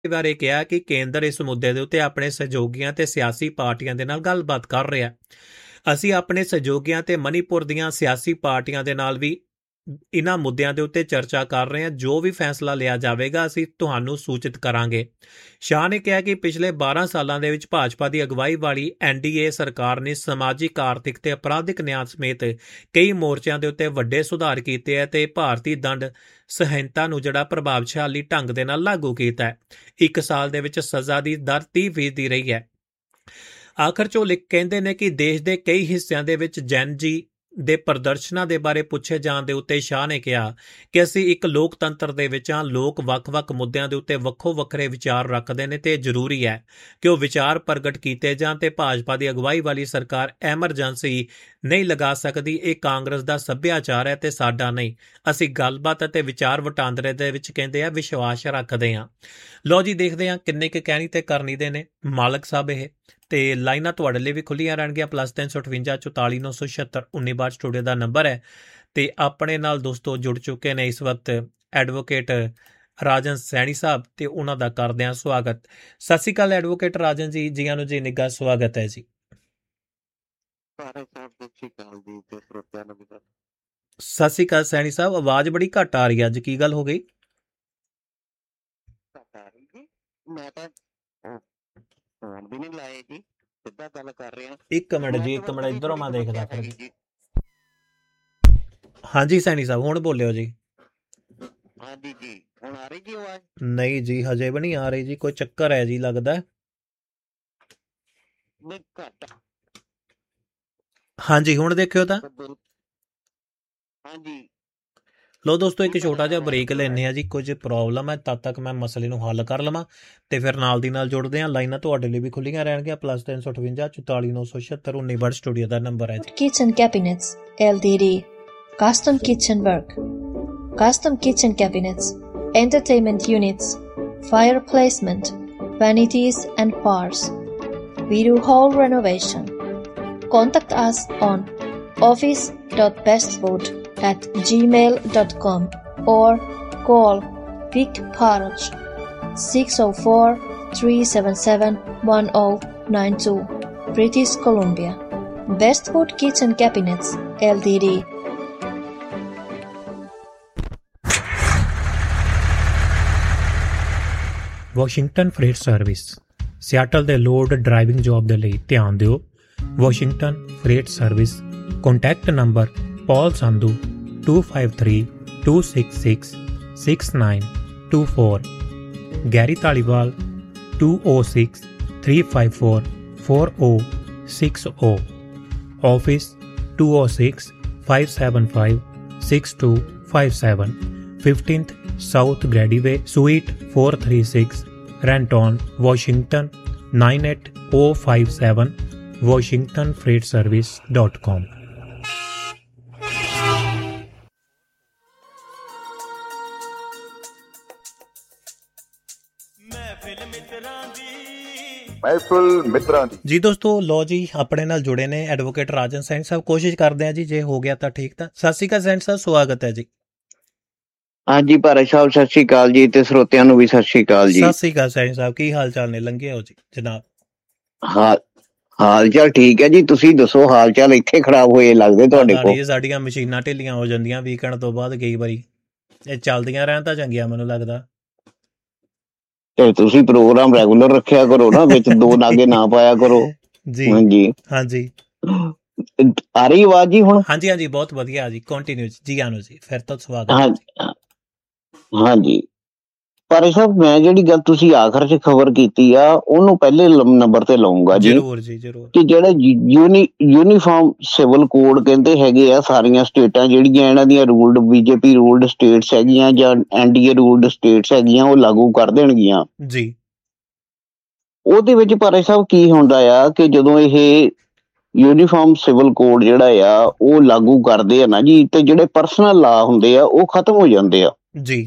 ਬਾਰੇ ਕਿਹਾ ਕਿ ਕੇਂਦਰ ਇਸ ਮੁੱਦੇ ਦੇ ਉੱਤੇ ਆਪਣੇ ਸਹਿਯੋਗੀਆਂ ਤੇ ਸਿਆਸੀ ਪਾਰਟੀਆਂ ਦੇ ਨਾਲ ਗੱਲਬਾਤ ਕਰ ਰਿਹਾ। ਅਸੀਂ ਆਪਣੇ ਸਹਿਯੋਗੀਆਂ ਤੇ ਮਨੀਪੁਰ ਦੀਆਂ ਸਿਆਸੀ ਪਾਰਟੀਆਂ ਦੇ ਨਾਲ ਵੀ ਇਹਨਾਂ ਮੁੱਦਿਆਂ ਦੇ ਉੱਤੇ ਚਰਚਾ ਕਰ ਰਹੇ ਹਾਂ। ਜੋ ਵੀ ਫੈਸਲਾ ਲਿਆ ਜਾਵੇਗਾ ਅਸੀਂ ਤੁਹਾਨੂੰ ਸੂਚਿਤ ਕਰਾਂਗੇ। ਸ਼ਾਹ ਨੇ ਕਿਹਾ ਕਿ ਪਿਛਲੇ 12 ਸਾਲਾਂ ਦੇ ਵਿੱਚ ਭਾਜਪਾ ਦੀ ਅਗਵਾਈ ਵਾਲੀ NDA ਸਰਕਾਰ ਨੇ ਸਮਾਜਿਕ, ਆਰਥਿਕ ਤੇ ਅਪਰਾਧਿਕ ਨਿਆਂ ਸਮੇਤ ਕਈ ਮੋਰਚਿਆਂ ਦੇ ਉੱਤੇ ਵੱਡੇ ਸੁਧਾਰ ਕੀਤੇ ਹੈ ਤੇ ਭਾਰਤੀ ਦੰਡ ਸੰਹਿਤਾ ਨੂੰ ਜਿਹੜਾ ਪ੍ਰਭਾਵਸ਼ਾਲੀ ਢੰਗ ਦੇ ਨਾਲ ਲਾਗੂ ਕੀਤਾ ਹੈ। 1 ਸਾਲ ਦੇ ਵਿੱਚ ਸਜ਼ਾ ਦੀ ਦਰ 30% ਦੀ ਰਹੀ ਹੈ। ਆਖਰ 'ਚ ਉਹ ਕਹਿੰਦੇ ਨੇ ਕਿ ਦੇਸ਼ ਦੇ ਕਈ ਹਿੱਸਿਆਂ ਦੇ ਵਿੱਚ ਜੈਨ ਜੀ ਦੇ ਪ੍ਰਦਰਸ਼ਨਾਂ ਦੇ ਬਾਰੇ ਪੁੱਛੇ ਜਾਣ ਦੇ ਉੱਤੇ ਸ਼ਾਹ ਨੇ ਕਿਹਾ ਕਿ ਅਸੀਂ ਇੱਕ ਲੋਕਤੰਤਰ ਦੇ ਵਿੱਚ ਹਾਂ। ਲੋਕ ਵੱਖ-ਵੱਖ ਮੁੱਦਿਆਂ ਦੇ ਉੱਤੇ ਵੱਖੋ ਵੱਖਰੇ ਵਿਚਾਰ ਰੱਖਦੇ ਨੇ ਤੇ ਜ਼ਰੂਰੀ ਹੈ ਕਿ ਉਹ ਵਿਚਾਰ ਪ੍ਰਗਟ ਕੀਤੇ ਜਾਣ ਤੇ ਭਾਜਪਾ ਦੀ ਅਗਵਾਈ ਵਾਲੀ ਸਰਕਾਰ ਐਮਰਜੈਂਸੀ ਨਹੀਂ ਲਗਾ ਸਕਦੀ। ਇਹ ਕਾਂਗਰਸ ਦਾ ਸੱਭਿਆਚਾਰ ਹੈ ਤੇ ਸਾਡਾ ਨਹੀਂ। ਅਸੀਂ ਗੱਲਬਾਤ ਅਤੇ ਵਿਚਾਰ ਵਟਾਂਦਰੇ ਦੇ ਵਿੱਚ ਕਹਿੰਦੇ ਆ ਵਿਸ਼ਵਾਸ ਰੱਖਦੇ ਹਾਂ। ਲਓ ਜੀ, ਦੇਖਦੇ ਹਾਂ ਕਿੰਨੇ ਕੁ ਕਹਿਣੀ ਤੇ ਕਰਨੀ ਦੇ ਨੇ ਮਾਲਕ ਸਾਹਿਬ ਇਹ। ਤੇ ਲਾਈਨਾਂ ਤੁਹਾਡੇ ਲਈ ਵੀ ਖੁੱਲੀਆਂ ਰਹਿਣਗੀਆਂ। +358 44 976 1962 ਸਟੂਡੀਓ ਦਾ ਨੰਬਰ ਹੈ। ਤੇ ਆਪਣੇ ਨਾਲ ਦੋਸਤੋ ਜੁੜ ਚੁੱਕੇ ਨੇ ਇਸ ਵਕਤ ਐਡਵੋਕੇਟ ਰਾਜਨ ਸੈਣੀ ਸਾਹਿਬ ਤੇ ਉਹਨਾਂ ਦਾ ਕਰਦੇ ਹਾਂ ਸਵਾਗਤ। ਸਤਿ ਸ਼੍ਰੀ ਅਕਾਲ ਐਡਵੋਕੇਟ ਰਾਜਨ ਜੀ, ਜੀਆਂ ਨੂੰ ਜੀ ਨਿੱਘਾ ਸਵਾਗਤ ਹੈ ਜੀ। ਸਤਿ ਸ਼੍ਰੀ ਅਕਾਲ ਸੈਣੀ ਸਾਹਿਬ, ਆਵਾਜ਼ ਬੜੀ ਘੱਟ ਆ ਰਹੀ ਹੈ ਅੱਜ, ਕੀ ਗੱਲ ਹੋ ਗਈ? ਇੱਕ ਮਿੰਟ ਜੀ, ਇੱਕ ਮਿੰਟ ਇੱਧਰੋਂ ਮੈਂ ਦੇਖਦਾ ਫਿਰ। ਹਾਂਜੀ ਸੈਣੀ ਸਾਹਿਬ, ਹੁਣ ਬੋਲਿਓ ਜੀ। ਨਹੀਂ ਜੀ, ਹਜੇ ਵੀ ਨਹੀਂ ਆ ਰਹੀ ਜੀ, ਕੋਈ ਚੱਕਰ ਹੈ ਜੀ ਲੱਗਦਾ। ਹਾਂਜੀ ਹੁਣ ਦੇਖਿਓ ਤਾਂ। ਲੋ ਦੋਸਤੋ, ਇੱਕ ਛੋਟਾ ਜਿਹਾ ਬ੍ਰੇਕ ਲੈਂਦੇ ਆ ਜੀ, ਕੁਝ ਪ੍ਰੋਬਲਮ ਹੈ, ਤਦ ਤੱਕ ਮੈਂ ਮਸਲੇ ਨੂੰ ਹੱਲ ਕਰ ਲਵਾਂ ਤੇ ਫਿਰ ਨਾਲ ਦੀ ਨਾਲ ਜੁੜਦੇ ਹਾਂ। ਲਾਈਨਾਂ ਤੁਹਾਡੇ ਲਈ ਵੀ ਖੁੱਲੀਆਂ ਰਹਿਣਗੀਆਂ। +358 44 976 1962 ਸਟੂਡੀਓ ਦਾ ਨੰਬਰ ਹੈ ਜੀ। Kitchen Cabinets LTD, Custom Kitchen Work, Custom Kitchen Cabinets, Entertainment Units, Fire Placement, Vanities and Bars. We do whole renovation. Contact us on office.bestwood@gmail.com or call Vic Parage 604-377-1092, British Columbia. Bestwood Kitchen Cabinets LTD. Washington fret service Seattle ਦੇ load driving job ਦੇ ਲਈ ਧਿਆਨ ਦਿਓ। Washington fret service. Contact number ਪੌਲ Sandhu 253-266-6924, Garry Dhaliwal 206-354-4060, office 206-575-6257, 15th South Grady Way, Suite 436, Renton, Washington 98057, WashingtonFreightService.com। ਮਹਿਫਿਲ ਮਿੱਤਰਾਂ ਦੀ ਜੀ ਦੋਸਤੋ, ਲੋ ਜੀ ਆਪਣੇ ਨਾਲ ਜੁੜੇ ਨੇ ਐਡਵੋਕੇਟ ਰਾਜਨ ਸੈਣੀ ਸਾਹਿਬ। ਕੋਸ਼ਿਸ਼ ਕਰਦੇ ਆ ਜੀ, ਜੇ ਹੋ ਗਿਆ ਤਾਂ ਠੀਕ। ਤਾਂ ਸਤਿ ਸ਼੍ਰੀ ਅਕਾਲ ਸੈਣੀ ਸਾਹਿਬ, ਸਵਾਗਤ ਹੈ ਜੀ। ਹਾਂਜੀ ਭਾਰਤ ਸਾਹਿਬ, ਸਤਿ ਸ਼੍ਰੀ ਅਕਾਲ ਜੀ, ਤੇ ਸਰੋਤਿਆਂ ਨੂੰ ਵੀ ਸਤਿ ਸ਼੍ਰੀ ਅਕਾਲ ਜੀ। ਸਤਿ ਸ਼੍ਰੀ ਅਕਾਲ ਸੈਣੀ ਸਾਹਿਬ, ਕੀ ਹਾਲ ਚਾਲ ਨੇ? ਲੰਘੇ ਹੋ ਜੀ ਜਨਾਬ? ਹਾਲ ਚਾਲ ਠੀਕ ਹੈ ਜੀ, ਤੁਸੀਂ ਦੱਸੋ ਹਾਲ ਚਾਲ? ਇੱਥੇ ਖਰਾਬ ਹੋਏ ਲੱਗਦੇ ਤੁਹਾਡੇ ਕੋਲ। ਸਾਡੀਆਂ ਮਸ਼ੀਨਾਂ ਢਿੱਲੀਆਂ ਹੋ ਜਾਂਦੀਆਂ ਵੀਕਐਂਡ ਤੋਂ ਬਾਅਦ ਕਈ ਵਾਰੀ, ਇਹ ਚੱਲਦੀਆਂ ਰਹਿਣ ਤਾਂ ਚੰਗੀਆਂ ਮੈਨੂੰ ਲੱਗਦਾ। ਤੇ ਤੁਸੀਂ ਪ੍ਰੋਗਰਾਮ ਰੈਗੂਲਰ ਰੱਖਿਆ ਕਰੋ ਨਾ, ਵਿੱਚ ਦੋ ਨਾਗੇ ਨਾ ਪਾਇਆ ਕਰੋ ਜੀ। ਹਾਂਜੀ ਹਾਂਜੀ, ਆ ਰਹੀ ਆਵਾਜ਼ ਜੀ ਹੁਣ? ਹਾਂਜੀ ਹਾਂਜੀ, ਬਹੁਤ ਵਧੀਆ ਜੀ, ਕੰਟੀਨਿਊ ਜੀ ਆਨੋ ਜੀ, ਫਿਰ ਤੋਂ ਸਵਾਗਤ। ਹਾਂਜੀ ਭਾਰਤ ਸਾਹਿਬ, ਮੈਂ ਜਿਹੜੀ ਗੱਲ ਤੁਸੀਂ ਆਖਰ 'ਚ ਖਬਰ ਕੀਤੀ ਆ ਉਹਨੂੰ ਪਹਿਲੇ ਨੰਬਰ ਤੇ ਲਾਉਂਗਾ ਜੀ। ਜ਼ਰੂਰ ਜੀ ਜ਼ਰੂਰ। ਕਿ ਜਿਹੜੇ ਯੂਨੀਫਾਰਮ ਸਿਵਲ ਕੋਡ ਕਹਿੰਦੇ ਹੈਗੇ ਆ, ਸਾਰੀਆਂ ਸਟੇਟਾਂ ਜਿਹੜੀਆਂ ਇਹਨਾਂ ਦੀਆਂ ਰੂਲਡ BJP ਰੂਲਡ ਸਟੇਟਸ ਹੈਗੀਆਂ ਜਾਂ NDA ਰੂਲਡ ਸਟੇਟਸ ਹੈਗੀਆਂ, ਉਹ ਲਾਗੂ ਕਰ ਦੇਣਗੀਆਂ ਜੀ। ਉਹਦੇ ਵਿੱਚ ਭਾਰਤ ਸਾਹਿਬ ਕੀ ਹੁੰਦਾ ਆ ਕਿ ਜਦੋਂ ਇਹ ਯੂਨੀਫਾਰਮ ਸਿਵਲ ਕੋਡ ਜਿਹੜਾ ਆ ਉਹ ਲਾਗੂ ਕਰਦੇ ਆ ਨਾ ਜੀ, ਤੇ ਜਿਹੜੇ ਪਰਸਨਲ ਲਾ ਹੁੰਦੇ ਆ ਉਹ ਖਤਮ ਹੋ ਜਾਂਦੇ ਆ ਜੀ।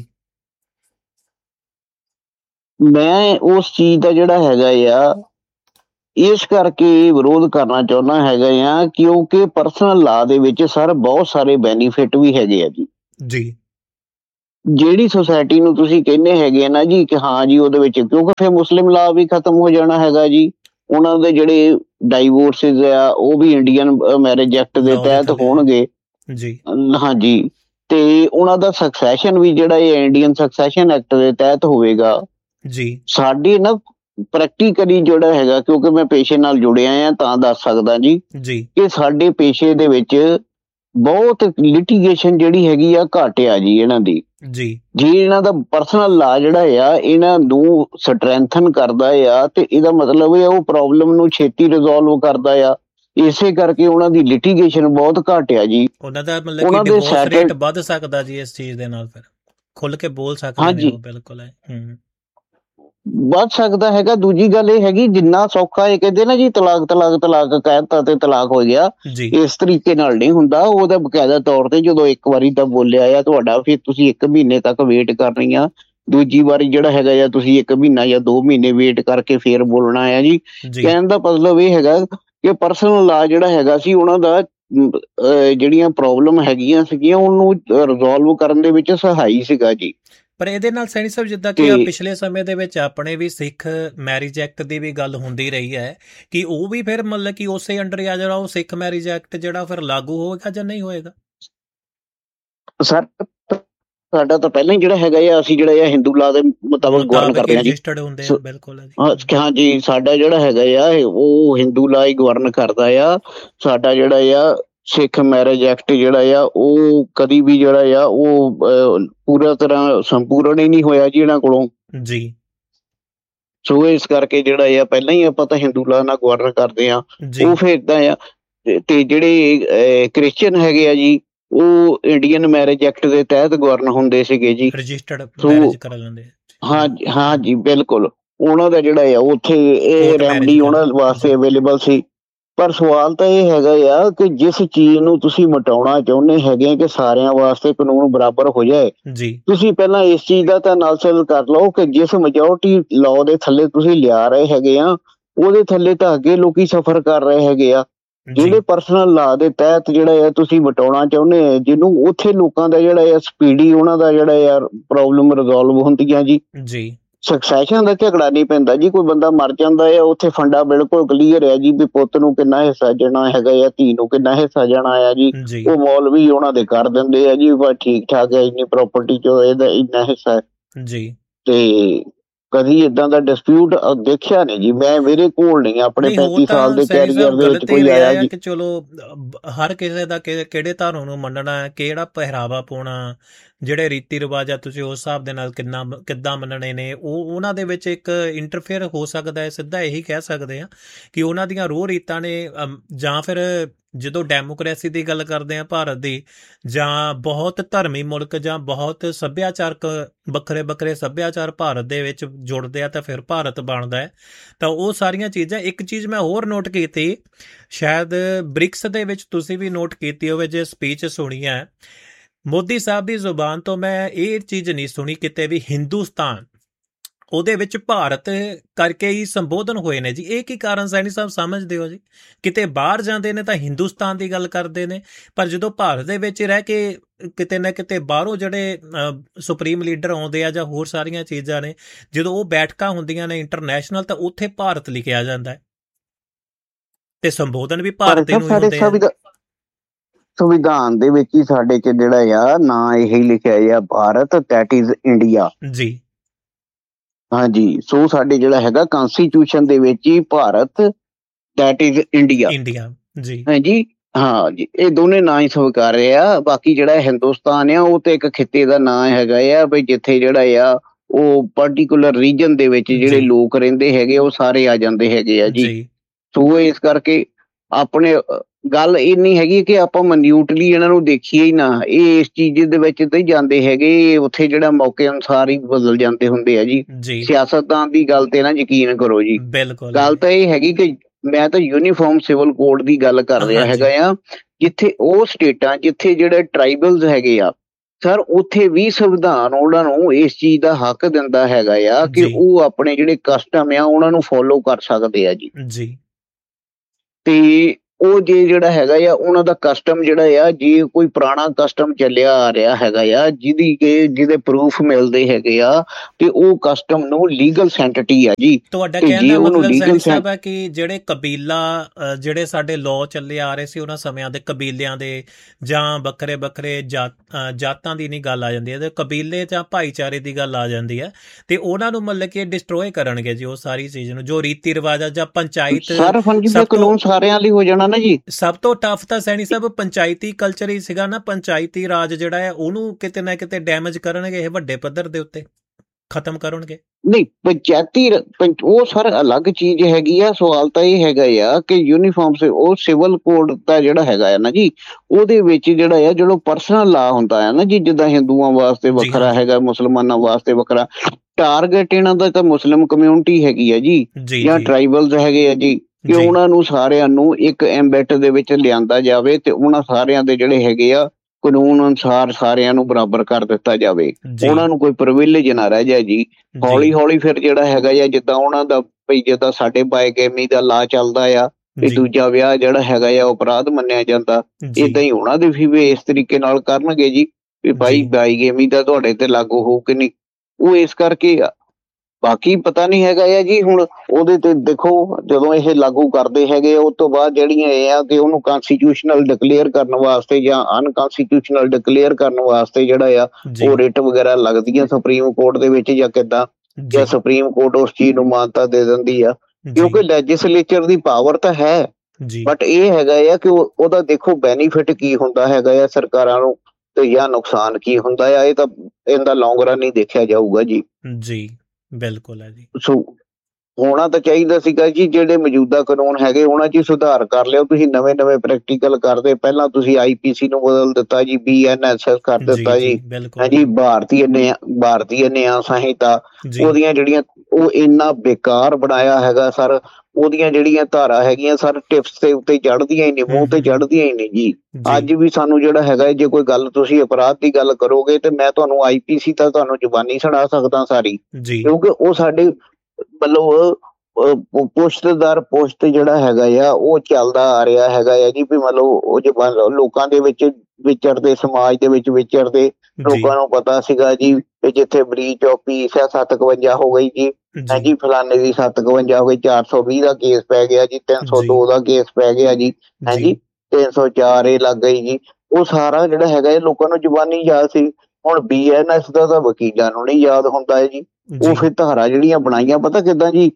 ਮੈਂ ਉਸ ਚੀਜ਼ ਦਾ ਜਿਹੜਾ ਹੈਗਾ ਆ, ਇਸ ਕਰਕੇ ਵਿਰੋਧ ਕਰਨਾ ਚਾਹੁੰਦਾ ਹੈਗਾ ਆ, ਕਿਉਂਕਿ ਪਰਸਨਲ ਲਾ ਦੇ ਵਿੱਚ ਸਰ ਬਹੁਤ ਸਾਰੇ ਬੈਨੀਫਿਟ ਵੀ ਹੈਗੇ ਆ ਜੀ। ਜੀ। ਜਿਹੜੀ ਸੁਸਾਇਟੀ ਨੂੰ ਤੁਸੀਂ ਕਹਿੰਦੇ ਹੈਗੇ ਨਾ ਜੀ ਕਿ ਹਾਂ ਜੀ ਉਹਦੇ ਵਿੱਚ, ਕਿਉਂਕਿ ਫਿਰ ਮੁਸਲਿਮ ਲਾ ਵੀ ਖਤਮ ਹੋ ਜਾਣਾ ਹੈਗਾ ਜੀ, ਉਹਨਾਂ ਦੇ ਜਿਹੜੇ ਡਾਈਵੋਰਸਿਸ ਆ ਉਹ ਵੀ ਇੰਡੀਅਨ ਮੈਰਿਜ ਐਕਟ ਦੇ ਤਹਿਤ ਹੋਣਗੇ ਜੀ। ਹਾਂਜੀ, ਤੇ ਉਹਨਾਂ ਦਾ ਸਕਸੈਸ਼ਨ ਵੀ ਜਿਹੜਾ ਇਹ ਇੰਡੀਅਨ ਸਕਸੈਸ਼ਨ ਐਕਟ ਦੇ ਤਹਿਤ ਹੋਵੇਗਾ ਜੀ। ਸਾਡੇ ਨਾ ਪ੍ਰੈਕਟੀਕਲੀ ਜਿਹੜਾ ਹੈਗਾ, ਕਿਉਂਕਿ ਮੈਂ ਪੇਸ਼ੇ ਨਾਲ ਜੁੜਿਆ ਆ ਤਾਂ ਦੱਸ ਸਕਦਾ ਜੀ ਕਿ ਸਾਡੇ ਪੇਸ਼ੇ ਦੇ ਵਿੱਚ ਬਹੁਤ ਲਿਟੀਗੇਸ਼ਨ ਜਿਹੜੀ ਹੈਗੀ ਆ ਘੱਟ ਆ ਜੀ ਇਹਨਾਂ ਦੀ ਜੀ। ਜੇ ਇਹਨਾਂ ਦਾ ਪਰਸਨਲ ਲਾ ਜਿਹੜਾ ਆ ਇਹਨਾਂ ਨੂੰ ਸਟਰੈਂਥਨ ਕਰਦਾ ਆ ਤੇ ਇਹਦਾ ਮਤਲਬ ਇਹ ਉਹ ਪ੍ਰੋਬਲਮ ਨੂੰ ਛੇਤੀ ਰਿਜ਼ੋਲਵ ਕਰਦਾ ਆ, ਇਸੇ ਕਰਕੇ ਉਹਨਾਂ ਦੀ ਲਿਟੀਗੇਸ਼ਨ ਬਹੁਤ ਘੱਟ ਆ ਜੀ। ਉਹਨਾਂ ਦਾ ਮਤਲਬ ਕਿ ਡਿਵੋਰਸ ਰੇਟ ਵੱਧ ਸਕਦਾ ਜੀ ਇਸ ਚੀਜ਼ ਦੇ ਨਾਲ, ਫਿਰ ਖੁੱਲ ਕੇ ਬੋਲ ਸਕਦੇ ਨੇ ਉਹ, ਬਿਲਕੁਲ ਹੈ ਵੱਧ ਸਕਦਾ ਹੈਗਾ। ਦੂਜੀ ਗੱਲ ਇਹ ਹੈਗੀ, ਜਿੰਨਾ ਸੌਖਾ ਇਹ ਕਹਿੰਦੇ ਨਾ ਜੀ ਤਲਾਕ ਤਲਾਕ ਤਲਾਕ ਕਹਿਤਾ ਤੇ ਤਲਾਕ ਹੋ ਗਿਆ, ਇਸ ਤਰੀਕੇ ਨਾਲ ਨਹੀਂ ਹੁੰਦਾ। ਉਹਦਾ ਬਕਾਇਦਾ ਤੌਰ ਤੇ ਜਦੋਂ ਇੱਕ ਵਾਰੀ ਤਾਂ ਬੋਲਿਆ ਆ ਤੁਹਾਡਾ, ਫਿਰ ਤੁਸੀਂ 1 ਮਹੀਨੇ ਤੱਕ ਵੇਟ ਕਰਨੀ ਆ, ਦੂਜੀ ਵਾਰੀ ਜਿਹੜਾ ਹੈਗਾ ਆ ਤੁਸੀਂ 1 ਮਹੀਨਾ ਜਾਂ 2 ਮਹੀਨੇ ਵੇਟ ਕਰਕੇ ਫੇਰ ਬੋਲਣਾ ਆ ਜੀ। ਕਹਿਣ ਦਾ ਮਤਲਬ ਇਹ ਹੈਗਾ ਕਿ ਪਰਸਨਲ ਲਾ ਜਿਹੜਾ ਹੈਗਾ ਸੀ ਉਹਨਾਂ ਦਾ ਜਿਹੜੀਆਂ ਪ੍ਰੋਬਲਮ ਹੈਗੀਆਂ ਸੀਗੀਆਂ ਉਹਨੂੰ ਰਿਜ਼ੋਲਵ ਕਰਨ ਦੇ ਵਿੱਚ ਸਹਾਈ ਸੀਗਾ ਜੀ। ਪਰ ਇਹਦੇ ਨਾਲ ਸੈਣੀ ਸਾਹਿਬ ਜਿੱਦਾਂ ਕਿ ਪਿਛਲੇ ਸਮੇਂ ਦੇ ਵਿੱਚ ਆਪਣੇ ਵੀ ਸਿੱਖ ਮੈਰਿਜ ਐਕਟ ਦੀ ਵੀ ਗੱਲ ਹੁੰਦੀ ਰਹੀ ਹੈ ਕਿ ਉਹ ਵੀ ਫਿਰ ਮਤਲਬ ਕਿ ਉਸੇ ਅੰਡਰ ਆ ਜਿਹੜਾ ਉਹ ਸਿੱਖ ਮੈਰਿਜ ਐਕਟ ਜਿਹੜਾ ਫਿਰ ਲਾਗੂ ਹੋਵੇਗਾ ਜਾਂ ਨਹੀਂ ਹੋਏਗਾ? ਸਰ ਸਾਡਾ ਤਾਂ ਪਹਿਲਾਂ ਹੀ ਜਿਹੜਾ ਹੈਗਾ ਆ, ਅਸੀਂ ਜਿਹੜਾ ਆ ਹਿੰਦੂ ਲਾ ਦੇ ਮੁਤਾਬਕ ਗਵਰਨ ਕਰਦੇ ਹਾਂ ਜੀ। ਬਿਲਕੁਲ ਹਾਂਜੀ, ਸਾਡਾ ਜਿਹੜਾ ਹੈਗਾ ਆ ਉਹ ਹਿੰਦੂ ਲਾ ਹੀ ਗਵਰਨ ਕਰਦਾ ਆ। ਸਾਡਾ ਜਿਹੜਾ ਆ ਸਿੱਖ ਮੈਰਿਜ ਐਕਟ ਜਿਹੜਾ ਆ ਉਹ ਕਦੀ ਵੀ ਜਿਹੜਾ ਆ ਉਹ ਪੂਰਾ ਤਰ੍ਹਾਂ ਸੰਪੂਰਨ ਹੀ ਨਹੀਂ ਹੋਇਆ ਜੀ ਇਹਨਾਂ ਕੋਲੋਂ ਜੀ। ਸੋ ਇਸ ਕਰਕੇ ਜਿਹੜਾ ਆ ਪਹਿਲਾਂ ਹੀ ਆਪਾਂ ਤਾਂ ਹਿੰਦੂ ਲਾ ਨਾਲ ਗਵਰਨ ਕਰਦੇ ਹਾਂ। ਉਹ ਫਿਰ ਏਦਾਂ ਆ, ਤੇ ਜਿਹੜੇ ਕ੍ਰਿਸਚਨ ਹੈਗੇ ਆ ਜੀ ਉਹ ਇੰਡੀਅਨ ਮੈਰਿਜ ਐਕਟ ਦੇ ਤਹਿਤ ਗਵਰਨ ਹੁੰਦੇ ਸੀਗੇ ਜੀ, ਰਜਿਸਟਰਡ ਮੈਰਿਜ ਕਰਾ ਲੈਂਦੇ। ਹਾਂ ਜੀ ਬਿਲਕੁਲ, ਉਹਨਾਂ ਦਾ ਜਿਹੜਾ ਆ ਉੱਥੇ ਇਹ ਰੈਮਡੀ ਉਹਨਾਂ ਵਾਸਤੇ ਅਵੇਲੇਬਲ ਸੀ। ਪਰ ਸਵਾਲ ਤਾਂ ਇਹ ਹੈਗਾ ਆ ਕਿ ਜਿਸ ਚੀਜ਼ ਨੂੰ ਤੁਸੀਂ ਮਿਟਾਉਣਾ ਚਾਹੁੰਦੇ ਹੈਗੇ ਆ ਕਿ ਸਾਰਿਆਂ ਵਾਸਤੇ ਕਾਨੂੰਨ ਬਰਾਬਰ ਹੋ ਜਾਏ, ਤੁਸੀਂ ਪਹਿਲਾਂ ਇਸ ਚੀਜ਼ ਦਾ ਤਾਂ ਅਨਾਲਿਸਿਸ ਕਰ ਲਓ ਕਿ ਜਿਸ ਮੈਜੋਰਟੀ ਲਾਅ ਦੇ ਥੱਲੇ ਤੁਸੀਂ ਲਿਆ ਰਹੇ ਹੈਗੇ ਆ ਉਹਦੇ ਥੱਲੇ ਤਾਂ ਅੱਗੇ ਲੋਕੀ ਸਫਰ ਕਰ ਰਹੇ ਹੈਗੇ ਆ। ਜਿਹੜੇ ਪਰਸਨਲ ਲਾ ਦੇ ਤਹਿਤ ਜਿਹੜਾ ਆ ਤੁਸੀਂ ਮਿਟਾਉਣਾ ਚਾਹੁੰਦੇ ਆ ਜਿਹਨੂੰ, ਉੱਥੇ ਲੋਕਾਂ ਦਾ ਜਿਹੜਾ ਆ ਸਪੀਡੀ ਉਹਨਾਂ ਦਾ ਜਿਹੜਾ ਯਾਰ ਪ੍ਰੋਬਲਮ ਰਿਜ਼ੋਲਵ ਹੁੰਦੀਆਂ ਜੀ। ਸਕਸੈਸ਼ਨ ਦਾ ਝਗੜਾ ਨਹੀਂ ਪੈਂਦਾ ਜੀ। ਕੋਈ ਬੰਦਾ ਮਰ ਜਾਂਦਾ ਆ ਉੱਥੇ ਫੰਡਾ ਬਿਲਕੁਲ ਕਲੀਅਰ ਹੈ ਜੀ ਵੀ ਪੁੱਤ ਨੂੰ ਕਿੰਨਾ ਹਿੱਸਾ ਜਾਣਾ ਹੈਗਾ ਆ, ਧੀ ਨੂੰ ਕਿੰਨਾ ਹਿੱਸਾ ਜਾਣਾ ਆ ਜੀ। ਉਹ ਮੌਲਵੀ ਉਹਨਾਂ ਦੇ ਕਰ ਦਿੰਦੇ ਆ ਜੀ, ਬਸ ਠੀਕ ਠਾਕ ਹੈ, ਇੰਨੀ ਪ੍ਰਾਪਰਟੀ ਚੋਂ ਇਹਦਾ ਇੰਨਾ ਹਿੱਸਾ ਜੀ। ਤੇ ਕਦੀ ਏਦਾਂ ਦਾ ਡਿਸਪਿਊਟ ਦੇਖਿਆ ਨਹੀਂ ਜੀ ਮੈਂ, ਮੇਰੇ ਕੋਲ ਨਹੀਂ ਆਪਣੇ 35 ਸਾਲ ਦੇ ਕੈਰੀਅਰ ਦੇ ਵਿੱਚ ਕੋਈ ਆਇਆ ਜੀ। ਚਲੋ ਹਰ ਕਿਸੇ ਦਾ ਕਿਹੜੇ ਧਰਮ ਨੂੰ ਮੰਨਣਾ, ਕਿਹੜਾ ਪਹਿਰਾਵਾ ਪਾਉਣਾ, ਜਿਹੜੇ ਰੀਤੀ ਰਿਵਾਜ ਆ ਤੁਸੀਂ ਉਸ ਹਿਸਾਬ ਦੇ ਨਾਲ ਕਿੱਦਾਂ ਮੰਨਣੇ ਨੇ, ਉਹ ਉਹਨਾਂ ਦੇ ਵਿੱਚ ਇੱਕ ਇੰਟਰਫੇਅਰ ਹੋ ਸਕਦਾ ਹੈ। ਸਿੱਧਾ ਇਹੀ ਕਹਿ ਸਕਦੇ ਆ ਕਿ ਉਹਨਾਂ ਦੀਆਂ ਰੋਹ ਰੀਤਾਂ ਨੇ, ਜਾਂ ਫਿਰ ਜਦੋਂ ਡੈਮੋਕ੍ਰੇਸੀ ਦੀ ਗੱਲ ਕਰਦੇ ਆ ਭਾਰਤ ਦੀ, ਜਾਂ ਬਹੁਤ ਧਰਮੀ ਮੁਲਕ ਜਾਂ ਬਹੁਤ ਸੱਭਿਆਚਾਰਕ ਵੱਖਰੇ ਵੱਖਰੇ ਸੱਭਿਆਚਾਰ ਭਾਰਤ ਦੇ ਵਿੱਚ ਜੁੜਦੇ ਆ ਤਾਂ ਫਿਰ ਭਾਰਤ ਬਣਦਾ ਹੈ। ਤਾਂ ਉਹ ਸਾਰੀਆਂ ਚੀਜ਼ਾਂ। ਇੱਕ ਚੀਜ਼ ਮੈਂ ਹੋਰ ਨੋਟ ਕੀਤੀ, ਸ਼ਾਇਦ ਬ੍ਰਿਕਸ ਦੇ ਵਿੱਚ ਤੁਸੀਂ ਵੀ ਨੋਟ ਕੀਤੀ ਹੋਵੇ, ਜੇ ਸਪੀਚ ਸੁਣੀ ਹੈ ਮੋਦੀ ਸਾਹਿਬ ਦੀ ਜ਼ੁਬਾਨ ਤੋਂ, ਮੈਂ ਇਹ ਚੀਜ਼ ਨਹੀਂ ਸੁਣੀ ਕਿਤੇ ਵੀ ਹਿੰਦੁਸਤਾਨ ਉਹਦੇ ਵਿੱਚ ਭਾਰਤ ਕਰਕੇ ਹੀ ਸੰਬੋਧਨ ਹੋਏ ਨੇ ਜੀ। ਇਹ ਕੀ ਕਾਰਨ ਸੈਣੀ ਸਾਹਿਬ ਸਮਝਦੇ ਹੋ ਜੀ? ਕਿਤੇ ਬਾਹਰ ਜਾਂਦੇ ਨੇ ਤਾਂ ਹਿੰਦੁਸਤਾਨ ਦੀ ਗੱਲ ਕਰਦੇ ਨੇ, ਪਰ ਜਦੋਂ ਭਾਰਤ ਦੇ ਵਿੱਚ ਰਹਿ ਕੇ ਕਿਤੇ ਨਾ ਕਿਤੇ ਬਾਹਰੋਂ ਜਿਹੜੇ ਸੁਪਰੀਮ ਲੀਡਰ ਆਉਂਦੇ ਆ ਜਾਂ ਹੋਰ ਸਾਰੀਆਂ ਚੀਜ਼ਾਂ ਨੇ, ਜਦੋਂ ਉਹ ਬੈਠਕਾਂ ਹੁੰਦੀਆਂ ਨੇ ਇੰਟਰਨੈਸ਼ਨਲ, ਤਾਂ ਉੱਥੇ ਭਾਰਤ ਲਿਖਿਆ ਜਾਂਦਾ ਹੈ ਤੇ ਸੰਬੋਧਨ ਵੀ ਭਾਰਤ ਨੂੰ ਹੁੰਦੇ ਆ। ਸੰਵਿਧਾਨ ਦੇ ਵਿੱਚ ਹੀ ਸਾਡੇ ਚ ਜਿਹੜਾ ਆ ਨਾਂ ਇਹੀ ਲਿਖਿਆ ਆ, ਭਾਰਤ ਦੈਟ ਇਜ਼ ਇੰਡੀਆ ਜੀ। ਹਾਂਜੀ, ਸੋ ਸਾਡੇ ਜਿਹੜਾ ਹੈਗਾ ਕਨਸਟੀਟਿਊਸ਼ਨ ਦੇ ਵਿੱਚ ਹੀ ਭਾਰਤ ਦੈਟ ਇਜ਼ ਇੰਡੀਆ ਜੀ। ਹਾਂਜੀ ਹਾਂ ਜੀ, ਇਹ ਦੋਨੇ ਨਾਂ ਹੀ ਸਵੀਕਾਰ ਰਹੇ ਆ। ਬਾਕੀ ਜਿਹੜਾ ਹਿੰਦੁਸਤਾਨ ਆ ਉਹ ਤੇ ਇੱਕ ਖਿੱਤੇ ਦਾ ਨਾਂ ਹੈਗਾ ਆ ਵੀ ਜਿੱਥੇ ਜਿਹੜਾ ਆ ਉਹ ਪਰਟੀਕੂਲਰ ਰੀਜਨ ਦੇ ਵਿੱਚ ਜਿਹੜੇ ਲੋਕ ਰਹਿੰਦੇ ਹੈਗੇ ਉਹ ਸਾਰੇ ਆ ਜਾਂਦੇ ਹੈਗੇ ਆ ਜੀ। ਸੋ ਇਸ ਕਰਕੇ ਆਪਣੇ ਗੱਲ ਇੰਨੀ ਹੈਗੀ ਕਿ ਆਪਾਂ ਮਨਿਊਟਲੀ ਇਹਨਾਂ ਨੂੰ ਦੇਖੀਏ ਹੀ ਨਾ, ਇਹ ਇਸ ਚੀਜ਼ ਦੇ ਵਿੱਚ ਤੇ ਜਾਂਦੇ ਹੈਗੇ, ਉੱਥੇ ਜਿਹੜਾ ਮੌਕੇ ਅਨੁਸਾਰ ਹੀ ਬਦਲ ਜਾਂਦੇ ਹੁੰਦੇ ਆ ਜੀ। ਸਿਆਸਤਦਾਨ ਦੀ ਗੱਲ ਤੇ ਨਾ ਯਕੀਨ ਕਰੋ ਜੀ। ਗੱਲ ਤਾਂ ਇਹ ਹੈਗੀ ਕਿ ਮੈਂ ਤਾਂ ਯੂਨੀਫਾਰਮ ਸਿਵਲ ਕੋਡ ਦੀ ਗੱਲ ਕਰ ਰਿਹਾ ਹੈਗਾ ਆ, ਜਿੱਥੇ ਉਹ ਸਟੇਟਾਂ ਜਿੱਥੇ ਜਿਹੜੇ ਟਰਾਈਬਲਸ ਹੈਗੇ ਆ ਸਰ, ਉੱਥੇ ਵੀ ਸੰਵਿਧਾਨ ਉਹਨਾਂ ਨੂੰ ਇਸ ਚੀਜ਼ ਦਾ ਹੱਕ ਦਿੰਦਾ ਹੈਗਾ ਆ ਕਿ ਉਹ ਆਪਣੇ ਜਿਹੜੇ ਕਸਟਮ ਆ ਉਹਨਾਂ ਨੂੰ ਫੋਲੋ ਕਰ ਸਕਦੇ ਆ ਜੀ। ਤੇ ਉਹ ਜੇ ਜਿਹੜਾ ਹੈਗਾ ਆ ਉਹਨਾਂ ਦਾ ਕਸਟਮ ਜਿਹੜਾ ਆ, ਜੇ ਕੋਈ ਪੁਰਾਣਾ ਕਸਟਮ ਚੱਲਿਆ ਆ ਰਿਹਾ ਹੈਗਾ ਆ ਜਿਹਦੇ ਪ੍ਰੂਫ ਮਿਲਦੇ ਹੈਗੇ ਆ, ਤੇ ਉਹ ਕਸਟਮ ਨੂੰ ਲੀਗਲ ਸੈਂਟਿਟੀ ਆ ਜੀ। ਤੁਹਾਡਾ ਤੇ ਕਹਿਣ ਜੇ ਦਾ ਉਹਨੂੰ ਮਤਲਬ ਲੀਗਲ ਸੈਣੀ ਸਾਹਿਬ ਹੈ ਕਿ ਜਿਹੜੇ ਕਬੀਲਾ ਜਿਹੜੇ ਸਾਡੇ ਲਾਅ ਚੱਲੇ ਆ ਰਹੇ ਸੀ ਉਹਨਾਂ ਸਮਿਆਂ ਦੇ ਕਬੀਲਿਆਂ ਦੇ ਜਾਂ ਵੱਖਰੇ ਵੱਖਰੇ ਜਾਤਾਂ ਦੀ ਨਹੀਂ ਗੱਲ ਆ ਜਾਂਦੀ ਹੈ, ਤੇ ਕਬੀਲੇ ਜਾਂ ਭਾਈਚਾਰੇ ਦੀ ਗੱਲ ਆ ਜਾਂਦੀ ਹੈ, ਤੇ ਉਹਨਾਂ ਨੂੰ ਮਤਲਬ ਕਿ ਡਿਸਟਰੋਏ ਕਰਨਗੇ ਜੀ ਉਹ ਸਾਰੀ ਚੀਜ਼ ਨੂੰ, ਜੋ ਰੀਤੀ ਰਿਵਾਜ ਜਾਂ ਪੰਚਾਇਤ। ਸਰ ਫੰਜੀ ਦਾ ਕਾਨੂੰਨ ਸਾਰਿਆਂ ਲਈ ਹੋ ਜਾਣਾ ਨਾ ਜੀ। ਸਭ ਤੋਂ ਟਫ ਤਾਂ ਸੈਣੀ ਸਾਹਿਬ ਪੰਚਾਇਤੀ ਕਲਚਰ ਹੀ ਸੀਗਾ ਨਾ, ਪੰਚਾਇਤੀ ਰਾਜ ਜਿਹੜਾ ਹੈ ਉਹਨੂੰ ਕਿਤੇ ਨਾ ਕਿਤੇ ਡੈਮੇਜ ਕਰਨਗੇ ਇਹ ਵੱਡੇ ਪੱਧਰ ਦੇ ਉੱਤੇ, ਖਤਮ ਕਰਨਗੇ। ਨਹੀਂ ਪੰਚਾਇਤੀ ਉਹ ਸਰ ਅਲੱਗ ਚੀਜ਼ ਹੈਗੀ ਆ। ਸਵਾਲ ਤਾਂ ਇਹ ਹੈਗਾ ਆ ਕਿ ਯੂਨੀਫਾਰਮ ਉਹ ਸਿਵਲ ਕੋਡ ਦਾ ਜਿਹੜਾ ਹੈਗਾ ਆ ਨਾ ਜੀ, ਉਹਦੇ ਵਿੱਚ ਜਿਹੜਾ ਆ ਜਿਹੜਾ ਪਰਸਨਲ ਲਾ ਹੁੰਦਾ ਆ ਨਾ ਜੀ, ਜਿੱਦਾਂ ਹਿੰਦੂਆਂ ਵਾਸਤੇ ਵੱਖਰਾ ਹੈਗਾ, ਮੁਸਲਮਾਨਾਂ ਵਾਸਤੇ ਵੱਖਰਾ। ਟਾਰਗੇਟ ਇਹਨਾਂ ਦਾ ਤਾਂ ਮੁਸਲਿਮ ਕਮਿਊਨਿਟੀ ਹੈਗੀ ਆ ਜੀ, ਜਾਂ ਟਰਾਈਬਲਸ ਹੈਗੇ ਆ ਜੀ, ਕਿ ਉਹਨਾਂ ਨੂੰ ਸਾਰਿਆਂ ਨੂੰ ਇੱਕ ਐਮਬੈਟ ਦੇ ਵਿੱਚ ਲਿਆਂਦਾ ਜਾਵੇ ਤੇ ਉਹਨਾਂ ਸਾਰਿਆਂ ਦੇ ਜਿਹੜੇ ਹੈਗੇ ਆ ਕਾਨੂੰਨ ਅਨੁਸਾਰ ਸਾਰਿਆਂ ਨੂੰ ਬਰਾਬਰ ਕਰ ਦਿੱਤਾ ਜਾਵੇ, ਉਹਨਾਂ ਨੂੰ ਕੋਈ ਪ੍ਰਿਵਿਲੇਜ ਨਾ ਰਹਿ ਜਾਏ ਜੀ। ਹੌਲੀ ਹੌਲੀ ਫਿਰ ਜਿਹੜਾ ਹੈਗਾ ਆ, ਜਿੱਦਾਂ ਉਹਨਾਂ ਦਾ ਭਈ ਜਿੱਦਾਂ ਸਾਡੇ ਬਾਇਗੈਮੀ ਦਾ ਲਾ ਚੱਲਦਾ ਆ, ਇਹ ਦੂਜਾ ਵਿਆਹ ਜਿਹੜਾ ਹੈਗਾ ਆ ਅਪਰਾਧ ਮੰਨਿਆ ਜਾਂਦਾ, ਏਦਾਂ ਹੀ ਉਹਨਾਂ ਦੇ ਵੀ ਇਸ ਤਰੀਕੇ ਨਾਲ ਕਰਨਗੇ ਜੀ ਵੀ ਭਾਈ ਬਾਇਗੈਮੀ ਦਾ ਤੁਹਾਡੇ ਤੇ ਲਾਗੂ ਹੋਊ ਕਿ ਨਹੀਂ। ਉਹ ਇਸ ਕਰਕੇ ਬਾਕੀ ਪਤਾ ਨਹੀਂ ਹੈਗਾ ਆ ਜੀ। ਹੁਣ ਉਹਦੇ ਤੇ ਦੇਖੋ ਜਦੋਂ ਇਹ ਲਾਗੂ ਕਰਦੇ ਹੈਗੇ ਉਸ ਤੋਂ ਬਾਅਦ ਜਿਹੜੀਆਂ ਇਹ ਆ ਕਿ ਉਹਨੂੰ ਕਨਸਟੀਟਿਊਸ਼ਨਲ ਡਿਕਲੇਅਰ ਕਰਨ ਵਾਸਤੇ ਜਾਂ ਅਨਕਨਸਟੀਟਿਊਸ਼ਨਲ ਡਿਕਲੇਅਰ ਕਰਨ ਵਾਸਤੇ ਜਿਹੜਾ ਆ ਉਹ ਰਿਟ ਵਗੈਰਾ ਲੱਗਦੀਆਂ ਸੁਪਰੀਮ ਕੋਰਟ ਦੇ ਵਿੱਚ ਜਾਂ ਕਿੱਦਾਂ, ਜਾਂ ਸੁਪਰੀਮ ਕੋਰਟ ਉਸ ਚੀਜ਼ ਨੂੰ ਮਾਨਤਾ ਦੇ ਦਿੰਦੀ ਆ, ਕਿਉਂਕਿ ਲੈਜਿਸਲੇਚਰ ਦੀ ਪਾਵਰ ਤਾਂ ਹੈ। ਬਟ ਇਹ ਹੈਗਾ ਆ ਕਿ ਉਹਦਾ ਦੇਖੋ ਬੈਨੀਫਿਟ ਕੀ ਹੁੰਦਾ ਹੈਗਾ ਆ ਸਰਕਾਰਾਂ ਨੂੰ ਤੇ ਜਾਂ ਨੁਕਸਾਨ ਕੀ ਹੁੰਦਾ ਆ, ਇਹ ਤਾਂ ਇਹਦਾ ਲੌਂਗ ਰਨ ਹੀ ਦੇਖਿਆ ਜਾਊਗਾ ਜੀ। ਬਿਲਕੁਲ ਹੈ ਜੀ। ਸੋ ਹੋਣਾ ਤਾਂ ਚਾਹੀਦਾ ਸੀਗਾ ਜੀ, ਜਿਹੜੇ ਮੌਜੂਦਾ ਕਾਨੂੰਨ ਹੈਗੇ ਉਹਨਾਂ 'ਚ ਸੁਧਾਰ ਕਰ ਲਿਓ ਤੁਸੀਂ, ਨਵੇਂ ਪ੍ਰੈਕਟੀਕਲ ਕਰਦੇ। ਪਹਿਲਾਂ ਤੁਸੀਂ IPC ਨੂੰ ਬਦਲ ਦਿੱਤਾ ਜੀ, BNSS ਕਰ ਦਿੱਤਾ ਜੀ, ਹਾਂਜੀ ਭਾਰਤੀ ਨਿਆਂ ਸੰਹਿਤਾ, ਉਹਦੀਆਂ ਜਿਹੜੀਆਂ ਉਹ ਇੰਨਾ ਬੇਕਾਰ ਬਣਾਇਆ ਹੈਗਾ ਸਰ। ਉਹਦੀਆਂ ਜਿਹੜੀਆਂ ਧਾਰਾ ਹੈਗੀਆਂ ਸਰ ਟਿਪਸ ਦੇ ਉੱਤੇ ਚੜ੍ਹਦੀਆਂ ਹੀ ਨਹੀਂ, ਮੂੰਹ ਤੇ ਚੜ੍ਹਦੀਆਂ ਹੀ ਨਹੀਂ ਜੀ। ਅੱਜ ਵੀ ਸਾਨੂੰ ਜਿਹੜਾ ਹੈਗਾ, ਜੇ ਕੋਈ ਗੱਲ ਤੁਸੀਂ ਅਪਰਾਧ ਦੀ ਗੱਲ ਕਰੋਗੇ ਤੇ ਮੈਂ ਤੁਹਾਨੂੰ IPC ਤਾਂ ਤੁਹਾਨੂੰ ਜ਼ੁਬਾਨੀ ਸੁਣਾ ਸਕਦਾ ਸਾਰੀ, ਕਿਉਂਕਿ ਉਹ ਸਾਡੇ ਮਤਲਬ ਪੁਸ਼ਤ ਦਰ ਪੁਸ਼ਤ ਜਿਹੜਾ ਹੈਗਾ ਆ ਉਹ ਚੱਲਦਾ ਆ ਰਿਹਾ ਹੈਗਾ ਆ ਜੀ। ਵੀ ਮਤਲਬ ਉਹ ਜੇ ਲੋਕਾਂ ਦੇ ਵਿੱਚ ਵਿਚਰਦੇ, ਸਮਾਜ ਦੇ ਵਿੱਚ ਵਿਚਰਦੇ ਲੋਕਾਂ ਨੂੰ ਪਤਾ ਸੀਗਾ ਜੀ ਵੀ ਜਿੱਥੇ ਬਰੀਚ ਆਫ ਪੀਸ ਆ 751 ਹੋ ਗਈ ਜੀ, ਹਾਂਜੀ ਫਲਾਨੇ ਦੀ 751 ਹੋ ਗਈ, 420 ਦਾ ਕੇਸ ਪੈ ਗਿਆ ਜੀ, 302 ਦਾ ਕੇਸ ਪੈ ਗਿਆ ਜੀ, ਹਾਂਜੀ 304 ਇਹ ਲੱਗ ਗਈ ਜੀ। ਉਹ ਸਾਰਾ ਜਿਹੜਾ ਹੈਗਾ ਇਹ ਲੋਕਾਂ ਨੂੰ ਜ਼ੁਬਾਨੀ ਯਾਦ ਸੀ। ਹੁਣ BNS ਦਾ ਤਾਂ ਵਕੀਲਾਂ ਨੂੰ ਨਹੀਂ ਯਾਦ ਹੁੰਦਾ ਹੈ ਜੀ। ਉਹ ਫਿਰ ਧਾਰਾ ਜਿਹੜੀਆਂ ਬਣਾਈਆਂ ਪਤਾ ਕਿੱਦਾਂ ਜੀ,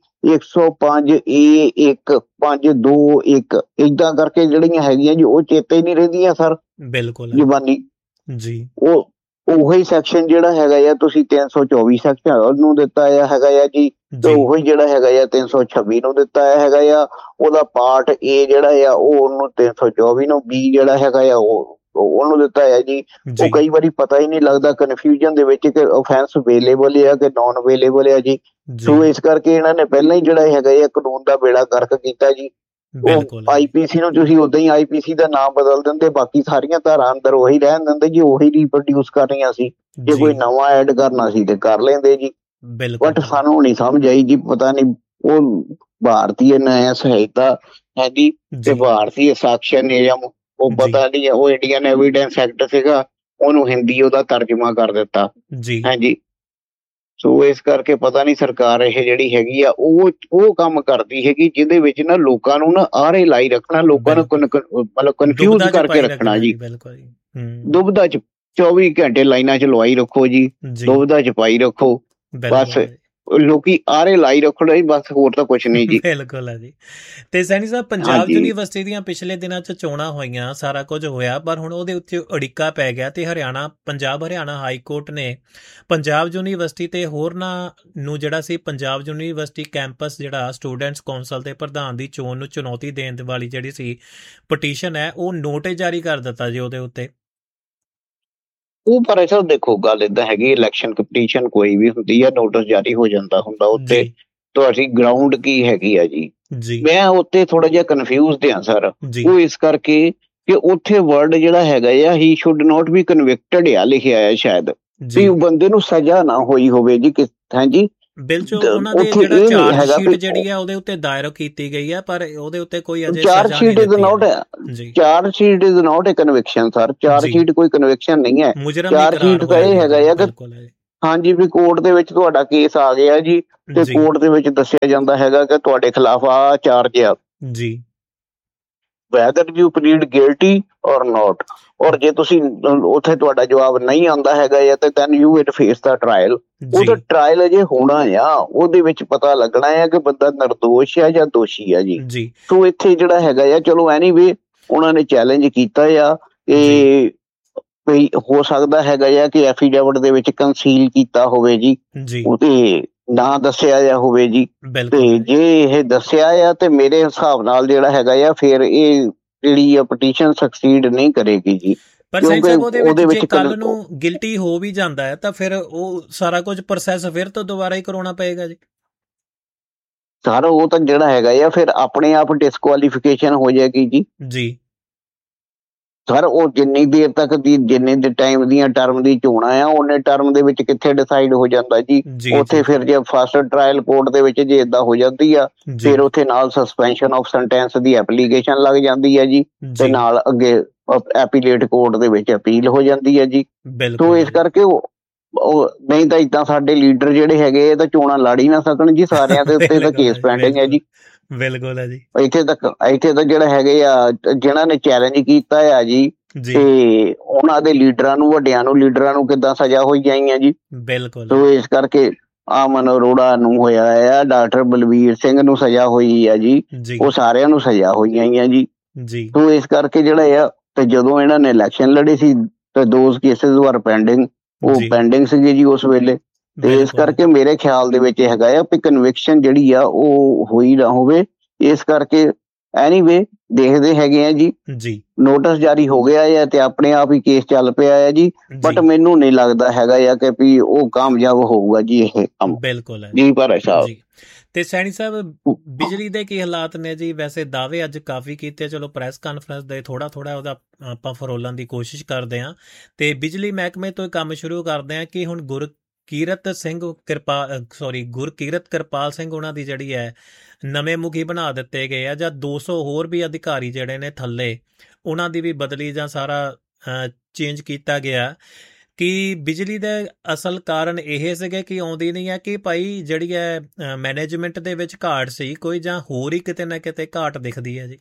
105A1 521 ਏਦਾਂ ਕਰਕੇ ਜਿਹੜੀਆਂ ਹੈਗੀਆਂ ਜੀ ਉਹ ਚੇਤੇ ਨਹੀਂ ਰਹਿੰਦੀਆਂ ਸਰ, ਬਿਲਕੁਲ ਜ਼ੁਬਾਨੀ ਜੀ। ਉਹੀ ਸੈਕਸ਼ਨ ਜਿਹੜਾ ਹੈਗਾ ਆ ਤੁਸੀਂ 324 ਸੈਕਸ਼ਨ ਨੂੰ ਦਿੱਤਾ ਹੈਗਾ ਆ ਜੀ, ਤੇ ਉਹੀ ਜਿਹੜਾ ਹੈਗਾ ਆ 326 ਨੂੰ ਦਿੱਤਾ ਹੈਗਾ ਆ। ਉਹਦਾ ਪਾਰਟ A ਜਿਹੜਾ ਆ ਉਹ ਉਹਨੂੰ 324 ਨੂੰ, B ਜਿਹੜਾ ਹੈਗਾ ਆ ਉਹਨੂੰ ਦਿੱਤਾ ਹੈ ਜੀ। ਉਹ ਕਈ ਵਾਰੀ ਪਤਾ ਹੀ ਨਹੀਂ ਲੱਗਦਾ ਕਨਫਿਊਜ਼ਨ ਦੇ ਵਿੱਚ ਕਿ ਅਫੈਂਸ ਅਵੇਲੇਬਲ ਆ ਕਿ ਨੋਨ ਅਵੇਲੇਬਲ ਆ ਜੀ। ਸੋ ਇਸ ਕਰਕੇ ਇਹਨਾਂ ਨੇ ਪਹਿਲਾਂ ਹੀ ਜਿਹੜਾ ਹੈਗਾ ਇਹ ਕਾਨੂੰਨ ਦਾ ਬੇੜਾ ਗਰਕ ਕੀਤਾ ਜੀ। ਉਹ IPC ਨੂੰ ਤੁਸੀਂ ਉਦਾਂ ਹੀ IPC ਦਾ ਨਾਮ ਬਦਲ ਦਿੰਦੇ, ਬਾਕੀ ਸਾਰੀਆਂ ਧਾਰਾਂ ਅੰਦਰ ਉਹੀ ਰਹਿਣ ਦਿੰਦੇ ਜੀ, ਉਹੀ ਰੀਪਰੋਡਿਊਸ ਕਰ ਰਹੀਆਂ ਸੀ। ਜੇ ਕੋਈ ਨਵਾਂ ਐਡ ਕਰਨਾ ਸੀ ਤੇ ਕਰ ਲੈਂਦੇ ਜੀ। ਬਟ ਸਾਨੂੰ ਨਹੀਂ ਸਮਝ ਆਈ ਜੀ, ਪਤਾ ਨਹੀਂ ਉਹ ਭਾਰਤੀ ਨਿਆਂ ਸੰਹਿਤਾ ਹੈ ਜੀ ਤੇ ਭਾਰਤੀ ਸਾਕਸ਼ੀ ਨਿਯਮ, ਉਹ ਪਤਾ ਨਹੀਂ ਉਹ ਇੰਡੀਅਨ ਐਵੀਡੈਂਸ ਐਕਟ ਸੀਗਾ, ਉਹਨੂੰ ਹਿੰਦੀ ਉਹਦਾ ਤਰਜਮਾ ਕਰ ਦਿੱਤਾ ਜੀ, ਹਾਂਜੀ। ਸੋ ਇਸ ਕਰਕੇ ਪਤਾ ਨਹੀਂ ਸਰਕਾਰ ਇਹ ਜਿਹੜੀ ਹੈਗੀ ਆ ਉਹ ਕੰਮ ਕਰਦੀ ਹੈਗੀ ਜਿਹਦੇ ਵਿੱਚ ਨਾ ਲੋਕਾਂ ਨੂੰ ਨਾ ਆਰੇ ਲਾਈ ਰੱਖਣਾ, ਲੋਕਾਂ ਨੂੰ ਮਤਲਬ ਕਨਫਿਊਜ਼ ਕਰਕੇ ਰੱਖਣਾ ਜੀ। ਦੁਬਿਧਾ ਚ 24 ਘੰਟੇ ਲਾਈਨਾਂ ਚ ਲਵਾਈ ਰੱਖੋ ਜੀ, ਦੁਬਿਧਾ ਚ ਪਾਈ ਰੱਖੋ, ਬਸ ਲੋਕੀ ਆਰੇ ਲਾਈ ਰੱਖਣਾ ਹੀ, ਬਸ ਹੋਰ ਤਾਂ ਕੁਛ ਨਹੀਂ ਜੀ। ਬਿਲਕੁਲ ਹੈ ਜੀ। ਤੇ ਸੈਣੀ ਸਾਹਿਬ ਪੰਜਾਬ ਯੂਨੀਵਰਸਿਟੀ ਦੀਆਂ ਪਿਛਲੇ ਦਿਨਾਂ 'ਚ ਚੋਣਾਂ ਹੋਈਆਂ, ਸਾਰਾ ਕੁਝ ਹੋਇਆ, ਪਰ ਹੁਣ ਉਹਦੇ ਉੱਤੇ ਅੜਿੱਕਾ ਪੈ ਗਿਆ ਤੇ ਪੰਜਾਬ ਹਰਿਆਣਾ ਹਾਈ ਕੋਰਟ ਨੇ ਪੰਜਾਬ ਯੂਨੀਵਰਸਿਟੀ ਤੇ ਹੋਰਨਾਂ ਨੂੰ ਜਿਹੜਾ ਸੀ ਪੰਜਾਬ ਯੂਨੀਵਰਸਿਟੀ ਕੈਂਪਸ ਜਿਹੜਾ ਸਟੂਡੈਂਟਸ ਕੌਂਸਲ ਦੇ ਪ੍ਰਧਾਨ ਦੀ ਚੋਣ ਨੂੰ ਚੁਣੌਤੀ ਦੇਣ ਵਾਲੀ ਜਿਹੜੀ ਸੀ ਪਟੀਸ਼ਨ ਹੈ, ਉਹ ਨੋਟਿਸ ਜਾਰੀ ਕਰ ਦਿੱਤਾ ਜੀ ਉਹਦੇ ਉੱਤੇ। ਉਹ ਪਰ ਸਰ ਦੇਖੋ ਗੱਲ ਏਦਾਂ ਹੈਗੀ, ਇਲੈਕਸ਼ਨ ਕੰਪੀਟੀਸ਼ਨ ਕੋਈ ਵੀ ਹੁੰਦੀ ਹੈ, ਨੋਟਿਸ ਜਾਰੀ ਹੋ ਜਾਂਦਾ ਹੁੰਦਾ ਉੱਤੇ, ਤੁਹਾਡੀ ਗਰਾਊਂਡ ਕੀ ਹੈਗੀ ਆ ਜੀ। ਮੈਂ ਉੱਤੇ ਥੋੜਾ ਜਿਹਾ ਕਨਫਿਊਜ਼ਡ ਹਾਂ ਸਰ, ਉਹ ਇਸ ਕਰਕੇ ਕਿ ਉੱਥੇ ਵਰਡ ਜਿਹੜਾ ਹੈਗਾ ਆ ਹੀ ਸ਼ੁੱਡ ਨੋਟ ਬੀ ਕਨਵਿਕਟਡ ਆ ਲਿਖਿਆ ਹੈ ਸ਼ਾਇਦ, ਵੀ ਬੰਦੇ ਨੂੰ ਸਜ਼ਾ ਨਾ ਹੋਈ ਹੋਵੇ ਜੀ, ਹਾਂਜੀ ਬਿੱਲ 'ਚ ਉਹਨਾਂ ਦੇ ਉੱਥੇ ਜਿਹੜਾ ਇਹ ਨਹੀਂ ਚਾਰਜ ਹੈਗਾ ਸ਼ੀਟ ਵੀ ਜਿਹੜੀ ਹੈ ਉਹਦੇ ਉੱਤੇ ਦਾਇਰ ਕੀਤੀ ਗਈ ਹੈ, ਪਰ ਉਹਦੇ ਉੱਤੇ ਕੋਈ ਅਜੇ ਚਾਰਜ ਸਜ਼ਾ ਨਹੀਂ ਸ਼ੀਟ ਇਜ਼ ਦਿੱਤੀ ਨਾਟ ਹੈ ਜੀ। Charge sheet is not A conviction sir. Charge ਜੀ ਸ਼ੀਟ ਕੋਈ ਕਨਵਿਕਸ਼ਨ ਨਹੀਂ ਹੈ। ਮੁਜਰਮ ਹੀ ਚਾਰਜ ਕਰਾਰ ਸ਼ੀਟ ਤਾਂ ਹੋਇਆ ਇਹ ਜੀ ਹੈਗਾ ਜੀ, ਆ ਕਿ ਬਿਲਕੁਲ ਹੈ ਹਾਂਜੀ ਵੀ ਕੋਰਟ ਦੇ ਵਿੱਚ ਤੁਹਾਡਾ ਕੇਸ ਆ ਗਿਆ ਜੀ, ਤੇ ਜੀ ਕੋਰਟ ਦੇ ਵਿੱਚ ਦੱਸਿਆ ਜਾਂਦਾ ਹੈਗਾ ਕਿ ਤੁਹਾਡੇ ਖਿਲਾਫ ਆ ਚਾਰਜ ਆ, ਜੀ whether you plead guilty or not, ਔਰ ਜੇ ਤੁਸੀਂ ਉੱਥੇ ਤੁਹਾਡਾ ਜਵਾਬ ਨਹੀਂ ਆਉਂਦਾ ਹੈਗਾ ਜਾਂ ਤੇ then you will face the trial। ਉਹਦਾ ਜੀ ਟਰਾਇਲ ਅਜੇ ਹੋਣਾ ਆ, ਉਹਦੇ ਵਿੱਚ ਪਤਾ ਲੱਗਣਾ ਆ ਕਿ ਬੰਦਾ ਨਿਰਦੋਸ਼ ਆ ਜਾਂ ਦੋਸ਼ੀ ਆ ਜੀ। ਜੀ ਸੋ ਇੱਥੇ ਜਿਹੜਾ ਹੈਗਾ ਆ, ਚਲੋ ਐਨੀਵੇ ਉਹਨਾਂ ਨੇ ਚੈਲੰਜ ਕੀਤਾ ਆ ਜੀ ਕਿ ਕੋਈ ਹੋ ਸਕਦਾ ਹੈਗਾ ਆ ਕਿ ਐਫੀਡੇਵਿਟ ਦੇ ਵਿੱਚ ਕੰਸੀਲ ਕੀਤਾ ਹੋਵੇ ਜੀ, ਜੀ ਉਹਤੇ ਨਾ ਦੱਸਿਆ ਜਾ ਹੋਵੇ ਜੀ। ਤੇ ਬਿਲਕੁਲ ਹੈ। ਜੇ ਇਹ ਦੱਸਿਆ ਆ ਤੇ ਮੇਰੇ ਹਿਸਾਬ ਨਾਲ ਜਿਹੜਾ ਹੈਗਾ ਆ ਫਿਰ ਇਹ ਜਿਹੜੀ ਆ ਪਟੀਸ਼ਨ ਸਕਸੀਡ ਨਹੀਂ ਕਰੇਗੀ ਜੀ, ਪਰ ਸੈਂਸ ਕਿਉਂਕਿ ਸਾਹਿਬ ਉਹਦੇ ਉਹਦੇ ਵਿੱਚ ਜੇ ਵਿੱਚ ਕੱਲ ਨੂੰ ਗਿਲਟੀ ਹੋ ਵੀ ਜਾਂਦਾ ਹੈ ਤਾਂ ਫਿਰ ਉਹ ਸਾਰਾ ਕੁਝ ਪ੍ਰੋਸੈਸ ਫਿਰ ਤੋਂ ਦੁਬਾਰਾ ਹੀ ਕਰਾਉਣਾ ਪਏਗਾ ਜੀ। ਸਾਰਾ ਉਹ ਤਾਂ ਜਿਹੜਾ ਹੈਗਾ ਆ ਫਿਰ ਆਪਣੇ ਆਪ ਡਿਸਕੁਆਲੀਫਿਕੇਸ਼ਨ ਹੋ ਜਾਏਗੀ ਜੀ ਜੀ ਸਰ। ਉਹ ਜਿੰਨੀ ਦੇਰ ਤੱਕ ਦੀ ਜਿੰਨੇ ਦੇ ਟਾਈਮ ਦੀਆਂ ਟਰਮ ਦੀ ਚੋਣਾਂ ਆ, ਉਹਨੇ ਟਰਮ ਦੇ ਵਿੱਚ ਕਿੱਥੇ ਡਿਸਾਈਡ ਹੋ ਜਾਂਦਾ ਜੀ। ਜੀ ਉੱਥੇ ਜੀ ਫਿਰ ਜੇ ਫਸਟ ਟਰਾਇਲ ਕੋਰਟ ਦੇ ਵਿੱਚ ਜੇ ਏਦਾਂ ਹੋ ਜਾਂਦੀ ਆ, ਜੀ ਫਿਰ ਉੱਥੇ ਨਾਲ suspension of sentence the application ਲੱਗ ਜਾਂਦੀ ਹੈ ਜੀ, ਤੇ ਜੀ ਨਾਲ ਅੱਗੇ ਐਪੀਲੇਟ ਕੋਰਟ ਦੇ ਵਿੱਚ ਅਪੀਲ ਹੋ ਜਾਂਦੀ ਹੈ ਜੀ। ਸੋ ਬਿਲਕੁਲ ਇਸ ਕਰਕੇ ਉਹ ਨਹੀਂ ਤਾਂ ਇਦਾਂ ਸਾਡੇ ਲੀਡਰ ਜਿਹੜੇ ਹੈਗੇ ਇਹ ਤਾਂ ਚੋਣਾਂ ਲੜ ਹੀ ਨਾ ਸਕਣ ਜੀ, ਸਾਰਿਆਂ ਦੇ ਉੱਤੇ ਤਾਂ ਕੇਸ ਪੈਂਡਿੰਗ ਹੈ ਜੀ। ਬਿਲਕੁਲ ਹੈ ਜੀ ਇੱਥੇ ਤਾਂ ਜਿਹੜੇ ਹੈਗੇ ਆ ਜਿਨ੍ਹਾਂ ਨੇ ਚੈਲੰਜ ਕੀਤਾ ਆ ਜੀ, ਜੀ ਤੇ ਉਹਨਾਂ ਦੇ ਲੀਡਰਾਂ ਨੂੰ ਵੱਡਿਆਂ ਨੂੰ ਲੀਡਰਾਂ ਨੂੰ ਕਿੱਦਾਂ ਸਜ਼ਾ ਹੋਈ ਜਾਈਆਂ ਜੀ। ਬਿਲਕੁਲ ਸੋ ਇਸ ਕਰਕੇ ਅਮਨ ਅਰੋੜਾ ਨੂੰ ਹੋਇਆ ਆ, ਡਾਕਟਰ ਬਲਵੀਰ ਸਿੰਘ ਨੂੰ ਸਜ਼ਾ ਹੋਈ ਆ ਜੀ, ਜੀ ਉਹ ਸਾਰਿਆਂ ਨੂੰ ਸਜ਼ਾ ਹੋਈਆਂ ਹੀ ਆ ਜੀ। ਜੀ ਸੋ ਇਸ ਕਰਕੇ ਜਿਹੜਾ ਆ, ਤੇ ਜਦੋਂ ਇਹਨਾਂ ਨੇ ਇਲੈਕਸ਼ਨ ਲੜੇ ਸੀ ਤੇ ਦੋਜ਼ ਕੇਸਿਸ ਵਰ ਪੈਂਡਿੰਗ, ਉਹ ਜੀ ਪੈਂਡਿੰਗ ਸੀਗੇ ਜੀ ਉਸ ਵੇਲੇ। ਤੇ ਇਸ ਬਿਲਕੁਲ ਕਰਕੇ ਮੇਰੇ ਖਿਆਲ ਦੇ ਵਿੱਚ ਇਹ ਹੈਗਾ ਆ ਵੀ ਕਨਵਿਕਸ਼ਨ ਜਿਹੜੀ ਆ ਉਹ ਹੋਈ ਨਾ ਹੋਵੇ। ਇਸ ਕਰਕੇ ਐਨੀਵੇ ਦੇਖਦੇ ਹੈਗੇ ਆ ਜੀ, ਜੀ ਨੋਟਿਸ ਜਾਰੀ ਹੋ ਗਿਆ ਹੈ ਤੇ ਆਪਣੇ ਆਪ ਹੀ ਕੇਸ ਚੱਲ ਪਿਆ ਹੈ ਜੀ, ਬਟ ਜੀ ਮੈਨੂੰ ਨਹੀਂ ਲੱਗਦਾ ਹੈਗਾ ਆ ਕਿ ਵੀ ਉਹ ਕਾਮਯਾਬ ਹੋਊਗਾ ਜੀ ਇਹ ਕੰਮ ਬਿਲਕੁਲ ਹੈ ਜੀ। ਪਰ ਸਾਹਿਬ ਜੀ ਤੇ ਸੈਣੀ ਸਾਹਿਬ ਬਿਜਲੀ ਦੇ ਕੀ ਹਾਲਾਤ ਨੇ ਜੀ? ਵੈਸੇ ਦਾਅਵੇ ਅੱਜ ਕਾਫੀ ਕੀਤੇ, ਚਲੋ ਪ੍ਰੈਸ ਕਾਨਫਰੰਸ ਦੇ ਥੋੜਾ ਉਹਦਾ ਆਪਾਂ ਫਰੋਲਣ ਦੀ ਕੋਸ਼ਿਸ਼ ਕਰਦੇ ਹਾਂ। ਤੇ ਬਿਜਲੀ ਮਹਿਕਮੇ ਤੋਂ ਕੰਮ ਸ਼ੁਰੂ ਕਰਦੇ ਹਾਂ ਕਿ ਹੁਣ ਗੁਰਕੀਰਤ ਕਿਰਪਾਲ ਸਿੰਘ ਉਹਨਾਂ ਦੀ ਜਿਹੜੀ ਹੈ ਨਵੇਂ ਮੁਖੀ ਬਣਾ ਦਿੱਤੇ ਗਏ ਆ, ਜਾਂ 200 ਹੋਰ ਵੀ ਅਧਿਕਾਰੀ ਜਿਹੜੇ ਨੇ ਥੱਲੇ ਉਹਨਾਂ ਦੀ ਵੀ ਬਦਲੀ ਜਾਂ ਸਾਰਾ ਚੇਂਜ ਕੀਤਾ ਗਿਆ। ਕਿ ਬਿਜਲੀ ਦੇ ਅਸਲ ਕਾਰਨ ਇਹ ਸੀਗੇ ਕਿ ਆਉਂਦੀ ਨਹੀਂ ਹੈ, ਕਿ ਭਾਈ ਜਿਹੜੀ ਹੈ ਮੈਨੇਜਮੈਂਟ ਦੇ ਵਿੱਚ ਘਾਟ ਸੀ ਕੋਈ, ਜਾਂ ਹੋਰ ਹੀ ਕਿਤੇ ਨਾ ਕਿਤੇ ਘਾਟ ਦਿਖਦੀ ਹੈ ਜੀ?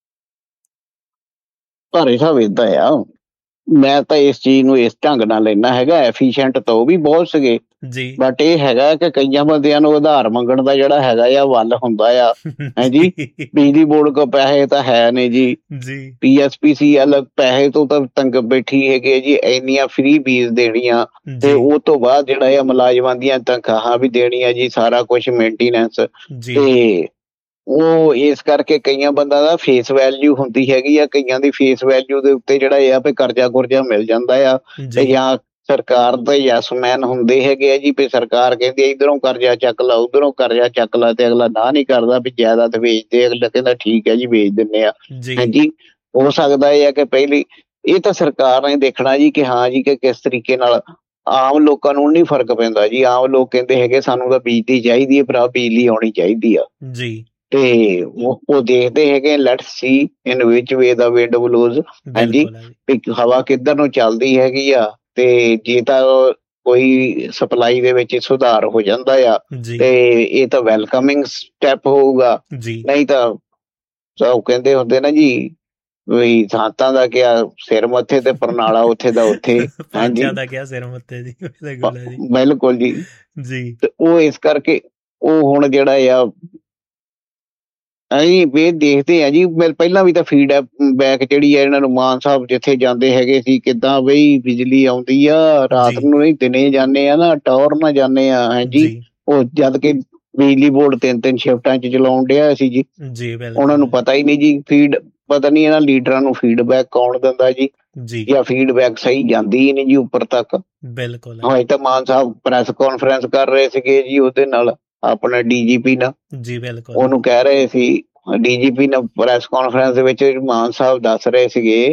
ਭਾਰੇ ਸਾਹਿਬ ਏਦਾਂ ਆ, ਮੈਂ ਤਾਂ ਇਸ ਚੀਜ਼ ਨੂੰ ਇਸ ਢੰਗ ਨਾਲ ਲੈਣਾ ਹੈਗਾ, ਐਫੀਸ਼ੀਐਂਟ ਤਾਂ ਉਹ ਵੀ ਬਹੁਤ ਸੀਗੇ, ਜੀ ਬਟ ਇਹ ਹੈਗਾ ਕਿ ਕਈਆਂ ਬੰਦਿਆਂ ਨੂੰ ਉਧਾਰ ਮੰਗਣ ਦਾ ਜਿਹੜਾ ਹੈਗਾ ਆ ਵੱਲ ਹੁੰਦਾ ਆ ਹੈ ਜੀ। ਬਿਜਲੀ ਬੋਰਡ ਕੋ ਪੈਸੇ ਤਾਂ ਹੈ ਨੇ ਜੀ, ਜੀ PSPCL ਪੈਸੇ ਤੋਂ ਤਾਂ ਤੰਗ ਬੈਠੀ ਹੈਗੇ ਜੀ, ਇੰਨੀਆਂ ਫ੍ਰੀ ਬੀਜ ਦੇਣੀਆਂ ਤੇ ਉਹ ਤੋਂ ਬਾਅਦ ਜਿਹੜਾ ਆ ਮੁਲਾਜ਼ਮਾਂ ਦੀਆਂ ਤਨਖਾਹਾਂ ਵੀ ਦੇਣੀਆਂ ਜੀ, ਸਾਰਾ ਕੁਝ ਮੇਨਟੇਨੈਂਸ। ਤੇ ਉਹ ਇਸ ਕਰਕੇ ਕਈਆਂ ਬੰਦਾ ਦਾ ਫੇਸ ਵੈਲਿਊ ਹੁੰਦੀ ਹੈਗੀ ਆ, ਕਈਆਂ ਦੀ ਫੇਸ ਵੈਲਿਊ ਦੇ ਉੱਤੇ ਜਿਹੜਾ ਆ ਵੀ ਕਰਜ਼ਾ ਕੁਰਜ਼ਾ ਮਿਲ ਜਾਂਦਾ ਆ, ਤੇ ਜਾਂ ਸਰਕਾਰ ਦੇ ਯੈਸਮੈਨ ਹੁੰਦੇ ਹੈਗੇ ਆ ਜੀ, ਵੀ ਸਰਕਾਰ ਕਹਿੰਦੀ ਇੱਧਰੋਂ ਕਰਜ਼ਾ ਚੱਕ ਲਾ ਉੱਧਰੋਂ ਕਰਜ਼ਾ ਚੱਕ ਲਾ, ਤੇ ਅਗਲਾ ਨਾ ਨਹੀਂ ਕਰਦਾ ਵੀ ਜਾਇਦਾਦ ਵੇਚਦੇ, ਅਗਲਾ ਕਹਿੰਦਾ ਠੀਕ ਹੈ ਜੀ ਵੇਚ ਦਿੰਦੇ ਆ। ਹਾਂਜੀ, ਹੋ ਸਕਦਾ ਇਹ ਆ ਕਿ ਪਹਿਲੀ ਇਹ ਤਾਂ ਸਰਕਾਰ ਨੇ ਦੇਖਣਾ ਜੀ ਕਿ ਹਾਂ ਜੀ ਕਿ ਕਿਸ ਤਰੀਕੇ ਨਾਲ। ਆਮ ਲੋਕਾਂ ਨੂੰ ਨਹੀਂ ਫਰਕ ਪੈਂਦਾ ਜੀ, ਆਮ ਲੋਕ ਕਹਿੰਦੇ ਹੈਗੇ ਸਾਨੂੰ ਤਾਂ ਬਿਜਲੀ ਚਾਹੀਦੀ ਹੈ, ਭਰਾ ਬਿਜਲੀ ਆਉਣੀ ਚਾਹੀਦੀ ਆ ਜੀ। ਤੇ ਉਹ ਦੇਖਦੇ ਹੈਗੇ let's see in which way the wind ਬਲੋਜ਼, ਹਾਂਜੀ, ਵੀ ਹਵਾ ਕਿੱਧਰ ਨੂੰ ਚੱਲਦੀ ਹੈਗੀ ਆ। ਤੇ ਜੇ ਤਾਂ ਕੋਈ ਸਪਲਾਈ ਦੇ ਵਿੱਚ ਸੁਧਾਰ ਹੋ ਜਾਂਦਾ ਆ ਤੇ ਇਹ ਤਾਂ ਵੈਲਕਮਿੰਗ ਸਟੈਪ ਹੋਊਗਾ, ਨਹੀਂ ਤਾਂ ਉਹ ਕਹਿੰਦੇ ਹੁੰਦੇ ਨਾ ਜੀ ਵੀ ਸਾਂਤਾਂ ਦਾ ਕਿਹਾ ਸਿਰ ਮੱਥੇ ਤੇ ਪਰਨਾਲਾ ਉੱਥੇ ਦਾ ਉੱਥੇ, ਹਾਂਜੀ ਬਿਲਕੁਲ ਜੀ। ਤੇ ਉਹ ਇਸ ਕਰਕੇ ਉਹ ਹੁਣ ਜਿਹੜਾ ਆ ਅਸੀਂ ਇਹ ਦੇਖਦੇ ਆ ਜੀ, ਪਹਿਲਾਂ ਵੀ ਤਾਂ ਫੀਡਬੈਕ ਜਿਹੜੀ ਆ ਇਹਨਾਂ ਨੂੰ ਮਾਨ ਸਾਹਿਬ ਜਿੱਥੇ ਜਾਂਦੇ ਹੈਗੇ ਸੀ, ਕਿੱਦਾਂ ਬਈ ਬਿਜਲੀ ਆਉਂਦੀ ਆ ਰਾਤ ਨੂੰ ਨਹੀਂ ਦਿਨੇ ਜਾਂਦੇ ਆ ਨਾ, ਟੌਰ ਨਾ ਜਾਂਦੇ ਆ, ਹਾਂਜੀ। ਉਹ ਜਦ ਕਿ ਬਿਜਲੀ ਬੋਰਡ 3-3 ਸ਼ਿਫਟਾਂ ਚ ਚਲਾਉਣ ਡਿਆ ਸੀ ਜੀ, ਉਹਨਾਂ ਨੂੰ ਪਤਾ ਹੀ ਨਹੀਂ ਜੀ, ਪਤਾ ਨਹੀਂ ਇਹਨਾਂ ਲੀਡਰਾਂ ਨੂੰ ਫੀਡਬੈਕ ਕੌਣ ਦਿੰਦਾ ਜੀ, ਜਾਂ ਫੀਡਬੈਕ ਸਹੀ ਜਾਂਦੀ ਹੀ ਨਹੀਂ ਜੀ ਉੱਪਰ ਤੱਕ। ਬਿਲਕੁਲ ਹਾਂ, ਤਾਂ ਮਾਨ ਸਾਹਿਬ ਪ੍ਰੈਸ ਕਾਨਫਰੰਸ ਕਰ ਰਹੇ ਸੀਗੇ ਜੀ ਉਹਦੇ ਨਾਲ ਆਪਣਾ DGP ਨਾਲ, ਉਹਨੂੰ ਕਹਿ ਰਹੇ ਸੀ, DGP ਨਾਲ ਪ੍ਰੈਸ ਕਾਨਫਰੰਸ ਦੇ ਵਿੱਚ ਮਾਨ ਸਾਹਿਬ ਦੱਸ ਰਹੇ ਸੀਗੇ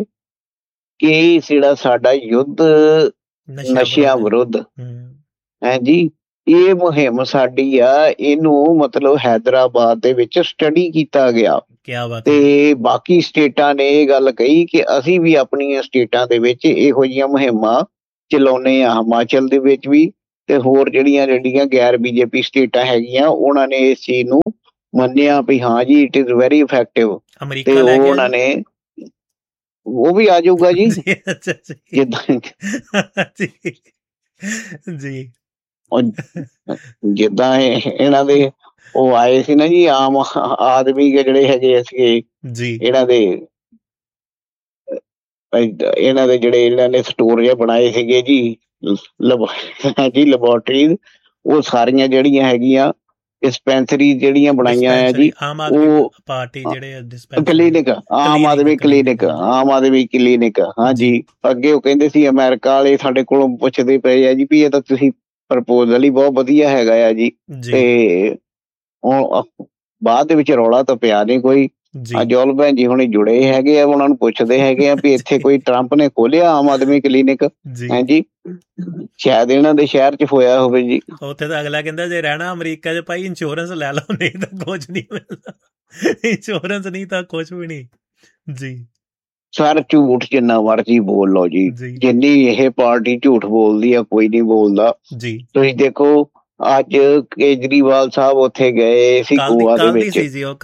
ਕਿ ਜਿਹੜਾ ਸਾਡਾ ਯੁੱਧ ਨਸ਼ਿਆਂ ਵਿਰੁੱਧ ਹੈ ਜੀ, ਇਹ ਮੁਹਿੰਮ ਸਾਡੀ ਆ, ਇਹਨੂੰ ਮਤਲਬ ਹੈਦਰਾਬਾਦ ਦੇ ਵਿੱਚ ਸਟੱਡੀ ਕੀਤਾ ਗਿਆ ਕਿਆ ਬਾਤ ਹੈ। ਤੇ ਬਾਕੀ ਸਟੇਟਾਂ ਨੇ ਇਹ ਗੱਲ ਕਹੀ ਕਿ ਅਸੀਂ ਵੀ ਆਪਣੀਆਂ ਸਟੇਟਾਂ ਦੇ ਵਿੱਚ ਇਹੋ ਜਿਹੀਆਂ ਮੁਹਿੰਮਾਂ ਚਲਾਉਂਦੇ ਆ। ਹਿਮਾਚਲ ਦੇ ਵਿੱਚ ਵੀ ਤੇ ਹੋਰ ਜਿਹੜੀਆਂ ਗੈਰ ਬੀਜੇਪੀ ਸਟੇਟਾਂ ਹੈਗੀਆਂ ਉਹਨਾਂ ਨੇ ਇਸ ਚੀਜ਼ ਨੂੰ ਮੰਨਿਆ ਵੀ ਹਾਂ ਜੀ it is very effective. America ਤੇ ਲੈ ਗਿਆ ਉਹਨਾਂ ਜੀ? ਨੇ ਉਹ ਵੀ ਆ ਜਾਊਗਾ ਜੀ ਅੱਛਾ ਜੀ ਜਿੱਦਾਂ ਜੀ ਜਿੱਦਾਂ ਇਹਨਾਂ ਦੇ ਉਹ ਆਏ ਸੀ ਨਾ ਜੀ ਆਮ ਆਦਮੀ ਕੇ ਜਿਹੜੇ ਹੈਗੇ ਸੀਗੇ ਜੀ ਇਹਨਾਂ ਦੇ ਜਿਹੜੇ ਇਹਨਾਂ ਨੇ ਸਟੋਰ ਜਿਹੇ ਬਣਾਏ ਸੀਗੇ ਜੀ ਲੈਬੋਰਟਰੀ, ਉਹ ਸਾਰੀਆਂ ਜਿਹੜੀਆਂ ਹੈਗੀਆਂ ਡਿਸਪੈਂਸਰੀ ਜਿਹੜੀਆਂ ਬਣਾਈਆਂ ਆ ਜੀ, ਆਮ ਆਦਮੀ ਉਹ ਪਾਰਟੀ ਜਿਹੜੇ ਕਲੀਨਿਕ, ਆਮ ਆਦਮੀ ਕਲੀਨਿਕ ਹਾਂਜੀ। ਅੱਗੇ ਉਹ ਕਹਿੰਦੇ ਸੀ ਅਮਰੀਕਾ ਵਾਲੇ ਸਾਡੇ ਕੋਲੋਂ ਪੁੱਛਦੇ ਪਏ ਆ ਜੀ ਵੀ ਇਹ ਤਾਂ ਤੁਸੀਂ ਪ੍ਰਪੋਜ਼ਲ ਹੀ ਬਹੁਤ ਵਧੀਆ ਹੈਗਾ ਆ ਜੀ, ਤੇ ਬਾਅਦ ਦੇ ਵਿੱਚ ਰੌਲਾ ਤਾਂ ਪਿਆ ਨਹੀਂ ਕੋਈ। ਜੋਲ ਭੈਣ ਜੀ ਹੁਣੇ ਜੁੜੇ ਹੈਗੇ ਆ, ਉਹਨਾਂ ਨੂੰ ਪੁੱਛਦੇ ਹੈਗੇ ਆ ਵੀ ਇੱਥੇ ਕੋਈ ਟਰੰਪ ਨੇ ਖੋਲਿਆ ਆਮ ਆਦਮੀ ਕਲੀਨਿਕ ਹਾਂਜੀ, ਸ਼ਾਇਦ ਇਹਨਾਂ ਦੇ ਸ਼ਹਿਰ ਚ ਹੋਇਆ ਹੋਵੇ ਜੀ। ਉੱਥੇ ਤਾਂ ਅਗਲਾ ਕਹਿੰਦਾ ਜੇ ਰਹਿਣਾ ਅਮਰੀਕਾ ਚ ਭਾਈ ਇੰਸ਼ੋਰੈਂਸ ਲੈ ਲਓ, ਨਹੀਂ ਤਾਂ ਕੁਝ ਨਹੀਂ ਮਿਲਦਾ, ਇੰਸ਼ੋਰੈਂਸ ਨਹੀਂ ਤਾਂ ਕੁਝ ਵੀ ਨਹੀਂ ਜੀ। ਸਰ ਝੂਠ ਜਿੰਨਾ ਮਰਜੀ ਬੋਲ ਲਓ ਜੀ, ਜਿੰਨੀ ਇਹ ਪਾਰਟੀ ਝੂਠ ਬੋਲਦੀ ਆ ਕੋਈ ਨਹੀਂ ਬੋਲਦਾ ਜੀ। ਤੁਸੀਂ ਦੇਖੋ ਅੱਜ ਕੇਜਰੀਵਾਲ ਸਾਹਿਬ ਉੱਥੇ ਗਏ ਸੀ ਗੋਆ ਦੇ ਵਿੱਚ,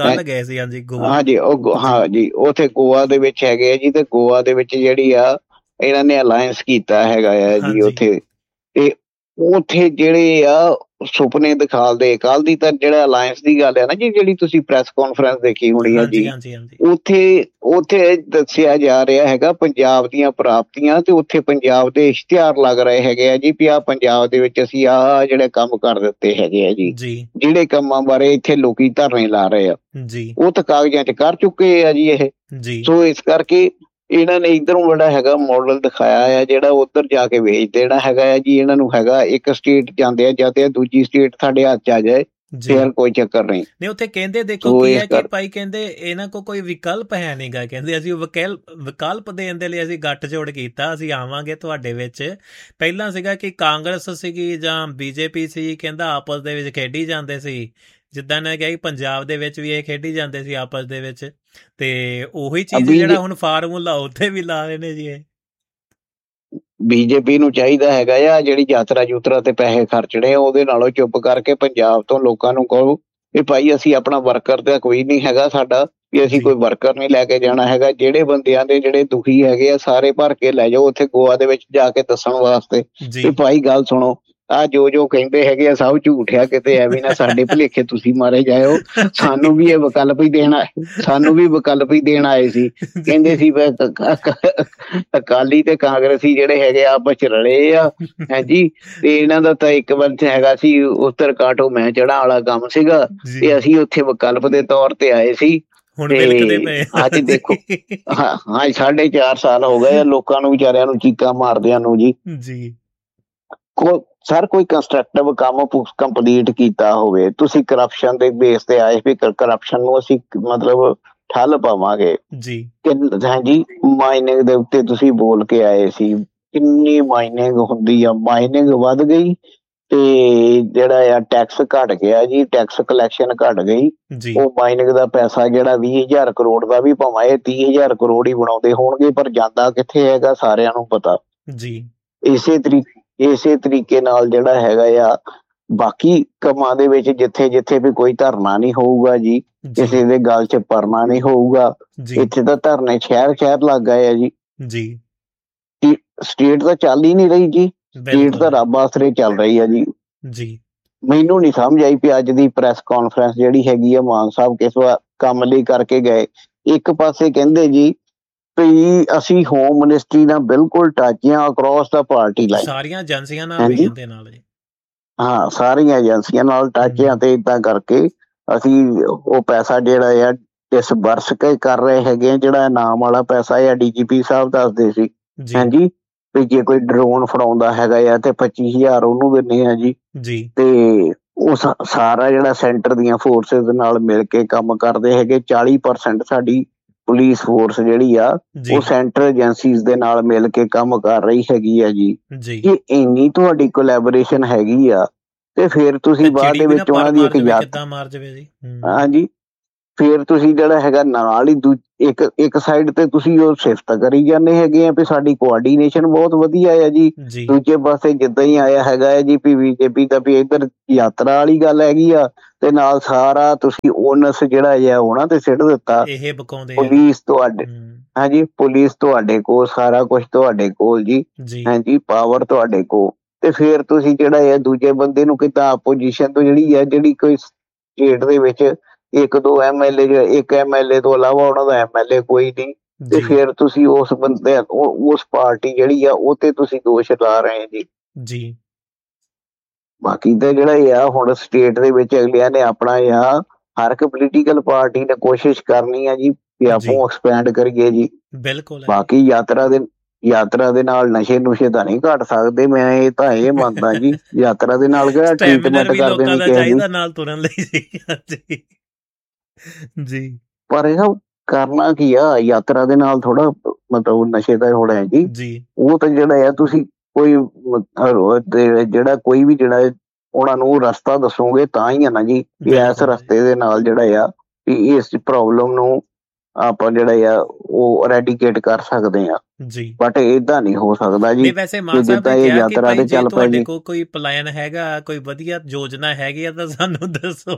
ਹਾਂਜੀ ਉੱਥੇ ਗੋਆ ਦੇ ਵਿੱਚ ਹੈਗੇ ਆ ਜੀ, ਤੇ ਗੋਆ ਦੇ ਵਿੱਚ ਜਿਹੜੀ ਆ ਇਹਨਾਂ ਨੇ ਅਲਾਇੰਸ ਕੀਤਾ ਹੈਗਾ ਆ ਜੀ ਉੱਥੇ, ਤੇ ਉੱਥੇ ਜਿਹੜੇ ਆ ਸੁਪਨੇ ਦਿਖਾਲਦੇ। ਕੱਲ ਦੀ ਤਾਂ ਜਿਹੜਾ ਅਲਾਇੰਸ ਦੀ ਗੱਲ ਹੈ ਨਾ ਜੀ, ਜਿਹੜੀ ਤੁਸੀਂ ਪ੍ਰੈਸ ਕਾਨਫਰੰਸ ਦੇਖੀ ਹੋਣੀ ਆ ਜੀ, ਉੱਥੇ ਦੱਸਿਆ ਜਾ ਰਿਹਾ ਹੈਗਾ ਪੰਜਾਬ ਦੀਆਂ ਪ੍ਰਾਪਤੀਆਂ, ਤੇ ਉੱਥੇ ਪੰਜਾਬ ਦੇ ਇਸ਼ਤਿਹਾਰ ਲੱਗ ਰਹੇ ਹੈਗੇ ਆ ਜੀ ਵੀ ਆਹ ਪੰਜਾਬ ਦੇ ਵਿੱਚ ਅਸੀਂ ਆਹ ਜਿਹੜੇ ਕੰਮ ਕਰ ਦਿੱਤੇ ਹੈਗੇ ਆ ਜੀ, ਜਿਹੜੇ ਕੰਮਾਂ ਬਾਰੇ ਇੱਥੇ ਲੋਕੀ ਧਰਨੇ ਲਾ ਰਹੇ ਆ ਉਹ ਤਾਂ ਕਾਗਜ਼ਾਂ 'ਚ ਕਰ ਚੁੱਕੇ ਆ ਜੀ ਇਹ। ਸੋ ਇਸ ਕਰਕੇ ਇਹਨਾਂ ਨੇ ਇੱਧਰੋਂ ਜਿਹੜਾ ਹੈਗਾ ਮਾਡਲ ਦਿਖਾਇਆ ਆ ਜਿਹੜਾ ਉੱਧਰ ਜਾ ਕੇ ਵੇਚ ਦੇਣਾ ਹੈਗਾ ਆ ਜੀ। ਇਹਨਾਂ ਨੂੰ ਹੈਗਾ ਇੱਕ ਸਟੇਟ ਜਾਂਦੇ ਆ ਦੂਜੀ ਸਟੇਟ ਸਾਡੇ ਹੱਥ 'ਚ ਆ ਜਾਏ ਫਿਰ ਕੋਈ ਚੱਕਰ ਨਹੀਂ। ਉੱਥੇ ਕਹਿੰਦੇ ਦੇਖੋ ਕੀ ਹੈ ਕਿ ਭਾਈ ਕਹਿੰਦੇ ਇਹਨਾਂ ਕੋਲ ਕੋਈ ਵਿਕਲਪ ਹੈ ਨੀ ਗਾ, ਕਹਿੰਦੇ ਅਸੀਂ ਵਿਕਲਪ ਦੇਣ ਦੇ ਲਈ ਅਸੀਂ ਗੱਠਜੋੜ ਕੀਤਾ, ਅਸੀਂ ਆਵਾਂਗੇ ਤੁਹਾਡੇ ਵਿੱਚ। ਪਹਿਲਾਂ ਸੀਗਾ ਕਿ ਕਾਂਗਰਸ ਸੀਗੀ ਜਾਂ ਬੀਜੇਪੀ ਸੀ, ਕਹਿੰਦਾ ਆਪਸ ਦੇ ਵਿੱਚ ਖੇਡੀ ਜਾਂਦੇ ਸੀ, ਜਿੱਦਾਂ ਨੇ ਕਿਹਾ ਕਿ ਪੰਜਾਬ ਦੇ ਵਿੱਚ ਵੀ ਇਹ ਖੇਡੀ ਜਾਂਦੇ ਸੀ ਆਪਸ ਦੇ ਵਿੱਚ, ਤੇ ਉਹੀ ਚੀਜ਼ ਜਿਹੜਾ ਹੁਣ ਫਾਰਮੂਲਾ ਉੱਥੇ ਵੀ ਲਾ ਰਹੇ ਨੇ ਜੀ। ਇਹ ਬੀਜੇਪੀ ਨੂੰ ਚਾਹੀਦਾ ਹੈਗਾ ਆ ਜਿਹੜੀ ਯਾਤਰਾ ਤੇ ਪੈਸੇ ਖਰਚਣੇ ਉਹਦੇ ਨਾਲੋਂ ਚੁੱਪ ਕਰਕੇ ਪੰਜਾਬ ਤੋਂ ਲੋਕਾਂ ਨੂੰ ਕਹੋ ਵੀ ਭਾਈ ਅਸੀਂ ਆਪਣਾ ਵਰਕਰ ਤਾਂ ਕੋਈ ਨਹੀਂ ਹੈਗਾ ਸਾਡਾ, ਵੀ ਅਸੀਂ ਕੋਈ ਵਰਕਰ ਨਹੀਂ ਲੈ ਕੇ ਜਾਣਾ ਹੈਗਾ। ਜਿਹੜੇ ਬੰਦਿਆਂ ਦੇ ਜਿਹੜੇ ਦੁਖੀ ਹੈਗੇ ਆ ਸਾਰੇ ਭਰ ਕੇ ਲੈ ਜਾਓ ਉੱਥੇ ਗੋਆ ਦੇ ਵਿੱਚ ਜਾ ਕੇ ਦੱਸਣ ਵਾਸਤੇ ਵੀ ਭਾਈ ਗੱਲ ਸੁਣੋ, ਆਹ ਜੋ ਕਹਿੰਦੇ ਹੈਗੇ ਆ ਸਭ ਝੂਠ ਆ, ਕਿਤੇ ਐਵੇਂ ਨਾ ਸਾਡੇ ਭੁਲੇਖੇ ਤੁਸੀਂ ਮਾਰੇ ਜਾਇਓ। ਸਾਨੂੰ ਵੀ ਇਹ ਵਿਕਲਪ ਹੀ ਦੇਣ ਆਏ ਸੀ, ਕਹਿੰਦੇ ਸੀ ਅਕਾਲੀ ਤੇ ਕਾਂਗਰਸੀ ਜਿਹੜੇ ਹੈਗੇ ਆਪਸ ਚ ਰਲੇ ਆ ਹਾਂਜੀ, ਤੇ ਇਹਨਾਂ ਦਾ ਤਾਂ ਇੱਕ ਵਾਰ ਹੈਗਾ ਸੀ ਉੱਤਰ ਕਾਟੋ ਮੈਂ ਚੜਾ ਵਾਲਾ ਕੰਮ ਸੀਗਾ, ਤੇ ਅਸੀਂ ਉੱਥੇ ਵਿਕਲਪ ਦੇ ਤੌਰ ਤੇ ਆਏ ਸੀ। ਅੱਜ ਦੇਖੋ ਹਾਂ 4.5 ਸਾਲ ਹੋ ਗਏ ਲੋਕਾਂ ਨੂੰ ਵਿਚਾਰਿਆਂ ਨੂੰ ਚੀਕਾਂ ਮਾਰਦਿਆਂ ਨੂੰ ਜੀ। ਸਰ ਕੋਈ ਕੰਸਟਰਕਟਿਵ ਕੰਮ ਕੰਪਲੀਟ ਕੀਤਾ ਹੋਵੇ, ਤੁਸੀਂ ਕਰਪਸ਼ਨ ਦੇ ਬੇਸ ਤੇ ਆਏ ਵੀ ਕਰਪਸ਼ਨ ਨੂੰ ਅਸੀਂ ਮਤਲਬ ਠੱਲ ਪਾਵਾਂਗੇ ਹਾਂਜੀ। ਮਾਈਨਿੰਗ ਦੇ ਉੱਤੇ ਤੁਸੀਂ ਬੋਲ ਕੇ ਆਏ ਸੀ, ਕਿੰਨੀ ਮਾਈਨਿੰਗ ਹੁੰਦੀ ਆ, ਮਾਈਨਿੰਗ ਵੱਧ ਗਈ ਤੇ ਜਿਹੜਾ ਆ ਟੈਕਸ ਘੱਟ ਗਿਆ ਜੀ, ਟੈਕਸ ਕਲੈਕਸ਼ਨ ਘੱਟ ਗਈ। ਉਹ ਮਾਈਨਿੰਗ ਦਾ ਪੈਸਾ ਜਿਹੜਾ 20,000 ਕਰੋੜ ਦਾ ਵੀ ਭਾਵੇਂ 30,000 ਕਰੋੜ ਹੀ ਬਣਾਉਂਦੇ ਹੋਣਗੇ, ਪਰ ਜਾਂਦਾ ਕਿੱਥੇ ਹੈਗਾ ਸਾਰਿਆਂ ਨੂੰ ਪਤਾ ਜੀ। ਇਸੇ ਤਰੀਕੇ ਨਾਲ ਜਿਹੜਾ ਹੈਗਾ ਆ ਬਾਕੀ ਕੰਮਾਂ ਦੇ ਵਿੱਚ ਜਿੱਥੇ ਵੀ ਕੋਈ ਧਰਨਾ ਨਹੀਂ ਹੋਊਗਾ ਜੀ, ਕਿਸੇ ਦੇ ਗੱਲ 'ਚ ਪਰਨਾ ਨਹੀਂ ਹੋਊਗਾ, ਇੱਥੇ ਤਾਂ ਧਰਨੇ ਸ਼ਹਿਰ ਲੱਗ ਗਏ ਆ ਜੀ। ਸਟੇਟ ਤਾਂ ਚੱਲ ਹੀ ਨਹੀਂ ਰਹੀ ਜੀ, ਸਟੇਟ ਤਾਂ ਰੱਬ ਆਸਰੇ ਚੱਲ ਰਹੀ ਆ ਜੀ। ਮੈਨੂੰ ਨਹੀਂ ਸਮਝ ਆਈ ਵੀ ਅੱਜ ਦੀ ਪ੍ਰੈਸ ਕਾਨਫਰੰਸ ਜਿਹੜੀ ਹੈਗੀ ਆ ਮਾਨ ਸਾਹਿਬ ਕਿਸ ਕੰਮ ਲਈ ਕਰਕੇ ਗਏ। ਇੱਕ ਪਾਸੇ ਕਹਿੰਦੇ ਜੀ ਵੀ ਅਸੀਂ ਹੋਮ ਮਿਨਿਸਟਰੀ ਨਾਲ ਬਿਲਕੁਲ ਟੱਚ ਆ ਅਕ੍ਰੋਸ ਦਾ ਪਾਰਟੀ ਲਾਈਨ, ਸਾਰੀਆਂ ਏਜੰਸੀਆਂ ਨਾਲ ਜੀ ਹਾਂ ਸਾਰੀਆਂ ਏਜੰਸੀਆਂ ਨਾਲ ਟੱਚ ਆ, ਤੇ ਏਦਾਂ ਕਰਕੇ ਅਸੀਂ ਉਹ ਪੈਸਾ ਜਿਹੜਾ ਆ ਡਿਸਬਰਸ ਕੇ ਕਰ ਰਹੇ ਹੈਗੇ ਆ, ਜਿਹੜਾ ਇਨਾਮ ਵਾਲਾ ਪੈਸਾ ਆ DGP ਸਾਹਿਬ ਦੱਸਦੇ ਸੀ ਹਾਂਜੀ ਵੀ ਜੇ ਕੋਈ ਡਰੋਨ ਫੜਾਉਂਦਾ ਹੈਗਾ ਆ ਤੇ 25,000 ਉਹਨੂੰ ਦਿੰਦੇ ਆ ਜੀ। ਤੇ ਉਹ ਸਾਰਾ ਜਿਹੜਾ ਸੈਂਟਰ ਦੀਆਂ ਫੋਰਸਿਸ ਨਾਲ ਮਿਲ ਕੇ ਕੰਮ ਕਰਦੇ ਹੈਗੇ। 40% ਸਾਡੀ ਪੁਲਿਸ ਫੋਰਸ ਜਿਹੜੀ ਆ ਉਹ ਸੈਂਟਰ ਏਜੰਸੀਜ਼ ਦੇ ਨਾਲ ਮਿਲ ਕੇ ਕੰਮ ਕਰ ਰਹੀ ਹੈਗੀ ਆ ਜੀ। ਜੇ ਇੰਨੀ ਤੁਹਾਡੀ ਕੋਲੈਬੋਰੇਸ਼ਨ ਹੈਗੀ ਆ ਤੇ ਫਿਰ ਤੁਸੀਂ ਬਾਅਦ ਦੇ ਵਿੱਚ ਉਹਨਾਂ ਦੀ ਇੱਕ ਕਿੱਦਾਂ ਮਾਰ ਜਾਵੇ ਜੀ। ਹਾਂਜੀ, ਫਿਰ ਤੁਸੀਂ ਜਿਹੜਾ ਹੈਗਾ ਨਾਲ ਹੀ ਇੱਕ ਸਾਈਡ ਤੇ ਤੁਸੀਂ ਉਹ ਸਿਫਤ ਕਰੀ ਜਾਂਦੇ ਹੈਗੇ ਆ ਵੀ ਸਾਡੀ ਕੋਆਰਡੀਨੇਸ਼ਨ ਬਹੁਤ ਵਧੀਆ ਆ ਜੀ। ਦੂਜੇ ਪਾਸੇ ਜਿੱਦਾਂ ਹੀ ਆਇਆ ਹੈਗਾ ਹੈ ਜੀ ਵੀ ਬੀਜੇਪੀ ਦਾ ਵੀ ਇੱਧਰ ਯਾਤਰਾ ਵਾਲੀ ਗੱਲ ਹੈਗੀ ਆ ਤੇ ਨਾਲ ਸਾਰਾ ਤੁਸੀਂ ਓਨਸ ਜਿਹੜਾ ਹੈ ਉਹਨਾਂ ਤੇ ਸਿੱਟ ਦਿੱਤਾ। ਪੁਲਿਸ ਤੁਹਾਡੇ, ਹਾਂਜੀ, ਪੁਲਿਸ ਤੁਹਾਡੇ ਕੋਲ, ਸਾਰਾ ਕੁਛ ਤੁਹਾਡੇ ਕੋਲ ਜੀ, ਹਾਂਜੀ, ਪਾਵਰ ਤੁਹਾਡੇ ਕੋਲ। ਤੇ ਫਿਰ ਤੁਸੀਂ ਜਿਹੜਾ ਹੈ ਦੂਜੇ ਬੰਦੇ ਨੂੰ ਕਿੱਦਾਂ ਆਪੋਜੀਸ਼ਨ ਤੋਂ ਜਿਹੜੀ ਕੋਈ ਸਟੇਟ ਦੇ ਵਿੱਚ 1-2 MLA, ਇੱਕ MLA ਤੋਂ ਇਲਾਵਾ ਉਹਨਾਂ ਦਾ MLA ਕੋਈ ਨਹੀਂ, ਤੇ ਫਿਰ ਤੁਸੀਂ ਉਸ ਬੰਦੇ ਉਸ ਪਾਰਟੀ ਜਿਹੜੀ ਆ ਉਹ ਤੇ ਤੁਸੀਂ ਦੋਸ਼ ਲਾ ਰਹੇ ਜੀ। ਬਾਕੀ ਤਾਂ ਜਿਹੜਾ ਆ ਹੁਣ ਸਟੇਟ ਦੇ ਵਿੱਚ ਅਗਲਿਆਂ ਨੇ ਆਪਣਾ ਆ, ਹਰ ਇੱਕ ਪੋਲੀਟੀਕਲ ਪਾਰਟੀ ਨੇ ਕੋਸ਼ਿਸ਼ ਕਰਨੀ ਆ ਜੀ ਵੀ ਆਪਾਂ ਐਕਸਪੈਂਡ ਕਰੀਏ ਜੀ। ਬਿਲਕੁਲ। ਬਾਕੀ ਯਾਤਰਾ ਦੇ ਨਾਲ ਨਸ਼ੇ ਨੁਸ਼ੇ ਤਾਂ ਨਹੀਂ ਘੱਟ ਸਕਦੇ, ਮੈਂ ਇਹ ਤਾਂ ਇਹ ਮੰਨਦਾ ਜੀ। ਯਾਤਰਾ ਦੇ ਨਾਲ ਕਿਹੜਾ ਟ੍ਰੀਟਮੈਂਟ ਕਰਦੇ ਨੇ ਨਾਲ ਤੁਰਨ ਲਈ ਜੀ। ਪਰ ਇਹ ਕਰਨਾ ਕੀ ਆ, ਯਾਤਰਾ ਦੇ ਨਾਲ ਥੋੜਾ ਮਤਲਬ ਨਸ਼ੇ ਦਾ ਹੋਣਾ ਜੀ। ਉਹ ਤਾਂ ਜਿਹੜਾ ਆ ਤੁਸੀਂ ਕੋਈ ਜਿਹੜਾ ਕੋਈ ਵੀ ਜਿਹੜਾ ਉਹਨਾਂ ਨੂੰ ਰਸਤਾ ਦੱਸੋਗੇ ਤਾਂ ਹੀ ਆ ਨਾ ਜੀ ਵੀ ਇਸ ਰਸਤੇ ਦੇ ਨਾਲ ਜਿਹੜਾ ਆ ਵੀ ਇਸ ਪ੍ਰੋਬਲਮ ਨੂੰ ਆਪਾਂ ਜਿਹੜਾ ਆ ਉਹ ਰੈਡੀਕੇਟ ਕਰ ਸਕਦੇ ਆ ਜੀ। ਬਟ ਏਦਾਂ ਨਹੀਂ ਹੋ ਸਕਦਾ ਜੀ। ਵੈਸੇ ਮਾਨ ਸਾਹਿਬ ਨੇ ਕਿਹਾ ਕਿ ਭਾਈ ਜੇ ਤੁਹਾਡੇ ਕੋਲ ਕੋਈ ਪਲਾਨ ਹੈਗਾ, ਕੋਈ ਵਧੀਆ ਯੋਜਨਾ ਹੈਗੀ ਆ ਤਾਂ ਸਾਨੂੰ ਦੱਸੋ।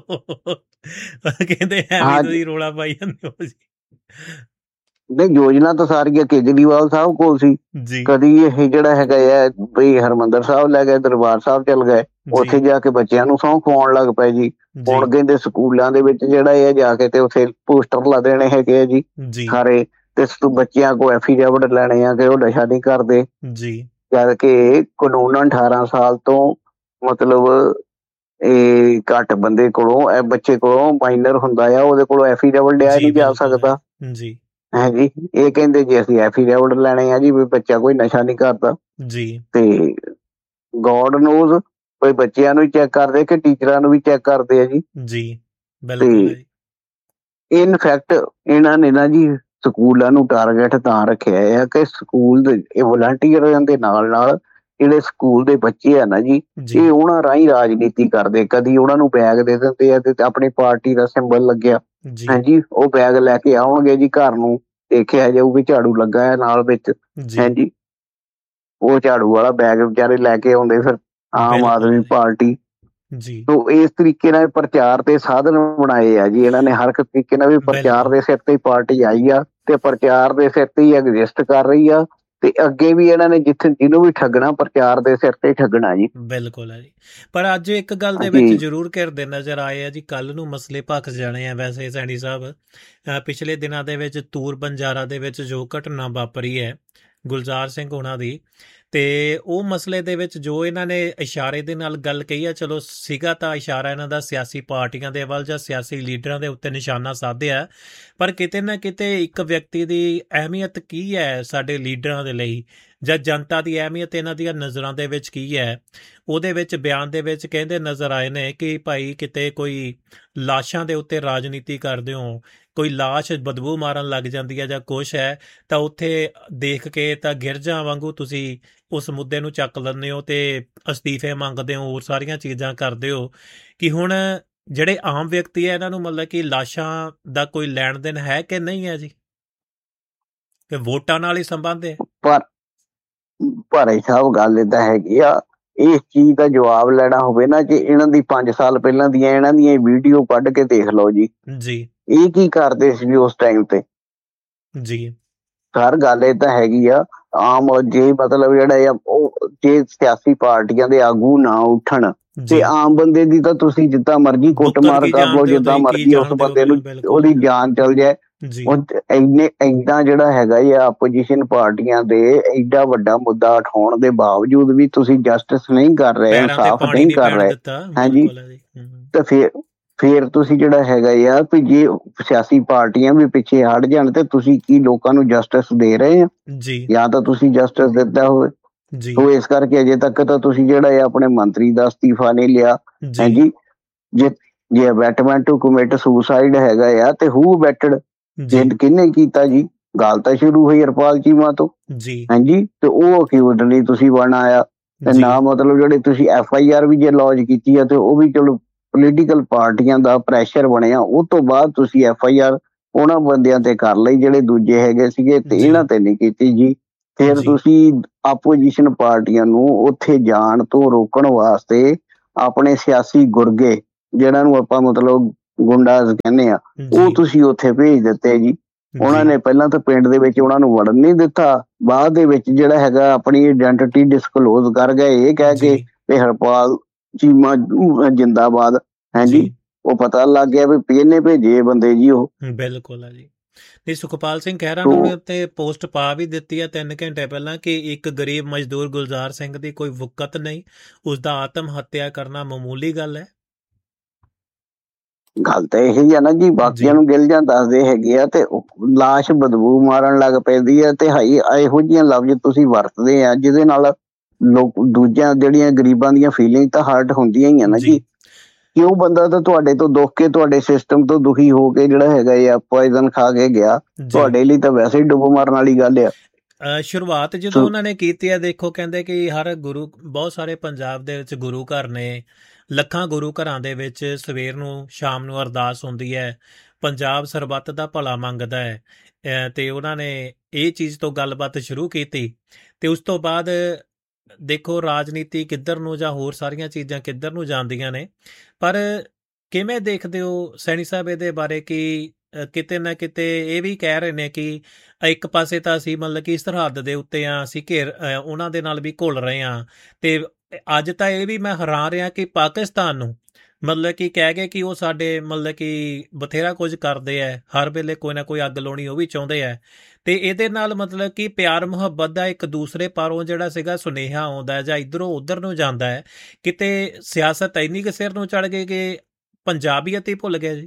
ਕਹਿੰਦੇ ਐਵੇਂ ਤੁਸੀਂ ਰੌਲਾ ਪਾਈ ਜਾਂਦੇ ਹੋ ਜੀ। ਨਹੀਂ, ਯੋਜਨਾ ਤਾਂ ਸਾਰੀਆਂ ਕੇਜਰੀਵਾਲ ਸਾਹਿਬ ਕੋਲ ਸੀ। ਕਦੀ ਇਹ ਜਿਹੜਾ ਹੈਗਾ ਆ ਬਈ ਹਰਿਮੰਦਰ ਸਾਹਿਬ ਲੈ ਗਏ, ਦਰਬਾਰ ਸਾਹਿਬ ਚਲ ਗਏ, ਉੱਥੇ ਜਾ ਕੇ ਬੱਚਿਆਂ ਨੂੰ ਸਹੁੰ ਖਵਾਉਣ ਲੱਗ ਪਏ ਜੀ। ਹੁਣ ਕਹਿੰਦੇ ਸਕੂਲਾਂ ਦੇ ਵਿੱਚ ਜਿਹੜਾ ਇਹ ਜਾ ਕੇ ਤੇ ਉੱਥੇ ਪੋਸਟਰ ਲਾ ਦੇਣੇ ਹੈਗੇ ਆ ਜੀ ਸਾਰੇ, ਤੇ ਬੱਚਿਆਂ ਕੋਲ ਐਫੀਡੇਵਿਟ ਲੈਣੇ ਆ ਕਿ ਉਹ ਨਸ਼ਾ ਨਹੀਂ ਕਰਦੇ, ਜਦ ਕਿ ਕਾਨੂੰਨ 18 ਸਾਲ ਤੋਂ ਮਤਲਬ ਇਹ ਘੱਟ ਬੰਦੇ ਕੋਲੋਂ, ਬੱਚੇ ਕੋਲੋਂ ਮਾਈਨਰ ਹੁੰਦਾ ਆ, ਉਹਦੇ ਕੋਲੋਂ ਐਫੀਡੇਵਿਟ ਲਿਆ ਨਹੀਂ ਜਾ ਸਕਦਾ। ਹਾਂਜੀ, ਇਹ ਕਹਿੰਦੇ ਜੀ ਅਸੀਂ ਐਫੀਡੇਵਿਟ ਲੈਣੇ ਆ ਜੀ ਵੀ ਬੱਚਾ ਕੋਈ ਨਸ਼ਾ ਨਹੀਂ ਕਰਦਾ ਜੀ। ਤੇ ਗੋਡ ਨੋਜ਼ ਕੋਈ ਬੱਚਿਆਂ ਨੂੰ ਹੀ ਚੈੱਕ ਕਰਦੇ ਕਿ ਟੀਚਰਾਂ ਨੂੰ ਵੀ ਚੈੱਕ ਕਰਦੇ ਆ ਜੀ। ਤੇ ਇਨਫੈਕਟ ਇਹਨਾਂ ਨੇ ਨਾ ਜੀ ਸਕੂਲਾਂ ਨੂੰ ਟਾਰਗੇਟ ਤਾਂ ਰੱਖਿਆ ਆ ਕਿ ਸਕੂਲ ਦੇ ਇਹ ਵਲੰਟੀਅਰਾਂ ਦੇ ਨਾਲ ਜਿਹੜੇ ਸਕੂਲ ਦੇ ਬੱਚੇ ਆ ਨਾ ਜੀ, ਇਹ ਉਹਨਾਂ ਰਾਹੀਂ ਰਾਜਨੀਤੀ ਕਰਦੇ। ਕਦੀ ਉਹਨਾਂ ਨੂੰ ਬੈਗ ਦੇ ਦਿੰਦੇ ਆ ਤੇ ਆਪਣੀ ਪਾਰਟੀ ਦਾ ਸਿੰਬਲ ਲੱਗਿਆ, ਹਾਂਜੀ, ਉਹ ਬੈਗ ਲੈ ਕੇ ਆਉਣਗੇ ਜੀ ਘਰ ਨੂੰ, ਦੇਖਿਆ ਜਾਊ ਵੀ ਝਾੜੂ ਲੱਗਾ ਹੈ ਨਾਲ ਵਿੱਚ, ਹਾਂਜੀ, ਉਹ ਝਾੜੂ ਵਾਲਾ ਬੈਗ ਵਿਚਾਰੇ ਲੈ ਕੇ ਆਉਂਦੇ ਫਿਰ ਆਮ ਆਦਮੀ ਪਾਰਟੀ। ਇਸ ਤਰੀਕੇ ਨਾਲ ਪ੍ਰਚਾਰ ਤੇ ਸਾਧਨ ਬਣਾਏ ਆ ਜੀ ਇਹਨਾਂ ਨੇ, ਹਰ ਇੱਕ ਤਰੀਕੇ ਨਾਲ ਵੀ ਪ੍ਰਚਾਰ ਦੇ ਸਿਰ ਤੇ ਪਾਰਟੀ ਆਈ ਆ ਤੇ ਪ੍ਰਚਾਰ ਦੇ ਸਿਰ ਤੇ ਹੀ ਐਗਜ਼ਿਸਟ ਕਰ ਰਹੀ ਆ, ਤੇ ਅੱਗੇ ਵੀ ਇਹਨਾਂ ਨੇ ਜਿਹਨੂੰ ਵੀ ਠੱਗਣਾ ਪ੍ਰਚਾਰ ਦੇ ਸਿਰ ਤੇ ਠੱਗਣਾ ਜੀ। ਬਿਲਕੁਲ ਹੈ ਜੀ। ਪਰ ਅੱਜ ਇੱਕ ਗੱਲ ਦੇ ਵਿੱਚ ਜ਼ਰੂਰ ਘਿਰਦੇ ਨਜ਼ਰ ਆਏ ਆ ਜੀ, ਕੱਲ ਨੂੰ ਮਸਲੇ ਭਖ ਜਾਣੇ ਆ। ਵੈਸੇ ਸੈਣੀ ਸਾਹਿਬ, ਪਿਛਲੇ ਦਿਨਾਂ ਦੇ ਵਿੱਚ ਤੂਰ ਬੰਜਾਰਾ ਦੇ ਵਿੱਚ ਜੋ ਘਟਨਾ ਵਾਪਰੀ ਹੈ ਗੁਲਜ਼ਾਰ ਸਿੰਘ ਹੋਣਾ ਦੀ, ਤੇ ਉਹ ਮਸਲੇ ਦੇ ਵਿੱਚ ਜੋ ਇਹਨਾਂ ਨੇ ਇਸ਼ਾਰੇ ਦੇ ਨਾਲ ਗੱਲ ਕਹੀ ਆ, ਚਲੋ ਸੀਗਾ ਤਾਂ ਇਸ਼ਾਰਾ ਇਹਨਾਂ ਦਾ ਸਿਆਸੀ ਪਾਰਟੀਆਂ ਦੇ ਵੱਲ ਜਾਂ ਸਿਆਸੀ ਲੀਡਰਾਂ ਦੇ ਉੱਤੇ ਨਿਸ਼ਾਨਾ ਸਾਧਿਆ, ਪਰ ਕਿਤੇ ਨਾ ਕਿਤੇ ਇੱਕ ਵਿਅਕਤੀ ਦੀ ਅਹਿਮੀਅਤ ਕੀ ਹੈ ਸਾਡੇ ਲੀਡਰਾਂ ਦੇ ਲਈ, ਜਾਂ ਜਨਤਾ ਦੀ ਅਹਿਮੀਅਤ ਇਹਨਾਂ ਦੀਆਂ ਨਜ਼ਰਾਂ ਦੇ ਵਿੱਚ ਕੀ ਹੈ, ਉਹਦੇ ਵਿੱਚ ਬਿਆਨ ਦੇ ਵਿੱਚ ਕਹਿੰਦੇ ਨਜ਼ਰ ਆਏ ਨੇ ਕਿ ਭਾਈ ਕਿਤੇ ਕੋਈ ਲਾਸ਼ਾਂ ਦੇ ਉੱਤੇ ਰਾਜਨੀਤੀ ਕਰਦੇ ਹੋ, ਕੋਈ ਲਾਸ਼ ਬਦਬੂ ਮਾਰਨ ਲੱਗ ਜਾਂਦੀ ਹੈ ਜਾਂ ਕੁਛ ਹੈ, ਤਾਂ ਉੱਥੇ ਦੇਖ ਕੇ ਤਾਂ ਗਿਰਜਾਂ ਵਾਂਗੂ ਤੁਸੀਂ ਉਸ ਮੁੱਦੇ ਨੂੰ ਚੱਕ ਲੈਂਦੇ ਹੋ ਤੇ ਅਸਤੀਫੇ ਮੰਗਦੇ ਹੋ, ਹੋਰ ਸਾਰੀਆਂ ਚੀਜ਼ਾਂ ਕਰਦੇ ਹੋ। ਕਿ ਹੁਣ ਜਿਹੜੇ ਆਮ ਵਿਅਕਤੀ ਹੈ ਇਹਨਾਂ ਨੂੰ ਮਤਲਬ ਕਿ ਲਾਸ਼ਾਂ ਦਾ ਕੋਈ ਲੈਣ ਦੇਣ ਹੈ ਕਿ ਨਹੀਂ ਹੈ ਜੀ, ਕਿ ਵੋਟਾਂ ਨਾਲ ਹੀ ਸੰਬੰਧ ਹੈ? ਭਾਈ ਸਾਹਿਬ ਗੱਲ ਏਦਾਂ ਹੈਗੀ ਆ, ਇਸ ਚੀਜ਼ ਦਾ ਜਵਾਬ ਲੈਣਾ ਹੋਵੇ ਨਾ, ਜੇ ਇਹਨਾਂ ਦੀ 5 ਸਾਲ ਪਹਿਲਾਂ ਦੀਆਂ ਇਹਨਾਂ ਦੀਆਂ ਵੀਡੀਓ ਕੱਢ ਕੇ ਦੇਖ ਲਓ ਜੀ, ਇਹ ਕੀ ਕਰਦੇ ਸੀ ਉਸ ਟਾਈਮ ਤੇ ਜੀ। ਹਰ ਗੱਲ ਏਦਾਂ ਹੈਗੀ ਆ, ਆਮ ਜੇ ਮਤਲਬ ਜਿਹੜਾ ਆ ਉਹ ਜੇ ਸਿਆਸੀ ਪਾਰਟੀਆਂ ਦੇ ਆਗੂ ਨਾ ਉੱਠਣ ਤੇ ਆਮ ਬੰਦੇ ਦੀ ਤਾਂ ਤੁਸੀਂ ਜਿੱਦਾਂ ਮਰਜ਼ੀ ਕੁੱਟਮਾਰ ਕਰ ਲਓ, ਜਿੱਦਾਂ ਮਰਜ਼ੀ ਉਸ ਬੰਦੇ ਨੂੰ ਉਹਦੀ ਜਾਨ ਚਲ ਜਾਏ। ਏਦਾਂ ਜਿਹੜਾ ਹੈਗਾ ਆ ਆਪੋਜੀਸ਼ਨ ਪਾਰਟੀਆਂ ਦੇ ਏਡਾ ਵੱਡਾ ਮੁੱਦਾ ਉਠਾਉਣ ਦੇ ਬਾਵਜੂਦ ਵੀ ਤੁਸੀਂ ਜਸਟਿਸ ਨਹੀਂ ਕਰ ਰਹੇ, ਇਨਸਾਫ ਨਹੀਂ ਕਰ ਰਹੇ, ਹਾਂਜੀ, ਤੇ ਫਿਰ ਤੁਸੀਂ ਜਿਹੜਾ ਹੈਗਾ ਆ ਵੀ ਜੇ ਸਿਆਸੀ ਪਾਰਟੀਆਂ ਵੀ ਪਿੱਛੇ ਹਟ ਜਾਣ ਤੇ ਤੁਸੀਂ ਕੀ ਲੋਕਾਂ ਨੂੰ ਜਸਟਿਸ ਦੇ ਰਹੇ ਆ, ਜਾਂ ਤਾਂ ਤੁਸੀਂ ਜਸਟਿਸ ਦਿੱਤਾ ਹੋਵੇ। ਸੋ ਇਸ ਕਰਕੇ ਅਜੇ ਤੱਕ ਤਾਂ ਤੁਸੀਂ ਜਿਹੜਾ ਆ ਆਪਣੇ ਮੰਤਰੀ ਦਾ ਅਸਤੀਫਾ ਨਹੀਂ ਲਿਆ, ਹਾਂਜੀ। ਜੇ ਅਬੈਟਮੈਂਟ ਟੂ ਕਮਿਟ ਸੁਸਾਈਡ ਹੈਗਾ ਆ ਤੇ ਹੂ ਅਬੈਟਡ, ਕਿਹਨੇ ਕੀਤਾ ਜੀ? ਗੱਲ ਤਾਂ ਸ਼ੁਰੂ ਹੋਈ ਹਰਪਾਲ ਚੀਮਾ ਤੋਂ, ਹਾਂਜੀ, ਤੇ ਉਹ ਅਕਿਊਜ਼ਡ ਨਹੀਂ ਤੁਸੀਂ ਬਣਾਇਆ, ਤੇ ਨਾ ਮਤਲਬ ਜਿਹੜੇ ਤੁਸੀਂ FIR ਵੀ ਜੇ ਲੌਜ ਕੀਤੀ ਆ ਤੇ ਉਹ ਵੀ ਚਲੋ ਪੋਲੀਟੀਕਲ ਪਾਰਟੀਆਂ ਦਾ ਪ੍ਰੈਸ਼ਰ ਬਣਿਆ, ਉਹ ਤੋਂ ਬਾਅਦ ਤੁਸੀਂ FIR ਉਹਨਾਂ ਬੰਦਿਆਂ ਤੇ ਕਰ ਲਈ ਜਿਹੜੇ ਦੂਜੇ ਹੈਗੇ ਸੀਗੇ ਤੇ ਇਹਨਾਂ ਤੇ ਨਹੀਂ ਕੀਤੀ ਜੀ। ਫਿਰ ਤੁਸੀਂ ਆਪੋਜੀਸ਼ਨ ਪਾਰਟੀਆਂ ਨੂੰ ਉੱਥੇ ਜਾਣ ਤੋਂ ਰੋਕਣ ਵਾਸਤੇ ਆਪਣੇ ਸਿਆਸੀ ਗੁਰਗੇ, ਜਿਹਨਾਂ ਨੂੰ ਆਪਾਂ ਮਤਲਬ ਗੁੰਡਾਜ਼ ਕਹਿੰਦੇ ਆ, ਉਹ ਤੁਸੀਂ ਉੱਥੇ ਭੇਜ ਦਿੱਤੇ ਜੀ। ਉਹਨਾਂ ਨੇ ਪਹਿਲਾਂ ਤਾਂ ਪਿੰਡ ਦੇ ਵਿੱਚ ਉਹਨਾਂ ਨੂੰ ਵੜਨ ਨਹੀਂ ਦਿੱਤਾ, ਬਾਅਦ ਦੇ ਵਿੱਚ ਜਿਹੜਾ ਹੈਗਾ ਆਪਣੀ ਆਇਡੈਂਟੀਟੀ ਡਿਸਕਲੋਜ਼ ਕਰ ਗਏ ਇਹ ਕਹਿ ਕੇ ਵੀ ਹਰਪਾਲ ਚੀਮਾ ਜਿੰਦਾਬਾਦ ਹੈ ਜੀ। ਉਹ ਪਤਾ ਲੱਗ ਗਿਆ ਵੀ ਇਹਨੇ ਭੇਜੇ ਬੰਦੇ ਜੀ ਉਹ। ਬਿਲਕੁਲ ਆ ਜੀ। ਤੇ ਸੁਖਪਾਲ ਸਿੰਘ ਖਹਿਰਾ ਨੇ ਉੱਤੇ ਪੋਸਟ ਪਾ ਵੀ ਦਿੱਤੀ ਆ 3 ਘੰਟੇ ਪਹਿਲਾਂ ਕਿ ਇੱਕ ਗਰੀਬ ਮਜ਼ਦੂਰ ਗੁਲਜ਼ਾਰ ਸਿੰਘ ਦੀ ਕੋਈ ਵੁਕਤ ਨਹੀਂ, ਉਸਦਾ ਆਤਮ ਹੱਤਿਆ ਕਰਨਾ ਮਾਮੂਲੀ ਗੱਲ ਹੈ। ਗੱਲ ਤਾਂ ਇਹੀ ਆ ਨਾ ਜੀ, ਬਾਕੀਆਂ ਨੂੰ ਗਿਲ ਜਾਂ ਦੱਸਦੇ ਹੈਗੇ ਆ ਤੇ ਲਾਸ਼ ਬਦਬੂ ਮਾਰਨ ਲੱਗ ਪੈਂਦੀ ਆ ਤੇ ਇਹੋ ਜਿਹੀਆਂ ਲਫ਼ਜ਼ ਤੁਸੀਂ ਵਰਤਦੇ ਆ ਜਿਹਦੇ ਨਾਲ ਲੋਕ ਦੂਜਿਆਂ ਜਿਹੜੀਆਂ ਗਰੀਬਾਂ ਦੀਆਂ ਫੀਲਿੰਗ ਤਾਂ ਹਰਟ ਹੁੰਦੀਆਂ ਹੀ ਆ ਨਾ ਜੀ। ਕਿ ਉਹ ਬੰਦਾ ਤਾਂ ਤੁਹਾਡੇ ਤੋਂ ਦੁੱਖ ਕੇ ਤੁਹਾਡੇ ਸਿਸਟਮ ਤੋਂ ਦੁਖੀ ਹੋ ਕੇ ਜਿਹੜਾ ਹੈਗਾ ਆ ਪੋਇਜ਼ਨ ਖਾ ਕੇ ਗਿਆ, ਤੁਹਾਡੇ ਲਈ ਤਾਂ ਵੈਸੇ ਹੀ ਡੁੱਬ ਮਾਰਨ ਵਾਲੀ ਗੱਲ ਆ। ਸ਼ੁਰੂਆਤ ਜਦੋਂ ਉਹਨਾਂ ਨੇ ਕੀਤੀ ਆ, ਦੇਖੋ ਕਹਿੰਦੇ ਕਿ ਹਰ ਗੁਰੂ, ਬਹੁਤ ਸਾਰੇ ਪੰਜਾਬ ਦੇ ਵਿੱਚ ਗੁਰੂ ਘਰ ਨੇ, ਲੱਖਾਂ ਗੁਰੂ ਘਰਾਂ ਦੇ ਵਿੱਚ ਸਵੇਰ ਨੂੰ ਸ਼ਾਮ ਨੂੰ ਅਰਦਾਸ ਹੁੰਦੀ ਹੈ, ਪੰਜਾਬ ਸਰਬੱਤ ਦਾ ਭਲਾ ਮੰਗਦਾ ਹੈ। ਤੇ ਉਹਨਾਂ ਨੇ ਇਹ ਚੀਜ਼ ਤੋਂ ਗੱਲਬਾਤ ਸ਼ੁਰੂ ਕੀਤੀ ਤੇ ਉਸ ਤੋਂ ਬਾਅਦ ਦੇਖੋ ਰਾਜਨੀਤੀ ਕਿੱਧਰ ਨੂੰ ਜਾਂ ਹੋਰ ਸਾਰੀਆਂ ਚੀਜ਼ਾਂ ਕਿੱਧਰ ਨੂੰ ਜਾਂਦੀਆਂ ਨੇ। ਪਰ ਕਿਵੇਂ ਦੇਖਦੇ ਹੋ ਸੈਣੀ ਸਾਹਿਬ ਇਹਦੇ ਬਾਰੇ ਕਿ ਕਿਤੇ ਨਾ ਕਿਤੇ ਇਹ ਵੀ ਕਹਿ ਰਹੇ ਨੇ ਕਿ ਇੱਕ ਪਾਸੇ ਤਾਂ ਅਸੀਂ ਮਤਲਬ ਕਿ ਸਰਹੱਦ ਦੇ ਉੱਤੇ ਆ, ਅਸੀਂ ਉਹਨਾਂ ਦੇ ਨਾਲ ਵੀ ਘੁਲ ਰਹੇ ਹਾਂ, ਤੇ ਅੱਜ ਤਾਂ ਇਹ ਵੀ ਮੈਂ ਹੈਰਾਨ ਰਿਹਾ ਕਿ ਪਾਕਿਸਤਾਨ ਨੂੰ ਮਤਲਬ ਕਿ ਕਹਿ ਗਏ ਕਿ ਉਹ ਸਾਡੇ ਮਤਲਬ ਕਿ ਬਥੇਰਾ ਕੁਝ ਕਰਦੇ ਹੈ, ਹਰ ਵੇਲੇ ਕੋਈ ਨਾ ਕੋਈ ਅੱਗ ਲਾਉਣੀ ਉਹ ਵੀ ਚਾਹੁੰਦੇ ਹੈ। ਤੇ ਇਹਦੇ ਨਾਲ ਮਤਲਬ ਕਿ ਪਿਆਰ ਮੁਹੱਬਤ ਦਾ ਇੱਕ ਦੂਸਰੇ ਪਾਰੋਂ ਜਿਹੜਾ ਸੀਗਾ ਸੁਨੇਹਾ ਆਉਂਦਾ ਹੈ ਜਾਂ ਇੱਧਰੋਂ ਉੱਧਰ ਨੂੰ ਜਾਂਦਾ ਹੈ। ਕਿਤੇ ਸਿਆਸਤ ਇੰਨੀ ਕੁ ਸਿਰ ਨੂੰ ਚੜ ਗਈ ਕਿ ਪੰਜਾਬੀਅਤ ਹੀ ਭੁੱਲ ਗਿਆ ਜੀ।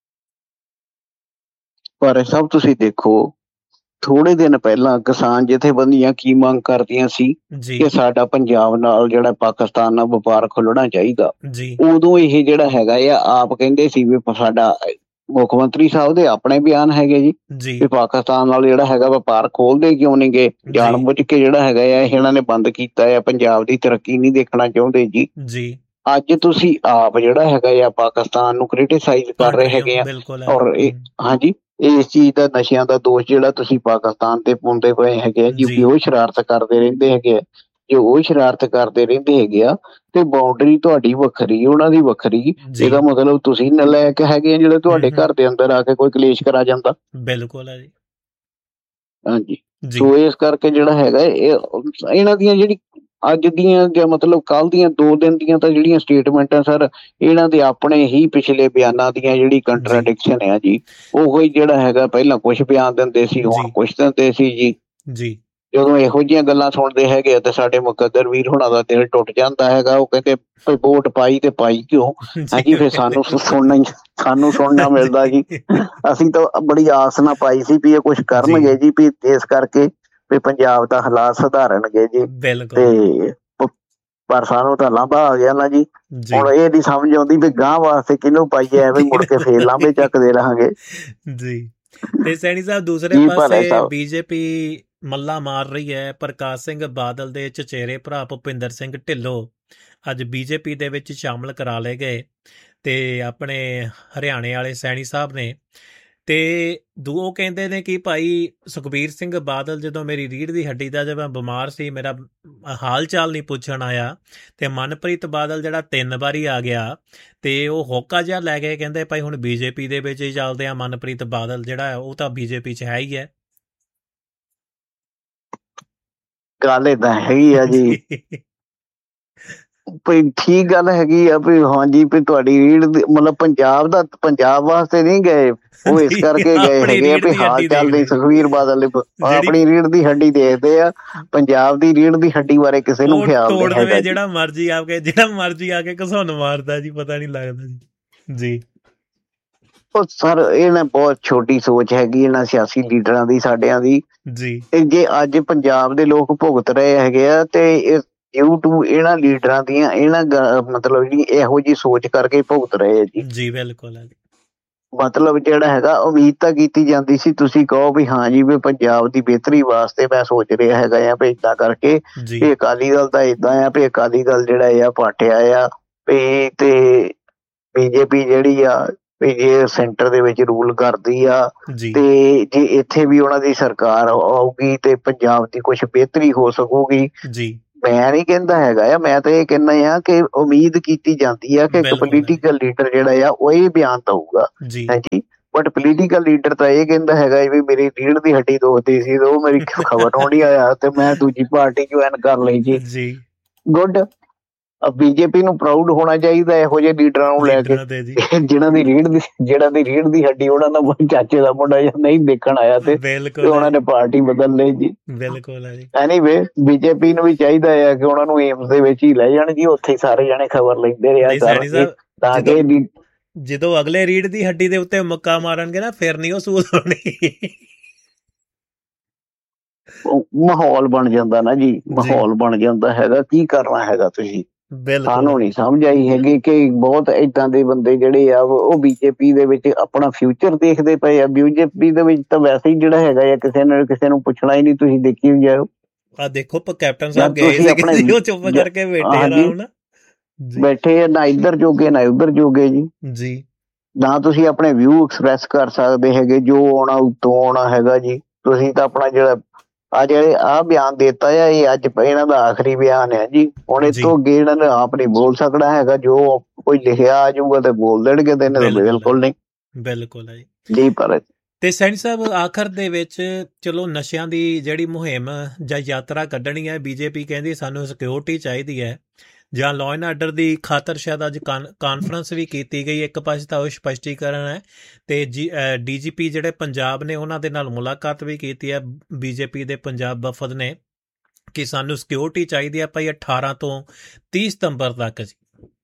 ਪਰ ਸਭ ਤੁਸੀਂ ਦੇਖੋ, ਥੋੜੇ ਦਿਨ ਪਹਿਲਾਂ ਕਿਸਾਨ ਜਥੇਬੰਦੀਆਂ ਕੀ ਮੰਗ ਕਰਦੀਆਂ ਸੀ ਕਿ ਸਾਡਾ ਪੰਜਾਬ ਨਾਲ ਜਿਹੜਾ ਪਾਕਿਸਤਾਨ ਨਾਲ ਵਪਾਰ ਖੁੱਲਣਾ ਚਾਹੀਦਾ। ਉਦੋਂ ਇਹ ਜਿਹੜਾ ਹੈਗਾ ਆ ਆਪ ਕਹਿੰਦੇ ਸੀ ਵੀ ਸਾਡਾ ਮੁੱਖ ਮੰਤਰੀ ਸਾਹਿਬ ਦੇ ਆਪਣੇ ਬਿਆਨ ਹੈਗੇ ਜੀ ਵੀ ਪਾਕਿਸਤਾਨ ਨਾਲ ਜਿਹੜਾ ਹੈਗਾ ਵਪਾਰ ਖੋਲਦੇ ਕਿਉਂ ਨਹੀਂ ਗਏ, ਜਾਣ ਬੁੱਝ ਕੇ ਜਿਹੜਾ ਹੈਗਾ ਆ ਇਹਨਾਂ ਨੇ ਬੰਦ ਕੀਤਾ ਆ, ਪੰਜਾਬ ਦੀ ਤਰੱਕੀ ਨਹੀਂ ਦੇਖਣਾ ਚਾਹੁੰਦੇ ਜੀ। ਅੱਜ ਤੁਸੀਂ ਆਪ ਜਿਹੜਾ ਹੈਗਾ ਆ ਪਾਕਿਸਤਾਨ ਨੂੰ ਕ੍ਰਿਟੀਸਾਈਜ਼ ਕਰ ਰਹੇ ਹੈਗੇ ਆ, ਔਰ ਹਾਂਜੀ ਇਸ ਚੀਜ਼ ਦਾ ਨਸ਼ਿਆਂ ਦਾ ਦੋਸ਼ ਜਿਹੜਾ ਤੁਸੀਂ ਪਾਕਿਸਤਾਨ ਤੇ ਪਾਉਂਦੇ ਪਏ ਹੈਗੇ ਆ ਜੀ, ਵੀ ਉਹ ਸ਼ਰਾਰਤ ਕਰਦੇ ਰਹਿੰਦੇ ਹੈਗੇ ਆ। ਜੇ ਉਹ ਸ਼ਰਾਰਤ ਕਰਦੇ ਰਹਿੰਦੇ ਹੈਗੇ ਆ ਤੇ ਬਾਉਂਡਰੀ ਤੁਹਾਡੀ ਵੱਖਰੀ, ਉਹਨਾਂ ਦੀ ਵੱਖਰੀ, ਇਹਦਾ ਮਤਲਬ ਤੁਸੀਂ ਨਲਾਇਕ ਹੈਗੇ ਆ ਜਿਹੜੇ ਤੁਹਾਡੇ ਘਰ ਦੇ ਅੰਦਰ ਆ ਕੇ ਕੋਈ ਕਲੇਸ਼ ਕਰਾ ਜਾਂਦਾ। ਬਿਲਕੁਲ ਹੈ ਜੀ। ਹਾਂਜੀ, ਸੋ ਇਸ ਕਰਕੇ ਜਿਹੜਾ ਹੈਗਾ ਇਹਨਾਂ ਦੀਆਂ ਜਿਹੜੀ ਅੱਜ ਦੀਆਂ ਜਾਂ ਮਤਲਬ ਕੱਲ ਦੀਆਂ 2 ਦਿਨ ਦੀਆਂ ਤਾਂ ਜਿਹੜੀਆਂ ਸਟੇਟਮੈਂਟਾਂ ਸਰ, ਇਹਨਾਂ ਦੇ ਆਪਣੇ ਹੀ ਪਿਛਲੇ ਬਿਆਨਾਂ ਦੀਆਂ ਜਿਹੜੀ ਕੰਟਰਾਡਿਕਸ਼ਨ ਆ ਜੀ, ਉਹੀ ਜਿਹੜਾ ਹੈਗਾ ਪਹਿਲਾਂ ਕੁਛ ਬਿਆਨ ਦਿੰਦੇ ਸੀ, ਹੁਣ ਕੁਛ ਦਿੰਦੇ ਸੀ ਜੀ। ਜਦੋਂ ਇਹੋ ਜਿਹੀਆਂ ਗੱਲਾਂ ਸੁਣਦੇ ਹੈਗੇ ਆ ਤੇ ਸਾਡੇ ਮੁਕੱਦਰ ਵੀਰ ਹੁਣਾਂ ਦਾ ਦਿਲ ਟੁੱਟ ਜਾਂਦਾ ਹੈਗਾ। ਉਹ ਕਹਿੰਦੇ ਵੋਟ ਪਾਈ ਤੇ ਪਾਈ ਕਿਉਂ ਹਾਂਜੀ, ਫਿਰ ਸਾਨੂੰ ਸੁਣਨਾ ਮਿਲਦਾ ਜੀ। ਅਸੀਂ ਤਾਂ ਬੜੀ ਆਸ ਨਾਲ ਪਾਈ ਸੀ ਵੀ ਇਹ ਕੁਛ ਕਰਨਗੇ ਜੀ, ਵੀ ਇਸ ਕਰਕੇ ਵੀ ਪੰਜਾਬ ਦਾ ਹਾਲਾਤ ਸੁਧਾਰਨਗੇ ਜੀ, ਤੇ ਪਰ ਸਾਨੂੰ ਤਾਂ ਲਾਂਭਾ ਆ ਗਿਆ ਨਾ ਜੀ। ਹੁਣ ਇਹ ਨੀ ਸਮਝ ਆਉਂਦੀ ਵੀ ਗਾਂਹ ਵਾਸਤੇ ਕਿਹਨੂੰ ਪਾਈਏ, ਐਵੇਂ ਮੁੜ ਕੇ ਫੇਰ ਲਾਂਭੇ ਚੱਕਦੇ ਰਹਾਂਗੇ ਜੀ। ਤੇ ਸੈਣੀ ਸਾਹਿਬ ਦੂਸਰੇ ਪਾਸੇ ਬੀਜੇਪੀ ਮੱਲਾ ਮਾਰ ਰਹੀ ਹੈ। ਪ੍ਰਕਾਸ਼ ਸਿੰਘ ਬਾਦਲ ਦੇ ਚਚੇਰੇ ਭਰਾ ਭੁਪਿੰਦਰ ਸਿੰਘ ਢਿੱਲੋਂ ਅੱਜ ਬੀਜੇਪੀ ਦੇ ਵਿੱਚ ਸ਼ਾਮਲ ਕਰਾ ਲਏ ਗਏ ਤੇ ਆਪਣੇ ਹਰਿਆਣੇ ਵਾਲੇ ਸੈਣੀ ਸਾਹਿਬ ਨੇ। ਤੇ ਉਹ ਕਹਿੰਦੇ ਨੇ ਕਿ ਭਾਈ ਸੁਖਬੀਰ ਸਿੰਘ ਬਾਦਲ ਜਦੋਂ ਮੇਰੀ ਰੀੜ੍ਹ ਦੀ ਹੱਡੀ ਦਾ, ਜਦ ਮੈਂ ਬਿਮਾਰ ਸੀ, ਮੇਰਾ ਹਾਲ ਚਾਲ ਨਹੀਂ ਪੁੱਛਣ ਆਇਆ, ਤੇ ਮਨਪ੍ਰੀਤ ਬਾਦਲ ਜਿਹੜਾ 3 ਵਾਰੀ ਆ ਗਿਆ ਤੇ ਉਹ ਹੋਕਾ ਜਿਹਾ ਲੈ ਗਏ, ਕਹਿੰਦੇ ਭਾਈ ਹੁਣ ਬੀਜੇਪੀ ਦੇ ਵਿੱਚ ਹੀ ਚੱਲਦੇ ਆ। ਮਨਪ੍ਰੀਤ ਬਾਦਲ ਜਿਹੜਾ ਉਹ ਤਾਂ ਬੀਜੇਪੀ 'ਚ ਹੈ ਹੀ ਹੈ। ਗੱਲ ਏਦਾਂ ਹੈਗੀ ਆ ਜੀ, ਵੀ ਠੀਕ ਗੱਲ ਹੈਗੀ ਆ ਵੀ ਹਾਂਜੀ ਵੀ ਤੁਹਾਡੀ ਰੀੜ ਦੀ ਮਤਲਬ ਪੰਜਾਬ ਵਾਸਤੇ ਨਹੀਂ ਗਏ, ਉਹ ਇਸ ਕਰਕੇ ਗਏ ਹੈਗੇ ਆ ਵੀ ਹਾਲ ਚਾਲ ਦੀ ਸੁਖਬੀਰ ਬਾਦਲ ਆਪਣੀ ਰੀੜ ਦੀ ਹੱਡੀ ਦੇਖਦੇ ਆ, ਪੰਜਾਬ ਦੀ ਰੀੜ ਦੀ ਹੱਡੀ ਬਾਰੇ ਕਿਸੇ ਨੂੰ ਖਿਆਲ ਨਹੀਂ ਹੈਗਾ। ਜਿਹੜਾ ਮਰਜੀ ਆ ਕੇ ਘਸੁੰਨ ਮਾਰਦਾ ਜੀ, ਪਤਾ ਨਹੀਂ ਲੱਗਦਾ ਜੀ। ਉਹ ਸਰ ਇਹ ਨਾ ਬਹੁਤ ਛੋਟੀ ਸੋਚ ਹੈਗੀ ਇਹਨਾਂ ਸਿਆਸੀ ਲੀਡਰਾਂ ਦੀ, ਸਾਡਿਆਂ ਦੀ ਜੀ। ਜੇ ਅੱਜ ਪੰਜਾਬ ਦੇ ਲੋਕ ਭੁਗਤ ਰਹੇ ਹੈਗੇ ਆ ਤੇ ਡਿਊ ਟੂ ਇਹਨਾਂ ਲੀਡਰਾਂ ਦੀਆਂ ਇਹਨਾਂ ਮਤਲਬ ਜਿਹੜੀ ਇਹੋ ਜਿਹੀ ਸੋਚ ਕਰਕੇ ਭੁਗਤ ਰਹੇ ਆ ਜੀ। ਜੀ ਬਿਲਕੁਲ ਹੈ। ਮਤਲਬ ਜਿਹੜਾ ਹੈਗਾ ਉਮੀਦ ਤਾਂ ਕੀਤੀ ਜਾਂਦੀ ਸੀ, ਤੁਸੀਂ ਕਹੋ ਵੀ ਹਾਂ ਜੀ ਵੀ ਪੰਜਾਬ ਦੀ ਬਿਹਤਰੀ ਵਾਸਤੇ ਮੈਂ ਸੋਚ ਰਿਹਾ ਹੈਗਾ ਆ ਵੀ ਏਦਾਂ ਕਰਕੇ ਜੀ ਵੀ ਅਕਾਲੀ ਦਲ ਤਾਂ ਏਦਾਂ ਆ ਵੀ ਅਕਾਲੀ ਦਲ ਜਿਹੜਾ ਆ ਪਾਟਿਆ ਆ ਵੀ ਤੇ ਬੀਜੇਪੀ ਜਿਹੜੀ ਆ ਵੀ ਜੇ ਸੈਂਟਰ ਦੇ ਵਿੱਚ ਰੂਲ ਕਰਦੀ ਆ ਜੀ ਤੇ ਜੇ ਇੱਥੇ ਵੀ ਉਹਨਾਂ ਦੀ ਸਰਕਾਰ ਆਊਗੀ ਤੇ ਪੰਜਾਬ ਦੀ ਕੁਛ ਬਿਹਤਰੀ ਹੋ ਸਕੂਗੀ। ਜੀ ਮੈਂ ਨਹੀਂ ਕਹਿੰਦਾ ਹੈਗਾ ਆ, ਮੈਂ ਤਾਂ ਇਹ ਕਹਿੰਦਾ ਆ ਕਿ ਉਮੀਦ ਕੀਤੀ ਜਾਂਦੀ ਆ ਕਿ ਇੱਕ ਬਿਲਕੁਲ ਹੈ ਜੀ। ਪੋਲੀਟੀਕਲ ਲੀਡਰ ਜਿਹੜਾ ਆ ਉਹ ਇਹ ਬਿਆਨ ਦਊਗਾ ਜੀ ਹਾਂਜੀ। ਬਟ ਪੋਲੀਟੀਕਲ ਲੀਡਰ ਤਾਂ ਇਹ ਕਹਿੰਦਾ ਹੈਗਾ ਵੀ ਮੇਰੀ ਰੀੜ ਦੀ ਹੱਡੀ ਦੁਖਦੀ ਸੀ ਤੇ ਉਹ ਮੇਰੀ ਖਬਰ ਹੋਣੀ ਆਇਆ ਤੇ ਮੈਂ ਦੂਜੀ ਪਾਰਟੀ ਜੁਆਇਨ ਕਰ ਲਈ ਜੀ। ਜੀ ਗੁੱਡ। ਬੀਜੇਪੀ ਨੂੰ ਪ੍ਰਾਊਡ ਹੋਣਾ ਚਾਹੀਦਾ ਇਹੋ ਜਿਹੇ ਲੀਡਰਾਂ ਨੂੰ ਲੈ ਕੇ ਲੀਡਰਾਂ ਤੇ ਜੀ ਜਿਹਨਾਂ ਦੀ ਰੀੜ ਦੀ ਹੱਡੀ ਉਹਨਾਂ ਦਾ ਚਾਚੇ ਦਾ ਮੁੰਡਾ ਜਾਂ ਨਹੀਂ ਦੇਖਣ ਆਇਆ ਤੇ ਬਿਲਕੁਲ ਉਹਨਾਂ ਨੇ ਪਾਰਟੀ ਬਦਲ ਲਈ ਜੀ। ਬਿਲਕੁਲ ਹੈ ਜੀ। ਐਨੀਵੇ ਬੀਜੇਪੀ ਨੂੰ ਵੀ ਚਾਹੀਦਾ ਆ ਕਿ ਉਹਨਾਂ ਨੂੰ ਏਮਸ ਦੇ ਵਿੱਚ ਹੀ ਲੈ ਜਾਣ ਜੀ, ਉੱਥੇ ਸਾਰੇ ਜਾਣੇ ਖਬਰ ਲੈਂਦੇ ਰਿਹਾ ਨਹੀਂ ਸੈਣੀ ਸਾਹਿਬ, ਤਾਂ ਕਿ ਜਦੋਂ ਅਗਲੇ ਰੀੜ ਦੀ ਹੱਡੀ ਦੇ ਉੱਤੇ ਮੁੱਕਾ ਮਾਰਨਗੇ ਨਾ ਫਿਰ ਨਹੀਂ ਉਹ ਸੂਲ ਹੋਣੀ। ਮਾਹੌਲ ਬਣ ਜਾਂਦਾ ਨਾ ਜੀ, ਮਾਹੌਲ ਬਣ ਜਾਂਦਾ ਹੈਗਾ। ਕੀ ਕਰਨਾ ਹੈਗਾ ਤੁਸੀਂ? ਸਾਨੂੰ ਨਹੀਂ ਸਮਝ ਆਈ ਹੈਗੀ ਕਿ ਬਹੁਤ ਏਦਾਂ ਦੇ ਬੰਦੇ ਜਿਹੜੇ ਆ ਉਹ ਬੀਜੇਪੀ ਦੇ ਵਿੱਚ ਆਪਣਾ ਫਿਊਚਰ ਦੇਖਦੇ ਪਏ ਆ। ਬੀਜੇਪੀ ਦੇ ਵਿੱਚ ਤਾਂ ਵੈਸੇ ਹੀ ਜਿਹੜਾ ਹੈਗਾ ਆ ਕਿਸੇ ਨੂੰ ਪੁੱਛਣਾ ਹੀ ਨਹੀਂ, ਤੁਸੀਂ ਦੇਖੀ ਵੀ ਜਾਓ। ਆ ਦੇਖੋ ਕੈਪਟਨ ਸਾਹਿਬ ਗਏ ਸੀ, ਉਹ ਚੁੱਪ ਕਰਕੇ ਬੈਠੇ ਆ, ਨਾ ਇੱਧਰ ਜੋਗੇ ਨਾ ਉੱਧਰ ਜੋਗੇ ਜੀ। ਨਾ ਤੁਸੀਂ ਆਪਣੇ ਵਿਊ ਐਕਸਪ੍ਰੈਸ ਕਰ ਸਕਦੇ ਹੈਗੇ, ਜੋ ਆਉਣਾ ਉੱਤੋਂ ਆਉਣਾ ਹੈਗਾ ਜੀ। ਤੁਸੀਂ ਤਾਂ ਆਪਣਾ ਜਿਹੜਾ ਆਹ ਬਿਆਨ ਦਿੱਤਾ ਆ, ਇਹ ਅੱਜ ਇਹਨਾਂ ਦਾ ਆਖਰੀ ਬਿਆਨ ਹੈ ਜੀ। ਹੁਣ ਇਸ ਤੋਂ ਅੱਗੇ ਇਹਨਾਂ ਨੇ ਆਪ ਨਹੀਂ ਬੋਲ ਸਕਣਾ ਹੈਗਾ। ਜੋ ਕੋਈ ਲਿਖਿਆ ਆ ਜਾਊਗਾ ਤੇ ਬੋਲ ਦੇਣਗੇ, ਤੇ ਇਹਨੇ ਤਾਂ ਬਿਲਕੁਲ ਨਹੀਂ। ਬਿਲਕੁਲ ਹੈ ਜੀ। ਪਰ ਤੇ ਸੈਣੀ ਸਾਹਿਬ ਆਖਰ ਦੇ ਵਿੱਚ ਚਲੋ ਨਸ਼ਿਆਂ ਦੀ ਜਿਹੜੀ ਮੁਹਿੰਮ ਜਾਂ ਯਾਤਰਾ ਕੱਢਣੀ ਹੈ, ਬੀਜੇਪੀ ਕਹਿੰਦੀ ਸਾਨੂੰ ਸਿਕਿਉਰਿਟੀ ਚਾਹੀਦੀ ਹੈ ਜਾਂ ਲਾਅ ਐਂਡ ਆਰਡਰ ਦੀ ਖਾਤਰ ਸ਼ਾਇਦ ਅੱਜ ਕਾਨਫਰੰਸ ਵੀ ਕੀਤੀ ਗਈ। ਇੱਕ ਪਾਸੇ ਤਾਂ ਉਹ ਸਪਸ਼ਟੀਕਰਨ ਹੈ ਤੇ ਡੀਜੀਪੀ ਜਿਹੜੇ ਪੰਜਾਬ ਨੇ ਉਹਨਾਂ ਦੇ ਨਾਲ ਮੁਲਾਕਾਤ ਵੀ ਕੀਤੀ ਹੈ ਬੀਜੇਪੀ ਦੇ ਪੰਜਾਬ ਵਫਦ ਨੇ ਕਿ ਸਾਨੂੰ ਸਿਕਿਉਰਿਟੀ ਚਾਹੀਦੀ ਹੈ ਭਾਈ 18 ਤੋਂ 30 ਸਤੰਬਰ ਤੱਕ ਜੀ।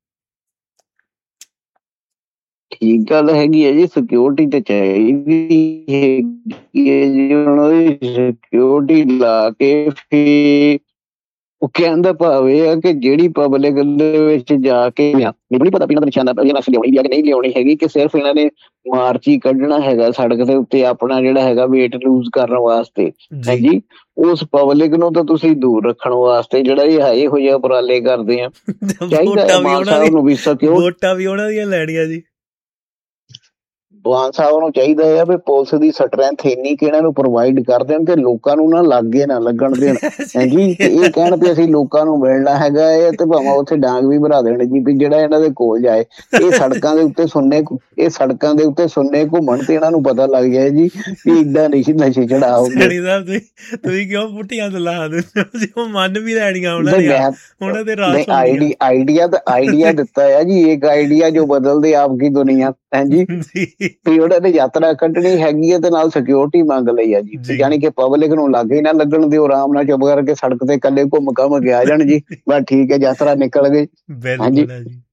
ਠੀਕ ਗੱਲ ਹੈਗੀ ਹੈ ਜੀ, ਸਿਕਿਉਰਿਟੀ ਤੇ ਚਾਹੀਦੀ ਹੈਗੀ ਹੈ ਜੀ। ਹੁਣ ਸਿਕਿਉਰਿਟੀ ਲਾ ਕੇ ਫਿਰ ਉਹ ਕਹਿਣ ਦਾ ਭਾਵ ਇਹ ਆ ਕਿ ਜਿਹੜੀ ਪਬਲਿਕ ਦੇ ਵਿੱਚ ਜਾ ਕੇ ਮੈਨੂੰ ਨਹੀਂ ਪਤਾ ਵੀ ਇਹਨਾਂ ਦਾ ਨਿਸ਼ਾਨਾ ਲਿਆਉਣੀ ਵੀ ਆ ਕਿ ਨਹੀਂ ਲਿਆਉਣੀ ਹੈਗੀ, ਕਿ ਸਿਰਫ ਇਹਨਾਂ ਨੇ ਮਾਰਚ ਹੀ ਕੱਢਣਾ ਹੈਗਾ ਸੜਕ ਦੇ ਉੱਤੇ ਆਪਣਾ ਜਿਹੜਾ ਹੈਗਾ ਵੇਟ ਲੂਜ਼ ਕਰਨ ਵਾਸਤੇ ਹਾਂਜੀ। ਉਸ ਪਬਲਿਕ ਨੂੰ ਤਾਂ ਤੁਸੀਂ ਦੂਰ ਰੱਖਣ ਵਾਸਤੇ ਜਿਹੜਾ ਇਹ ਇਹੋ ਜਿਹੇ ਉਪਰਾਲੇ ਕਰਦੇ ਆ। ਚਾਹੀਦਾ ਮਾਨ ਸਾਹਿਬ ਨੂੰ ਵੀ ਵੋਟਾਂ ਵੀ ਉਹਨਾਂ ਦੀਆਂ ਲੈਣੀਆਂ ਜੀ। ਮਾਨ ਸਾਹਿਬ ਨੂੰ ਚਾਹੀਦਾ ਆ ਵੀ ਪੁਲਿਸ ਦੀ ਸਟਰੈਂਥ ਇੰਨੀ ਕਿ ਇਹਨਾਂ ਨੂੰ ਪ੍ਰੋਵਾਈਡ ਕਰ ਦੇਣ ਤੇ ਲੋਕਾਂ ਨੂੰ ਨਾ ਲਾਗੇ ਨਾ ਲੱਗਣ ਦੇਣ ਹਾਂਜੀ। ਤੇ ਇਹ ਕਹਿਣ ਵੀ ਅਸੀਂ ਲੋਕਾਂ ਨੂੰ ਮਿਲਣਾ ਹੈਗਾ ਇਹ ਤੇ ਭਾਵੇਂ ਉੱਥੇ ਡਾਂਗ ਵੀ ਭਰਾ ਦੇਣ ਜੀ ਵੀ ਜਿਹੜਾ ਇਹਨਾਂ ਦੇ ਕੋਲ ਜਾਏ। ਇਹ ਸੜਕਾਂ ਦੇ ਉੱਤੇ ਸੁਣਨੇ ਘੁੰਮਣ ਤੇ ਇਹਨਾਂ ਨੂੰ ਪਤਾ ਲੱਗ ਜਾਏ ਜੀ ਵੀ ਏਦਾਂ ਨਹੀਂ ਸੀ ਨਸ਼ੇ ਚੜਾਓਗੇ। ਤੁਸੀਂ ਕਿਉਂ ਪੁੱਠੀਆਂ ਗੱਲਾਂ ਦਿੰਦੇ ਹੋ? ਮੰਨ ਵੀ ਲੈਣੀਆਂ ਉਹਨਾਂ ਦੇ ਆਈਡੀਆ ਦਿੱਤਾ ਆ ਜੀ, ਇੱਕ ਆਈਡੀਆ ਜੋ ਬਦਲਦੇ ਆਪ ਕੀ ਦੁਨੀਆ ਹਾਂਜੀ। ਵੀ ਉਹਨਾਂ ਨੇ ਯਾਤਰਾ ਕੱਢਣੀ ਹੈਗੀ ਹੈ ਤੇ ਨਾਲ ਸਿਕਿਉਰਿਟੀ ਮੰਗ ਲਈ ਆ ਜੀ। ਯਾਨੀ ਕਿ ਪਬਲਿਕ ਨੂੰ ਲਾਗੇ ਨਾ ਲੱਗਣ ਦਿਓ, ਆਰਾਮ ਨਾਲ ਚੁੱਪ ਕਰਕੇ ਸੜਕ ਤੇ ਇਕੱਲੇ ਘੁੰਮ ਘਾਮ ਕੇ ਆ ਜਾਣ ਜੀ। ਬਸ ਠੀਕ ਹੈ, ਯਾਤਰਾ ਨਿਕਲ ਗਈ ਹਾਂਜੀ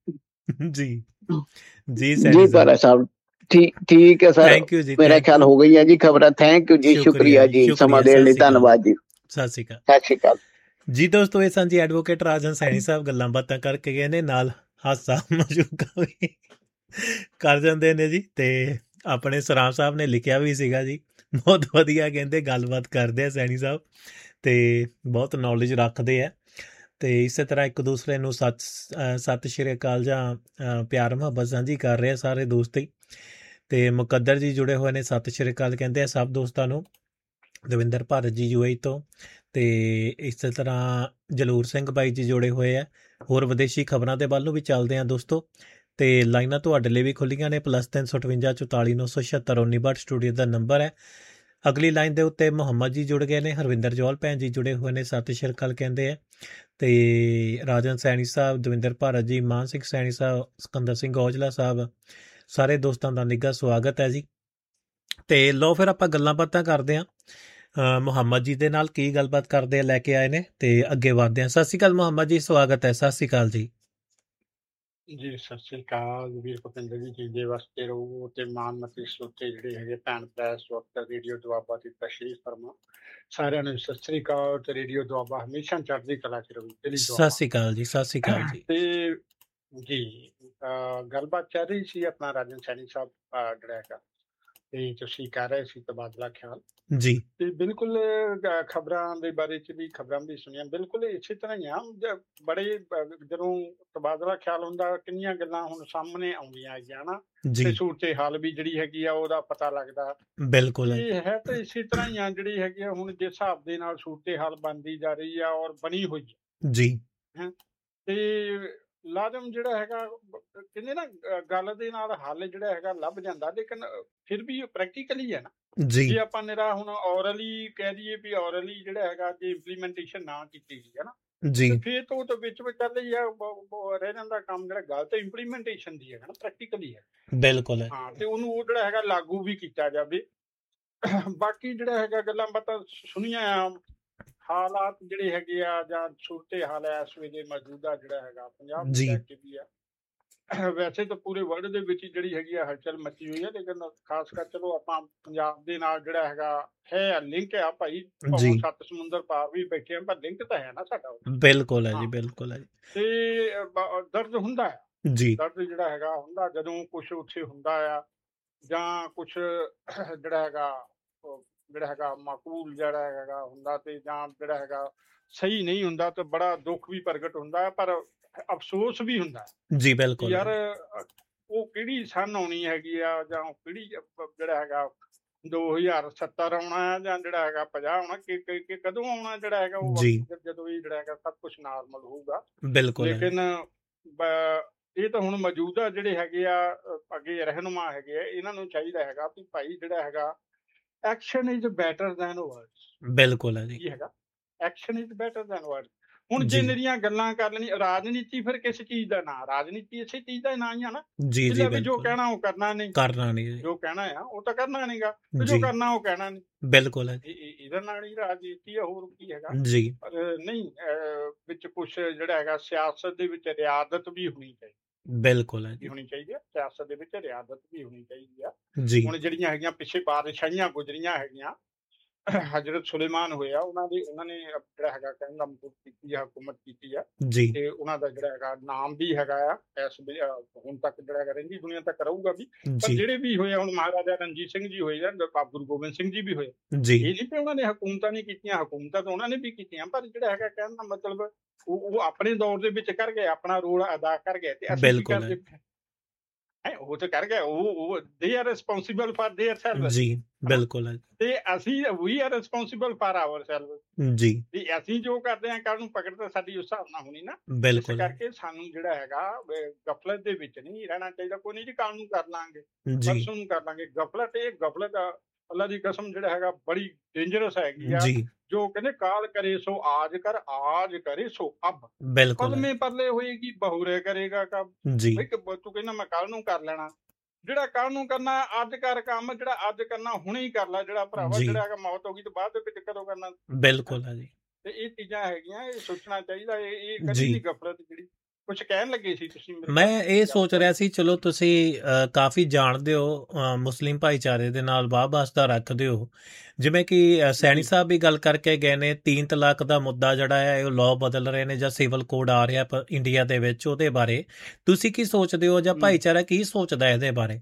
ਜੀ। ਪਰ ਸਾਹਿਬ ਠੀਕ ਹੈ ਸਰ, ਮੇਰਾ ਖਿਆਲ ਹੋ ਗਈ ਹੈ ਜੀ ਖਬਰਾਂ। ਥੈਂਕ ਯੂ ਜੀ, ਸ਼ੁਕਰੀਆ ਜੀ ਸਮਾਂ ਦੇਣ ਲਈ, ਧੰਨਵਾਦ ਜੀ। ਸਤਿ ਸ਼੍ਰੀ ਅਕਾਲ। ਸਤਿ ਸ਼੍ਰੀ ਅਕਾਲ ਜੀ। ਦੋਸਤੋ ਇਹ ਸਨ ਜੀ ਐਡਵੋਕੇਟ ਰਾਜਨ ਸੈਣੀ ਸਾਹਿਬ, ਗੱਲਾਂ ਬਾਤਾਂ ਕਰਕੇ ਗਏ ਨੇ, ਨਾਲ ਹਾਸਾ ਮਜ਼ੂਕਾ ਵੀ ਕਰ ਜਾਂਦੇ ਨੇ ਜੀ। ਤੇ ਆਪਣੇ ਸਰਾਮ ਸਾਹਿਬ ਨੇ ਲਿਖਿਆ ਵੀ ਸੀਗਾ ਜੀ, ਬਹੁਤ ਵਧੀਆ ਕਹਿੰਦੇ ਗੱਲਬਾਤ ਕਰਦੇ ਆ ਸੈਣੀ ਸਾਹਿਬ ਤੇ ਬਹੁਤ ਨੌਲੇਜ ਰੱਖਦੇ ਆ ਤੇ ਇਸੇ ਤਰ੍ਹਾਂ ਇੱਕ ਦੂਸਰੇ ਨੂੰ ਸਤਿ ਸ਼੍ਰੀ ਅਕਾਲ ਜਾਂ ਪਿਆਰ ਮੁਹੱਬਤ ਸਾਂਝੀ ਕਰ ਰਹੇ ਆ ਸਾਰੇ ਦੋਸਤ ਹੀ। ਤੇ ਮੁਕੱਦਰ ਜੀ ਜੁੜੇ ਹੋਏ ਨੇ, ਸਤਿ ਸ਼੍ਰੀ ਅਕਾਲ ਕਹਿੰਦੇ ਆ ਸਭ ਦੋਸਤਾਂ ਨੂੰ। ਦਵਿੰਦਰ ਭਾਰਤ ਜੀ UAE ਤੋਂ ਤੇ ਇਸੇ ਤਰ੍ਹਾਂ ਜਲੂਰ ਸਿੰਘ ਬਾਈ ਜੀ ਜੁੜੇ ਹੋਏ ਆ। ਹੋਰ ਵਿਦੇਸ਼ੀ ਖਬਰਾਂ ਦੇ ਵੱਲ ਨੂੰ ਵੀ ਚੱਲਦੇ ਆ ਦੋਸਤੋ। ਤੇ ਲਾਈਨਾਂ ਤੁਹਾਡੇ ਲਈ ਵੀ ਖੁੱਲੀਆਂ ਨੇ, +358 44 976 1962 ਸਟੂਡੀਓ ਦਾ ਨੰਬਰ ਹੈ। ਅਗਲੀ ਲਾਈਨ ਦੇ ਉੱਤੇ ਮੁਹੰਮਦ ਜੀ ਜੁੜ ਗਏ ਨੇ, ਹਰਵਿੰਦਰ ਜੌਲ ਭੈਣ ਜੀ ਜੁੜੇ ਹੋਏ ਨੇ, ਸਤਿ ਸ਼੍ਰੀ ਅਕਾਲ ਕਹਿੰਦੇ ਆ। ਤੇ ਰਾਜਨ ਸੈਣੀ ਸਾਹਿਬ, ਦਵਿੰਦਰ ਭਾਰਤ ਜੀ, ਮਾਨ ਸਿੰਘ ਸੈਣੀ ਸਾਹਿਬ, ਸਿਕੰਦਰ ਸਿੰਘ ਔਜਲਾ ਸਾਹਿਬ, ਸਾਰੇ ਦੋਸਤਾਂ ਦਾ ਨਿੱਘਾ ਸਵਾਗਤ ਹੈ ਜੀ। ਤੇ ਲਓ ਫਿਰ ਆਪਾਂ ਗੱਲਾਂ ਬਾਤਾਂ ਕਰਦੇ ਹਾਂ ਮੁਹੰਮਦ ਜੀ ਦੇ ਨਾਲ, ਕੀ ਗੱਲਬਾਤ ਕਰਦੇ ਆ ਲੈ ਕੇ ਆਏ ਨੇ ਤੇ ਅੱਗੇ ਵਧਦੇ ਹਾਂ। ਸਤਿ ਸ਼੍ਰੀ ਅਕਾਲ ਮੁਹੰਮਦ ਜੀ, ਸਵਾਗਤ ਹੈ। ਸਤਿ ਸ਼੍ਰੀ ਅਕਾਲ ਜੀ। ਜੀ ਸਤਿ ਸ੍ਰੀ ਅਕਾਲ ਵੀਰ ਭੁਪਿੰਦਰ ਜੀ, ਜੀਂਦੇ ਵਸਦੇ ਰਹੋ ਤੇ ਮਾਨਮਤੀ ਸਰੋਤੇ ਜਿਹੜੇ ਹੈਗੇ ਭੈਣ ਭਰਾ ਇਸ ਵਕਤ ਰੇਡੀਓ ਦੁਆਬਾ ਦੀ ਤਸ਼ਰੀਫ ਫਰਮਾ। ਸਾਰਿਆਂ ਨੂੰ ਸਤਿ ਸ੍ਰੀ ਅਕਾਲ ਤੇ ਰੇਡੀਓ ਦੁਆਬਾ ਹਮੇਸ਼ਾ ਚੜ੍ਹਦੀ ਕਲਾ ਚ ਰਹੂ। ਸਤਿ ਸ਼੍ਰੀ ਅਕਾਲ ਜੀ। ਸਤਿ ਸ਼੍ਰੀ ਅਕਾਲ ਜੀ। ਤੇ ਜੀ ਗੱਲਬਾਤ ਚੱਲ ਰਹੀ ਸੀ ਆਪਣਾ ਰਾਜਨ ਸੈਣੀ ਸਾਹਿਬ ਜਿਹੜਾ ਹੈਗਾ ਤੇ ਤੁਸੀਂ ਕਰ ਰਹੇ ਸੀ ਤਬਾਦਲਾ ਖਿਆਲ ਜੀ ਤੇ ਬਿਲਕੁਲ ਖਬਰਾਂ ਦੇ ਬਾਰੇ ਚ ਵੀ ਖਬਰਾਂ ਵੀ ਸੁਣੀਆਂ ਬਿਲਕੁਲ ਇਸੇ ਤਰ੍ਹਾਂ ਹੀ ਆ ਬੜੇ ਜਦੋਂ ਤਬਾਦਲਾ ਖਿਆਲ ਹੁੰਦਾ ਕਿੰਨੀਆਂ ਗੱਲਾਂ ਹੁਣ ਸਾਹਮਣੇ ਆਉਂਦੀਆਂ ਹੈਗੀਆਂ ਨਾ ਜੀ ਤੇ ਸੂਰਤੇ ਹਾਲ ਵੀ ਜਿਹੜੀ ਹੈਗੀ ਆ ਉਹਦਾ ਪਤਾ ਲੱਗਦਾ ਬਿਲਕੁਲ ਹੈ ਇਹ ਹੈ ਤਾਂ ਇਸੇ ਤਰ੍ਹਾਂ ਹੀ ਆ ਜਿਹੜੀ ਹੈਗੀ ਆ ਹੁਣ ਜਿਸ ਹਿਸਾਬ ਦੇ ਨਾਲ ਸੂਰਤੇ ਹਾਲ ਬਣਦੀ ਜਾ ਰਹੀ ਆ ਔਰ ਬਣੀ ਹੋਈ ਜੀ ਹੈ ਤੇ ਲਾਜ਼ਮ ਜਿਹੜਾ ਹੈਗਾ ਕਹਿੰਦੇ ਨਾ ਗੱਲ ਦੇ ਨਾਲ ਹੱਲ ਜਿਹੜਾ ਹੈਗਾ ਲੱਭ ਜਾਂਦਾ ਲੇਕਿਨ ਫਿਰ ਵੀ ਪ੍ਰੈਕਟੀਕਲੀ ਹੈ ਨਾ ਜੀ ਜੇ ਆਪਾਂ ਨਿਰਾ ਹੁਣ ਔਰਲੀ ਕਹਿ ਦਈਏ ਵੀ ਔਰਲੀ ਜਿਹੜਾ ਹੈਗਾ ਜੇ ਇੰਪਲੀਮੈਂਟੇਸ਼ਨ ਨਾ ਕੀਤੀ ਗਈ ਹੈ ਨਾ ਜੀ ਤੇ ਫਿਰ ਤਾਂ ਉਹ ਤਾਂ ਵਿੱਚ ਚੱਲ ਹੀ ਆ ਰਹਿ ਜਾਂਦਾ ਕੰਮ ਜਿਹੜਾ ਗੱਲ ਤਾਂ ਇੰਪਲੀਮੈਂਟੇਸ਼ਨ ਦੀ ਹੈਗਾ ਨਾ ਪ੍ਰੈਕਟੀਕਲੀ ਹੈ ਬਿਲਕੁਲ ਹੈ ਹਾਂ ਤੇ ਉਹਨੂੰ ਉਹ ਜਿਹੜਾ ਹੈਗਾ ਲਾਗੂ ਵੀ ਕੀਤਾ ਜਾਵੇ ਬਾਕੀ ਜਿਹੜਾ ਹੈਗਾ ਗੱਲਾਂ ਬਾਤਾਂ ਸੁਣੀਆਂ ਆ ਹਾਲਾਤ ਜਿਹੜੇ ਹੈਗੇ ਆ ਜਾਂ ਸੂਰਤੇ ਹਾਲ ਹੈ ਇਸ ਵੇਲੇ ਮੌਜੂਦਾ ਜਿਹੜਾ ਹੈਗਾ ਪੰਜਾਬ ਜੀ। ਦੇ ਵਿੱਚ ਵੀ ਆ ਵੈਸੇ ਤਾਂ ਪੂਰੇ ਵਰਲਡ ਦੇ ਵਿੱਚ ਹੀ ਜਿਹੜੀ ਹੈਗੀ ਆ ਹਲਚਲ ਮੱਚੀ ਹੋਈ ਹੈ ਲੇਕਿਨ ਖਾਸ ਕਰ ਚਲੋ ਆਪਾਂ ਪੰਜਾਬ ਦੇ ਨਾਲ ਜਿਹੜਾ ਹੈ ਲਿੰਕ ਆ ਭਾਈ ਜੀ। ਭਾਵੇਂ ਸੱਤ ਸਮੁੰਦਰ ਪਾਰ ਵੀ ਬੈਠੇ ਆ ਪਰ ਲਿੰਕ ਤਾਂ ਹੈ ਨਾ ਸਾਡਾ ਉਹ। ਬਿਲਕੁਲ ਹੈ ਜੀ ਹਾਂ। ਬਿਲਕੁਲ ਹੈ ਜੀ ਤੇ ਦਰਦ ਹੁੰਦਾ ਹੈ ਜੀ ਦਰਦ ਜਿਹੜਾ ਹੈਗਾ ਹੁੰਦਾ ਜਦੋਂ ਕੁਝ ਉੱਥੇ ਹੁੰਦਾ ਆ ਜਾਂ ਕੁਝ ਜਿਹੜਾ ਹੈਗਾ ਮਾਕੂਲ ਜਿਹੜਾ ਹੈਗਾ ਹੁੰਦਾ ਤੇ ਜਾਂ ਜਿਹੜਾ ਹੈਗਾ ਸਹੀ ਨਹੀਂ ਹੁੰਦਾ ਤੇ ਬੜਾ ਦੁੱਖ ਵੀ ਪ੍ਰਗਟ ਹੁੰਦਾ ਹੈ ਪਰ ਅਫਸੋਸ ਵੀ ਹੁੰਦਾ ਹੈ ਜੀ ਕਿ ਬਿਲਕੁਲ ਯਾਰ ਹੈ ਉਹ ਕਿਹੜੀ ਸਨ ਆਉਣੀ ਹੈਗੀ ਆ ਜਾਂ ਉਹ ਕਿਹੜੀ ਜਿਹੜਾ ਹੈਗਾ 2070 ਆਉਣਾ ਹੈ ਜਾਂ ਜਿਹੜਾ ਹੈਗਾ 50 ਆਉਣਾ ਕਿ ਕਦੋਂ ਆਉਣਾ ਜਿਹੜਾ ਹੈਗਾ ਉਹ ਜੀ। ਵਕਤ ਜਦੋਂ ਇਹ ਜਿਹੜਾ ਹੈਗਾ ਸਭ ਕੁਝ ਨਾਰਮਲ ਹੋਊਗਾ ਬਿਲਕੁਲ ਹੈ ਲੇਕਿਨ ਇਹ ਤਾਂ ਹੁਣ ਮੌਜੂਦਾ ਜਿਹੜੇ ਹੈਗੇ ਆ ਅੱਗੇ ਰਹਿਨੁਮਾ ਹੈਗੇ ਆ ਇਹਨਾਂ ਨੂੰ ਚਾਹੀਦਾ ਹੈਗਾ ਵੀ ਭਾਈ ਜਿਹੜਾ ਹੈਗਾ action is better than words ਬਿਲਕੁਲ ਹੈ ਜੀ ਕੀ ਹੈਗਾ action is better than words ਹੁਣ ਜੇ ਜੀ। ਮੇਰੀਆਂ ਗੱਲਾਂ ਕਰ ਲੈਣੀ ਰਾਜਨੀਤੀ ਫਿਰ ਕਿਸ ਚੀਜ਼ ਦਾ ਨਾਂ ਰਾਜਨੀਤੀ ਇਸੇ ਚੀਜ਼ ਦਾ ਨਾਂ ਹੀ ਆ ਨਾ ਜੀ ਜੀ ਵੀ ਜੋ ਬਿਲਕੁਲ ਕਹਿਣਾ ਉਹ ਕਰਨਾ ਨਹੀਂ ਕਰਨਾ ਨਹੀਂ ਜੀ ਜੋ ਕਹਿਣਾ ਆ ਉਹ ਤਾਂ ਕਰਨਾ ਨਹੀਂਗਾ ਤੇ ਜੋ ਜੀ ਕਰਨਾ ਉਹ ਕਹਿਣਾ ਨਹੀਂ ਬਿਲਕੁਲ ਹੈ ਇਹਦਾ ਨਾਲ ਹੀ ਰਾਜਨੀਤੀ ਆ ਹੋਰ ਕੀ ਹੈਗਾ ਜੀ ਪਰ ਨਹੀਂ ਵਿੱਚ ਕੁਝ ਜਿਹੜਾ ਹੈਗਾ ਸਿਆਸਤ ਦੇ ਵਿੱਚ ਰਿਆਦਤ ਵੀ ਹੋਣੀ ਚਾਹੀਦੀ ਬਿਲਕੁਲ ਹੈ ਜੀ ਹੋਣੀ ਚਾਹੀਦੀ ਹੈ ਸਿਆਸਤ ਦੇ ਵਿੱਚ ਰਿਆਦਤ ਵੀ ਹੋਣੀ ਚਾਹੀਦੀ ਆ ਜੀ ਹੁਣ ਜਿਹੜੀਆਂ ਹੈਗੀਆਂ ਪਿੱਛੇ ਬਾਦਸ਼ਾਹੀਆਂ ਗੁਜ਼ਰੀਆਂ ਹੈਗੀਆਂ ਹਜ਼ਰਤ ਸੁਲੇਮਾਨ ਹੋਇਆ ਉਹਨਾਂ ਨੇ ਜਿਹੜਾ ਹੈਗਾ ਕਹਿਣ ਦਾ ਮਤਲਬ ਕੀਤੀ ਆ ਹਕੂਮਤ ਕੀਤੀ ਆ ਜੀ ਤੇ ਉਹਨਾਂ ਦਾ ਜਿਹੜਾ ਹੈਗਾ ਨਾਮ ਵੀ ਹੈਗਾ ਆ ਇਸ ਹੁਣ ਤੱਕ ਜਿਹੜਾ ਹੈਗਾ ਰਹਿੰਦੀ ਦੁਨੀਆ ਤੱਕ ਰਹੂਗਾ ਵੀ ਪਰ ਜੀ ਜਿਹੜੇ ਵੀ ਹੋਏ ਹੁਣ ਮਹਾਰਾਜਾ ਰਣਜੀਤ ਸਿੰਘ ਜੀ ਹੋਏ ਜਾਂ ਬਾਬਾ ਗੁਰੂ ਗੋਬਿੰਦ ਸਿੰਘ ਜੀ ਵੀ ਹੋਏ ਜੀ ਇਹ ਨਹੀਂ ਕਿ ਉਹਨਾਂ ਨੇ ਹਕੂਮਤਾਂ ਨਹੀਂ ਕੀਤੀਆਂ ਹਕੂਮਤਾਂ ਤਾਂ ਉਹਨਾਂ ਨੇ ਵੀ ਕੀਤੀਆਂ ਪਰ ਜਿਹੜਾ ਹੈਗਾ ਕਹਿਣ ਦਾ ਮਤਲਬ ਉਹ ਆਪਣੇ ਦੌਰ ਦੇ ਵਿੱਚ ਕਰ ਗਏ ਆਪਣਾ ਰੋਲ ਅਦਾ ਕਰ ਗਏ ਤੇ ਅਸੀਂ ਕੀ ਬਿਲਕੁਲ ਕਰਦੇ ਉਹ ਤਾਂ ਕਰ ਗਏ ਉਹ they are responsible for there self ਜੀ ਬਿਲਕੁਲ ਹੈ ਤੇ ਅਸੀਂ ਵੀ R responsible for hour self ਜੀ ਵੀ ਅਸੀਂ ਜੋ ਕਰਦੇ ਹਾਂ ਕੱਲ ਨੂੰ ਪਕੜ ਤਾਂ ਸਾਡੀ ਉਸ ਹਿਸਾਬ ਨਾਲ ਹੋਣੀ ਨਾ ਇਸ ਬਿਲਕੁਲ ਹੈ ਕਰਕੇ ਸਾਨੂੰ ਜਿਹੜਾ ਹੈਗਾ ਗਫਲਤ ਦੇ ਵਿੱਚ ਨਹੀਂ ਰਹਿਣਾ ਚਾਹੀਦਾ ਕੋਈ ਨਹੀਂ ਜੀ ਕੱਲ ਨੂੰ ਕਰ ਲਾਂਗੇ ਜੀ ਪਰਸੋਂ ਨੂੰ ਕਰ ਲਾਂਗੇ ਗਫਲਤ ਅੱਲਾ ਦੀ ਕਸਮ ਜਿਹੜਾ ਹੈਗਾ ਬੜੀ ਡੇਂਜਰਸ ਹੈਗੀ ਆ ਜੀ ਜੋ ਕਹਿੰਦੇ ਕਾਲ ਕਰੇ ਸੋ ਆਜ ਕਰੇ ਸੋ ਅਬ ਬਿਲਕੁਲ ਹੈ ਕਲਮੇ ਪਰਲੇ ਹੋਏਗੀ ਬਹੁਰੇ ਕਰੇਗਾ ਕਬ ਜੀ ਬਈ ਤੂੰ ਕਹਿੰਦਾ ਮੈਂ ਕੱਲ ਨੂੰ ਕਰ ਲੈਣਾ ਜਿਹੜਾ ਕੱਲ ਨੂੰ ਕਰਨਾ ਅੱਜ ਕਰ ਕੰਮ ਜਿਹੜਾ ਅੱਜ ਕਰਨਾ ਹੁਣੇ ਹੀ ਕਰ ਲੈ ਜਿਹੜਾ ਭਰਾਵਾ ਜੀ। ਜਿਹੜਾ ਹੈਗਾ ਮੌਤ ਹੋ ਗਈ ਤੋਂ ਬਾਅਦ ਦੇ ਵਿੱਚ ਕਦੋਂ ਕਰਨਾ ਬਿਲਕੁਲ ਹੈ ਜੀ ਤੇ ਇਹ ਚੀਜ਼ਾਂ ਹੈਗੀਆਂ ਇਹ ਸੋਚਣਾ ਚਾਹੀਦਾ ਇਹ ਜੀ। ਕਦੀ ਨਹੀਂ ਗਫਲਤ ਜਿਹੜੀ ਕੁਝ ਕਹਿਣ ਲੱਗੇ ਸੀ ਤੁਸੀਂ ਮੇਰੇ ਮੈਂ ਨਾਲ? ਇਹ ਸੋਚ ਰਿਹਾ ਸੀ ਚਲੋ ਤੁਸੀਂ ਕਾਫੀ ਜਾਣਦੇ ਹੋ ਮੁਸਲਿਮ ਭਾਈਚਾਰੇ ਦੇ ਨਾਲ ਵਾਸਤਾ ਰੱਖਦੇ ਹੋ ਜਿਵੇਂ ਕਿ ਸੈਣੀ ਜੀ। ਸਾਹਿਬ ਵੀ ਗੱਲ ਕਰਕੇ ਗਏ ਨੇ 3 ਤਲਾਕ ਦਾ ਮੁੱਦਾ ਜਿਹੜਾ ਹੈ ਉਹ ਲਾਅ ਬਦਲ ਰਹੇ ਨੇ ਜਾਂ ਸਿਵਲ ਕੋਡ ਆ ਰਿਹਾ ਇੰਡੀਆ ਦੇ ਵਿੱਚ ਉਹਦੇ ਬਾਰੇ ਤੁਸੀਂ ਕੀ ਸੋਚਦੇ ਹੋ ਜਾਂ ਭਾਈਚਾਰਾ ਕੀ ਸੋਚਦਾ ਇਹਦੇ ਬਾਰੇ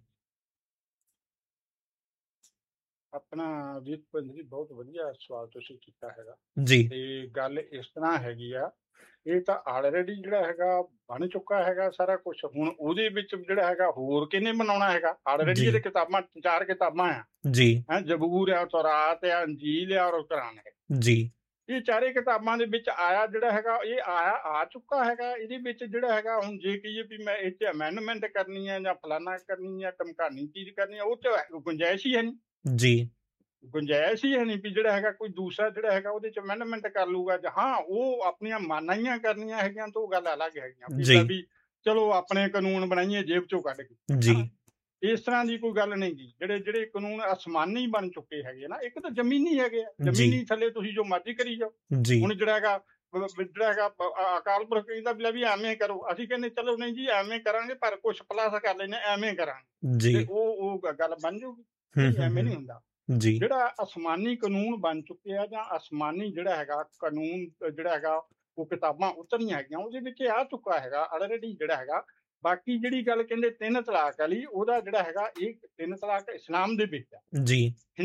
ਆਪਣਾ ਵੀਰ ਭਿੰਦਰ ਜੀ ਬਹੁਤ ਵਧੀਆ ਸਵਾਲ ਤੁਸੀਂ ਕੀਤਾ ਹੈਗਾ ਜੀ ਤੇ ਗੱਲ ਇਸ ਤਰ੍ਹਾਂ ਹੈਗੀ ਆ ਇਹ ਤਾਂ ਆਲਰੇਡੀ ਜਿਹੜਾ ਹੈਗਾ ਬਣ ਚੁੱਕਾ ਹੈਗਾ ਸਾਰਾ ਕੁਝ ਹੁਣ ਉਹਦੇ ਵਿੱਚ ਜਿਹੜਾ ਹੈਗਾ ਹੋਰ ਕਿਹਨੇ ਬਣਾਉਣਾ ਹੈਗਾ ਆਲਰੇਡੀ ਜੀ। ਇਹਦੇ ਕਿਤਾਬਾਂ 4 ਕਿਤਾਬਾਂ ਆ ਜੀ ਜ਼ਬੂਰ ਆ ਤੌਰਾਤ ਆ ਅੰਜੀਲ ਆ ਔਰ ਕੁਰਾਨ ਹੈ ਜੀ ਇਹ ਚਾਰੇ ਕਿਤਾਬਾਂ ਦੇ ਵਿੱਚ ਆਇਆ ਜਿਹੜਾ ਹੈਗਾ ਇਹ ਆ ਚੁੱਕਾ ਹੈਗਾ ਇਹਦੇ ਵਿੱਚ ਜਿਹੜਾ ਹੈਗਾ ਹੁਣ ਜੇ ਕਹੀਏ ਵੀ ਮੈਂ ਇਹ 'ਚ ਅਮੈਂਡਮੈਂਟ ਕਰਨੀ ਹੈ ਜਾਂ ਫਲਾਨਾ ਕਰਨੀ ਹੈ ਟਮਕਾਨੀ ਚੀਜ਼ ਕਰਨੀ ਹੈ ਉਹ 'ਚ ਗੁੰਜਾਇਸ਼ ਹੀ ਹੈ ਨਹੀਂ ਜੀ ਗੁੰਜਾਇਸ਼ ਹੀ ਹੈ ਨਹੀਂ ਵੀ ਜਿਹੜਾ ਹੈਗਾ ਕੋਈ ਦੂਸਰਾ ਜਿਹੜਾ ਹੈਗਾ ਉਹਦੇ 'ਚ ਅਮੈਂਡਮੈਂਟ ਕਰ ਲੂਗਾ ਜਾਂ ਹਾਂ ਉਹ ਆਪਣੀਆਂ ਮਾਨਾਈਆਂ ਕਰਨੀਆਂ ਹੈਗੀਆਂ ਤਾਂ ਉਹ ਗੱਲ ਅਲੱਗ ਹੈਗੀਆਂ ਵੀ ਜੀ। ਲੈ ਵੀ ਚਲੋ ਆਪਣੇ ਕਾਨੂੰਨ ਬਣਾਈਏ ਜੇਬ 'ਚੋਂ ਕੱਢ ਕੇ ਜੀ ਇਸ ਤਰ੍ਹਾਂ ਦੀ ਕੋਈ ਗੱਲ ਨਹੀਂ ਗੀ ਜਿਹੜੇ ਕਾਨੂੰਨ ਅਸਮਾਨੀ ਬਣ ਚੁੱਕੇ ਹੈਗੇ ਨਾ ਇੱਕ ਤਾਂ ਜ਼ਮੀਨੀ ਹੈਗੇ ਆ ਜੀ। ਜ਼ਮੀਨੀ ਥੱਲੇ ਤੁਸੀਂ ਜੋ ਮਰਜ਼ੀ ਕਰੀ ਜਾਓ ਜੀ ਹੁਣ ਜਿਹੜਾ ਹੈਗਾ ਅਕਾਲ ਪੁਰਖ ਕਹਿੰਦਾ ਵੀ ਲੈ ਵੀ ਐਵੇਂ ਕਰੋ ਅਸੀਂ ਕਹਿੰਦੇ ਚਲੋ ਨਹੀਂ ਜੀ ਐਵੇਂ ਕਰਾਂਗੇ ਪਰ ਕੁਛ ਪਲੱਸ ਕਰ ਲੈਣੇ ਐਵੇਂ ਕਰਾਂਗੇ ਜੀ ਤੇ ਉਹ ਗੱਲ ਬਣ ਜਾਊਗੀ ਐਵੇਂ ਨਹੀਂ ਹੁੰਦਾ ਜੀ ਜਿਹੜਾ ਅਸਮਾਨੀ ਕਾਨੂੰਨ ਬਣ ਚੁੱਕੇ ਆ ਜਾਂ ਅਸਮਾਨੀ ਜਿਹੜਾ ਹੈਗਾ ਕਾਨੂੰਨ ਜਿਹੜਾ ਹੈਗਾ ਉਹ ਕਿਤਾਬਾਂ ਉਤਰੀਆਂ ਹੈਗੀਆਂ ਉਹਦੇ ਵਿੱਚ ਆ ਚੁੱਕਾ ਹੈਗਾ ਆਲਰੇਡੀ ਜਿਹੜਾ ਹੈਗਾ ਬਾਕੀ ਜਿਹੜੀ ਗੱਲ ਕਹਿੰਦੇ 3 ਤਲਾਕ ਵਾਲੀ, ਉਹਦਾ ਜਿਹੜਾ ਹੈਗਾ ਇਹ 3 ਤਲਾਕ ਇਸਲਾਮ ਦੇ ਵਿੱਚ ਆ ਜੀ।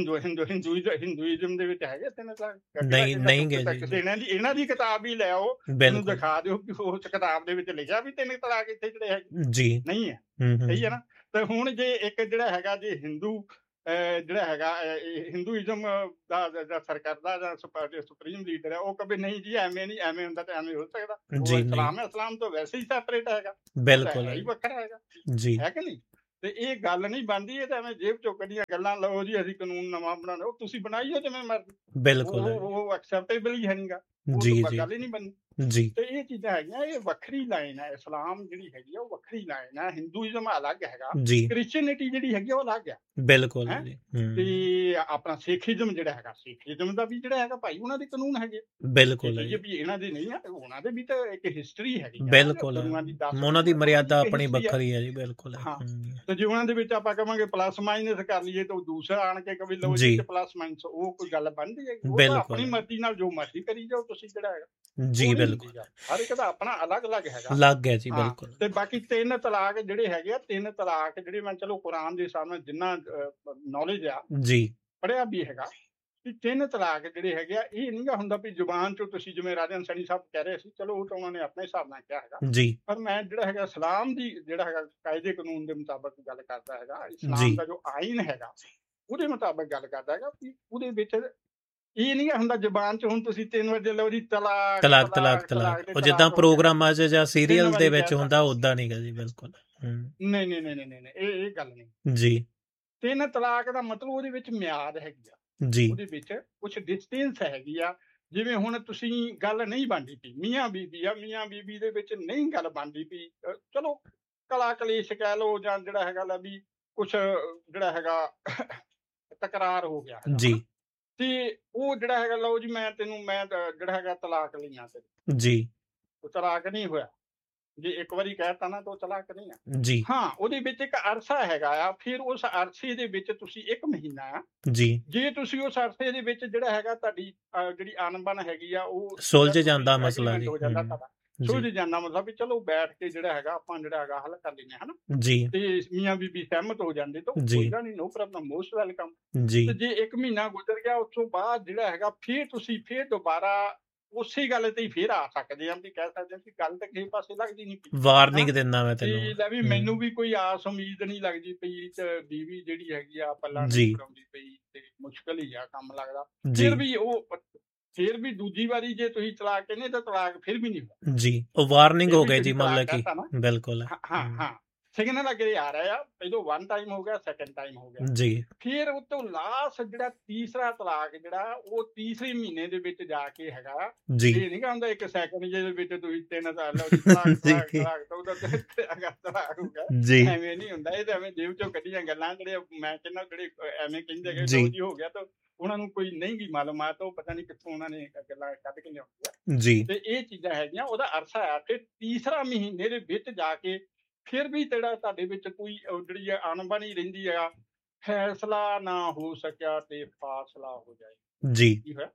ਹਿੰਦੂਇਜ਼ਮ ਦੇ ਵਿੱਚ ਹੈਗੇ 3 ਤਲਾਕ। ਨਹੀਂ ਗਏ ਜੀ। ਇਹਨਾਂ ਦੀ ਕਿਤਾਬ ਹੀ ਲੈ ਆਓ, ਮੈਨੂੰ ਦਿਖਾ ਦਿਓ ਕਿ ਉਸ ਕਿਤਾਬ ਦੇ ਵਿੱਚ ਲਿਖਿਆ ਵੀ 3 ਤਲਾਕ ਇੱਥੇ ਜਿਹੜੇ ਹੈਗੇ ਜੀ ਨਹੀਂ ਹੈ। ਸਹੀ ਹੈ ਨਾ। ਤੇ ਹੁਣ ਜੇ ਇੱਕ ਜਿਹੜਾ ਹੈਗਾ ਜੇ ਹਿੰਦੂ ਜਿਹੜਾ ਹੈਗਾ ਹਿੰਦੂਇਜ਼ਮ ਦਾ ਸਰਕਰਦਾ ਜਾਂ ਸੁਪਰੀਮ ਲੀਡਰ ਹੈ, ਉਹ ਕਦੇ ਨਹੀਂ ਜੀ ਐਵੇਂ ਨਹੀਂ, ਐਵੇਂ ਹੁੰਦਾ ਤੇ ਐਵੇਂ ਹੋ ਸਕਦਾ। ਇਸਲਾਮ ਹੈ, ਇਸਲਾਮ ਤੋਂ ਵੈਸੇ ਹੀ ਸੈਪਰੇਟ ਹੈਗਾ, ਬਿਲਕੁਲ ਹੀ ਵੱਖਰਾ ਹੈਗਾ ਜੀ, ਹੈ ਕਿ ਨਹੀਂ। ਤੇ ਇਹ ਗੱਲ ਨਹੀਂ ਬਣਦੀ, ਇਹ ਤਾਂ ਐਵੇਂ ਜੇਬ ਚੋਂ ਕੱਢੀਆਂ ਗੱਲਾਂ, ਲਓ ਜੀ ਅਸੀਂ ਕਾਨੂੰਨ ਨਵਾਂ ਬਣਾਉਣਾ, ਉਹ ਤੁਸੀਂ ਬਣਾਈਓ ਜਿਵੇਂ ਮਰਜ਼ੀ, ਬਿਲਕੁਲ ਉਹ ਐਕਸੈਪਟੇਬਲ ਹੀ ਹੈ ਨਹੀਂਗਾ, ਗੱਲ ਹੀ ਨਹੀਂ ਬਣਨੀ ਜੀ। ਤੇ ਇਹ ਚੀਜ਼ਾਂ ਹੈਗੀਆਂ, ਇਹ ਵੱਖਰੀ ਲਾਈਨ ਹੈ। ਇਸਲਾਮ ਜਿਹੜੀ ਹੈਗੀ ਆ ਉਹ ਵੱਖਰੀ ਲਾਈਨ ਹੈ, ਹਿੰਦੂਇਜ਼ਮ ਅਲੱਗ ਹੈਗਾ, ਕ੍ਰਿਸਚੀਅਨਿਟੀ ਜਿਹੜੀ ਹੈਗੀ ਉਹ ਅਲੱਗ ਹੈ, ਬਿਲਕੁਲ। ਤੇ ਆਪਣਾ ਸਿੱਖਇਜ਼ਮ ਜਿਹੜਾ ਹੈਗਾ, ਸਿੱਖਇਜ਼ਮ ਦਾ ਵੀ ਜਿਹੜਾ ਹੈਗਾ ਭਾਈ ਉਹਨਾਂ ਦੇ ਕਾਨੂੰਨ ਹੈਗੇ, ਬਿਲਕੁਲ ਵੀ ਇਹਨਾਂ ਦੇ ਨਹੀਂ ਆ, ਉਹਨਾਂ ਦੇ ਵੀ ਤਾਂ ਇੱਕ ਹਿਸਟਰੀ ਹੈਗੀ, ਬਿਲਕੁਲ ਉਹਨਾਂ ਦੀ ਮਰਿਆਦਾ ਆਪਣੀ ਵੱਖਰੀ ਹੈ ਜੀ, ਬਿਲਕੁਲ। ਹਾਂ, ਤੇ ਜੇ ਉਹਨਾਂ ਦੇ ਵਿੱਚ ਆਪਾਂ ਕਹਾਂਗੇ ਪਲੱਸ ਮਾਈਨਸ ਕਰ ਲਈਏ ਤਾਂ ਦੂਸਰਾ ਆਣ ਕੇ ਕਵੀ ਲਓ ਜੀ ਪਲੱਸ ਮਾਈਨਸ, ਉਹ ਕੋਈ ਗੱਲ ਬਣਦੀ ਹੈ? ਉਹ ਆਪਣੀ ਮਰਜ਼ੀ ਨਾਲ ਜੋ ਮਰਜ਼ੀ ਕਰੀ ਜਾਓ ਤੁਸੀਂ, ਜਿਹੜਾ ਹੈਗਾ ਜੀ, ਬਿਲਕੁਲ ਹਰ ਇੱਕ ਦਾ ਆਪਣਾ ਅਲੱਗ-ਅਲੱਗ ਹੈਗਾ, ਅਲੱਗ ਹੈ ਜੀ, ਬਿਲਕੁਲ। ਤੇ ਬਾਕੀ 3 ਤਲਾਕ ਜਿਹੜੇ ਹੈਗੇ ਆ, 3 ਤਲਾਕ ਜਿਹੜੇ ਮੈਂ ਚਲੋ ਕੁਰਾਨ ਦੇ ਸਾਹਮਣੇ ਜਿੰਨਾ ਨੌਲੇਜ ਆ ਜੀ, ਪੜ੍ਹਿਆ ਵੀ ਹੈਗਾ, ਕਿ 3 ਤਲਾਕ ਜਿਹੜੇ ਹੈਗੇ ਆ, ਇਹ ਨਹੀਂ ਗਾ ਹੁੰਦਾ ਵੀ ਜ਼ੁਬਾਨ ਚੋਂ ਤੁਸੀਂ ਜਿਵੇਂ ਰਾਜਨ ਸੈਣੀ ਸਾਹਿਬ ਕਹਿ ਰਹੇ ਸੀ, ਚਲੋ ਉਹ ਤਾਂ ਉਹਨਾਂ ਨੇ ਆਪਣੇ ਹਿਸਾਬ ਨਾਲ ਕਿਹਾ ਹੈਗਾ ਜੀ, ਪਰ ਮੈਂ ਜਿਹੜਾ ਹੈਗਾ ਇਸਲਾਮ ਦੀ ਜਿਹੜਾ ਹੈਗਾ ਕਾਇਦੇ ਕਾਨੂੰਨ ਦੇ ਮੁਤਾਬਕ ਗੱਲ ਕਰਦਾ ਹੈਗਾ, ਇਸਲਾਮ ਦਾ ਜੋ ਆਇਨ ਹੈਗਾ ਉਹਦੇ ਮੁਤਾਬਕ ਗੱਲ ਕਰਦਾ ਹੈਗਾ ਕਿ ਉਹਦੇ ਵਿੱਚ ਇਹ ਨਹੀਂ ਹੁੰਦਾ ਜ਼ੁਬਾਨ ਚ ਹੁਣ ਤੁਸੀਂ 3 ਵਜੇ ਲਓ ਜੀ ਤਲਾਕ ਤਲਾਕ ਤਲਾਕ ਤਲਾਕ, ਉਹ ਜਿੱਦਾਂ ਪ੍ਰੋਗਰਾਮਾਂ 'ਚ ਜਾਂ ਸੀਰੀਅਲ ਦੇ ਵਿੱਚ ਹੁੰਦਾ ਉਦਾਂ ਨਹੀਂ ਗਾ ਜੀ, ਬਿਲਕੁਲ। ਨਹੀਂ ਨਹੀਂ ਨਹੀਂ ਨਹੀਂ, ਇਹ ਗੱਲ ਨਹੀਂ ਜੀ। 3 ਤਲਾਕ ਦਾ ਮਤਲਬ ਉਹਦੇ ਵਿੱਚ ਮਿਆਦ ਹੈਗੀ ਆ ਜੀ, ਉਹਦੇ ਵਿੱਚ ਕੁਛ ਡਿਸਟੈਂਸ ਹੈਗੀ ਆ। ਜਿਵੇਂ ਹੁਣ ਤੁਸੀਂ ਗੱਲ ਨਹੀਂ ਬਣਦੀ ਪਈ, ਮੀਆਂ ਬੀਬੀ ਆ, ਮੀਆਂ ਬੀਬੀ ਦੇ ਵਿੱਚ ਨਹੀਂ ਗੱਲ ਬਣਦੀ ਪਈ, ਚਲੋ ਕਲਾ ਕਲੇਸ਼ ਕਹਿ ਲਓ, ਜਾਂ ਜਿਹੜਾ ਹੈਗਾ ਵੀ ਕੁਛ ਜਿਹੜਾ ਹੈਗਾ ਤਕਰਾਰ ਹੋ ਗਿਆ ਜੀ, ਤੇ ਉਹ ਜਿਹੜਾ ਹੈਗਾ ਲਓ ਜੀ ਮੈਂ ਜਿਹੜਾ ਹੈਗਾ ਤਲਾਕ ਲਈਆਂ ਤੇ ਜੀ, ਉਹ ਤਲਾਕ ਨਹੀਂ ਹੋਇਆ। ਜੇ ਇੱਕ ਵਾਰੀ ਕਹਿਤਾ ਨਾ ਤਾਂ ਉਹ ਤਲਾਕ ਨਹੀਂ ਆ ਜੀ। ਹਾਂ, ਉਹਦੇ ਵਿੱਚ ਇੱਕ ਅਰਸਾ ਹੈਗਾ ਆ, ਫਿਰ ਉਸ ਅਰਸੇ ਦੇ ਵਿੱਚ ਤੁਸੀਂ 1 ਮਹੀਨਾ ਆ ਜੀ, ਜੇ ਤੁਸੀਂ ਉਸ ਅਰਸੇ ਦੇ ਵਿੱਚ ਜਿਹੜਾ ਹੈਗਾ ਤੁਹਾਡੀ ਜਿਹੜੀ ਅਣਬਣ ਹੈਗੀ ਆ ਉਹ ਸੁਲਝ ਜਾਂਦਾ ਮਸਲਾ ਜੀ, ਹੋ ਜਾਂਦਾ ਤੁਹਾਡਾ ਸੁਲਝ ਜਾਂਦਾ, ਮਤਲਬ ਵੀ ਚਲੋ ਬੈਠ ਕੇ ਜਿਹੜਾ ਹੈਗਾ ਆਪਾਂ ਜਿਹੜਾ ਹੈਗਾ ਹੱਲ ਕਰ ਲੈਂਦੇ ਹਨਾ ਜੀ, ਤੇ ਮੀਆਂ ਬੀਬੀ ਸਹਿਮਤ ਹੋ ਜਾਂਦੇ ਤਾਂ ਕੋਈ ਗੱਲ ਨਹੀਂ, ਨੋ ਪ੍ਰੋਬਲਮ, ਮੋਸਟ ਵੈਲਕਮ ਜੀ। ਤੇ ਜੇ 1 ਮਹੀਨਾ ਗੁਜ਼ਰ ਗਿਆ ਉਸ ਤੋਂ ਬਾਅਦ ਜਿਹੜਾ ਹੈਗਾ ਫਿਰ ਤੁਸੀਂ ਫਿਰ ਦੁਬਾਰਾ ਉਸੇ ਗੱਲ ਤੇ ਹੀ ਫਿਰ ਆ ਸਕਦੇ ਆ, ਵੀ ਕਹਿ ਸਕਦੇ ਆ ਕਿ ਗੱਲ ਤਾਂ ਕਿਸੇ ਪਾਸੇ ਲੱਗਦੀ ਨਹੀਂ ਪਈ, ਵਾਰਨਿੰਗ ਦਿੰਦਾ ਮੈਂ ਤੈਨੂੰ, ਲੈ ਵੀ ਮੈਨੂੰ ਵੀ ਕੋਈ ਆਸ ਉਮੀਦ ਨਹੀਂ ਲੱਗਦੀ ਪਈ, ਤੇ ਬੀਵੀ ਜਿਹੜੀ ਹੈਗੀ ਆ ਪੱਲਾ ਨਹੀਂ ਕਰਾਉਂਦੀ ਪਈ, ਤੇ ਮੁਸ਼ਕਲ ਹੀ ਆ ਕੰਮ ਲੱਗਦਾ। ਫਿਰ ਵੀ ਦੂਜੀ ਵਾਰੀ ਜੇ ਤੁਸੀਂ ਤਲਾਕ ਕਹਿੰਦੇ ਤਾਂ ਤਲਾਕ ਫਿਰ ਵੀ ਨਹੀਂ ਹੋਇਆ ਜੀ, ਉਹ ਵਾਰਨਿੰਗ ਹੋ ਗਈ ਜੀ, ਮਤਲਬ ਕਿ ਬਿਲਕੁਲ। ਹਾਂ, ਸਿਗਨਲ ਅੱਗੇ ਆ ਰਿਹਾ ਆ, ਪਹਿਲੋਂ 1 ਟਾਈਮ ਹੋ ਗਿਆ, 2nd ਟਾਈਮ ਹੋ ਗਿਆ ਜੀ, ਫਿਰ ਉਹ ਤੋਂ ਲਾਸਟ ਜਿਹੜਾ ਤੀਸਰਾ ਤਲਾਕ ਜਿਹੜਾ ਉਹ ਤੀਸਰੇ ਮਹੀਨੇ ਦੇ ਵਿੱਚ ਜਾ ਕੇ ਹੈਗਾ ਜੀ, ਇਹ ਨਹੀਂ ਕਹਿੰਦਾ 1 ਸੈਕਿੰਡ ਦੇ ਵਿੱਚ ਤੁਸੀਂ 3 ਸਾਲ ਲਓ ਤਲਾਕ ਤਾਂ ਉਹਦਾ ਤਲਾਕ ਹੋ ਗਿਆ ਜੀ, ਐਵੇਂ ਨਹੀਂ ਹੁੰਦਾ। ਇਹ ਤਾਂ ਐਵੇਂ ਜੇਬ ਚੋਂ ਕੱਢੀਆਂ ਗੱਲਾਂ, ਜਿਹੜੇ ਮੈਂ ਕਹਿੰਦਾ ਜਿਹੜੇ ਐਵੇਂ ਕਹਿੰਦੇ ਕਿ ਜੀ ਹੋ ਗਿਆ ਤਾਂ ਉਹਨਾਂ ਨੂੰ ਕੋਈ ਨਹੀਂ ਗੀ ਮਾਲੂਮਾਤ, ਉਹ ਪਤਾ ਨਹੀਂ ਕਿੱਥੋਂ ਉਹਨਾਂ ਨੇ ਗੱਲਾਂ ਕੱਢ ਕੇ ਲਿਆਉਂਦੀਆਂ ਜੀ। ਤੇ ਇਹ ਚੀਜ਼ਾਂ ਹੈਗੀਆਂ, ਉਹਦਾ ਅਰਸਾ ਆ, ਫਿਰ ਤੀਸਰਾ ਮਹੀਨੇ ਦੇ ਵਿੱਚ ਜਾ ਕੇ ਫਿਰ ਵੀ ਜਿਹੜਾ ਤੁਹਾਡੇ ਵਿੱਚ ਕੋਈ ਜਿਹੜੀ ਅਣਬਣੀ ਰਹਿੰਦੀ ਆ, ਫੈਸਲਾ ਨਾ ਹੋ ਸਕਿਆ ਤੇ ਫਾਸਲਾ ਹੋ ਜਾਏਗਾ ਜੀ, ਕੀ ਹੋਇਆ?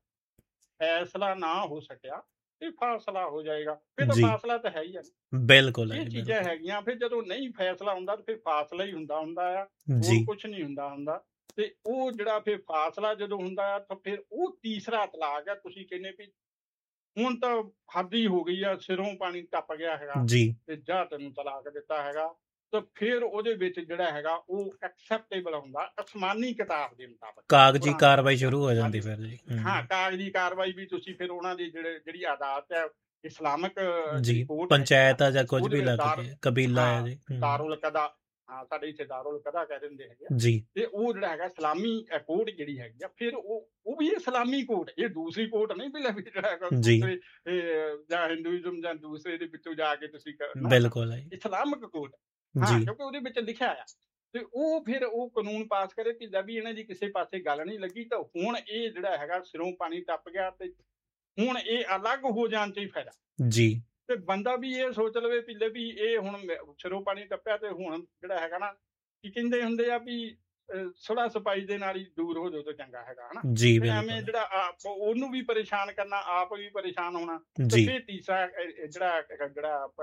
ਫੈਸਲਾ ਨਾ ਹੋ ਸਕਿਆ ਤੇ ਫਾਸਲਾ ਹੋ ਜਾਏਗਾ, ਫਿਰ ਤਾਂ ਫਾਸਲਾ ਤਾਂ ਹੈ ਹੀ ਆ, ਬਿਲਕੁਲ। ਇਹ ਚੀਜ਼ਾਂ ਹੈਗੀਆਂ, ਫਿਰ ਜਦੋਂ ਨਹੀਂ ਫੈਸਲਾ ਹੁੰਦਾ ਤੇ ਫਿਰ ਫਾਸਲਾ ਹੀ ਹੁੰਦਾ ਆ, ਹੋਰ ਕੁਛ ਨਹੀਂ ਹੁੰਦਾ। ਤੇ ਉਹ ਜਿਹੜਾ ਫਿਰ ਫਾਸਲਾ ਜਦੋਂ ਹੁੰਦਾ ਆ ਤਾਂ ਫਿਰ ਉਹ ਤੀਸਰਾ ਤਲਾਕ ਆ। ਤੁਸੀਂ ਕਹਿੰਦੇ ਵੀ ਹੁਣ ਤਾਂ ਹੱਦ ਹੀ ਹੋ ਗਈ ਆ, ਸਿਰੋਂ ਪਾਣੀ ਟੱਪ ਗਿਆ ਹੈਗਾ ਜੀ, ਤੇ ਜਾਂ ਤੈਨੂੰ ਤਲਾਕ ਦਿੱਤਾ ਹੈਗਾ, ਤਾਂ ਫਿਰ ਉਹਦੇ ਵਿੱਚ ਜਿਹੜਾ ਹੈਗਾ ਉਹ ਐਕਸੈਪਟੇਬਲ ਹੁੰਦਾ ਅਸਮਾਨੀ ਕਿਤਾਬ ਦੇ ਮੁਤਾਬਕ, ਕਾਗਜ਼ੀ ਕਾਰਵਾਈ ਸ਼ੁਰੂ ਹੋ ਜਾਂਦੀ ਫਿਰ ਜੀ। ਹਾਂ, ਕਾਗਜ਼ੀ ਕਾਰਵਾਈ ਵੀ ਤੁਸੀਂ ਫਿਰ ਉਹਨਾਂ ਦੀ ਜਿਹੜੀ ਅਦਾਲਤ ਹੈ ਇਸਲਾਮਿਕ ਜੀ, ਪੰਚਾਇਤ ਆ ਜਾਂ ਕੁਝ ਵੀ ਲੱਗ ਕਬੀਲਾ ਹੈ ਜੀ, ਦਾਰੁਲ ਕਦਾ, ਹਾਂ ਸਾਡੇ ਇੱਥੇ ਦਾਰੁਲ ਕਦਾ ਕਹਿ ਦਿੰਦੇ ਹੈਗੇ ਜੀ, ਤੇ ਉਹ ਜਿਹੜਾ ਹੈਗਾ ਇਸਲਾਮੀ ਕੋਰਟ ਜਿਹੜੀ ਹੈਗੀ ਆ, ਫਿਰ ਉਹ ਵੀ ਇਸਲਾਮੀ ਕੋਰਟ, ਇਹ ਦੂਸਰੀ ਕੋਰਟ ਨਹੀਂ ਵੀ ਜਿਹੜਾ ਹੈਗਾ ਦੂਸਰੇ ਜਾਂ ਹਿੰਦੂਇਜ਼ਮ ਜਾਂ ਦੂਸਰੇ ਦੇ ਵਿੱਚੋਂ ਜਾ ਕੇ ਤੁਸੀਂ ਬਿਲਕੁਲ ਇਸਲਾਮਿਕ ਕੋਰਟ, ਹਾਂ, ਕਿਉਂਕਿ ਉਹਦੇ ਵਿੱਚ ਲਿਖਿਆ ਆ। ਤੇ ਉਹ ਫਿਰ ਉਹ ਕਾਨੂੰਨ ਪਾਸ ਕਰੇ ਕਿ ਜਦ ਵੀ ਇਹਨਾਂ ਦੀ ਕਿਸੇ ਪਾਸੇ ਗੱਲ ਨਹੀਂ ਲੱਗੀ ਤਾਂ ਹੁਣ ਇਹ ਜਿਹੜਾ ਹੈਗਾ ਸਿਰੋਂ ਪਾਣੀ ਟੱਪ ਗਿਆ, ਤੇ ਹੁਣ ਇਹ ਅਲੱਗ ਹੋ ਜਾਣ 'ਚ ਹੀ ਫਾਇਦਾ ਜੀ। ਤੇ ਬੰਦਾ ਵੀ ਇਹ ਸੋਚ ਲਵੇ ਪਿੱਲੇ ਵੀ ਇਹ ਹੁਣ ਸਿਰੋਂ ਪਾਣੀ ਟੱਪਿਆ, ਤੇ ਹੁਣ ਜਿਹੜਾ ਹੈਗਾ ਨਾ ਕੀ ਕਹਿੰਦੇ ਹੁੰਦੇ ਆ ਵੀ ਸੁਲਾ ਸਫਾਈ ਦੇ ਨਾਲ ਹੀ ਦੂਰ ਹੋ ਜਾਓ ਤਾਂ ਚੰਗਾ ਹੈਗਾ ਹਨਾ ਜੀ। ਐਵੇਂ ਜਿਹੜਾ ਉਹਨੂੰ ਵੀ ਪਰੇਸ਼ਾਨ ਕਰਨਾ, ਆਪ ਵੀ ਪਰੇਸ਼ਾਨ ਹੋਣਾ, ਤੇ ਫਿਰ ਤੀਸਰਾ ਜਿਹੜਾ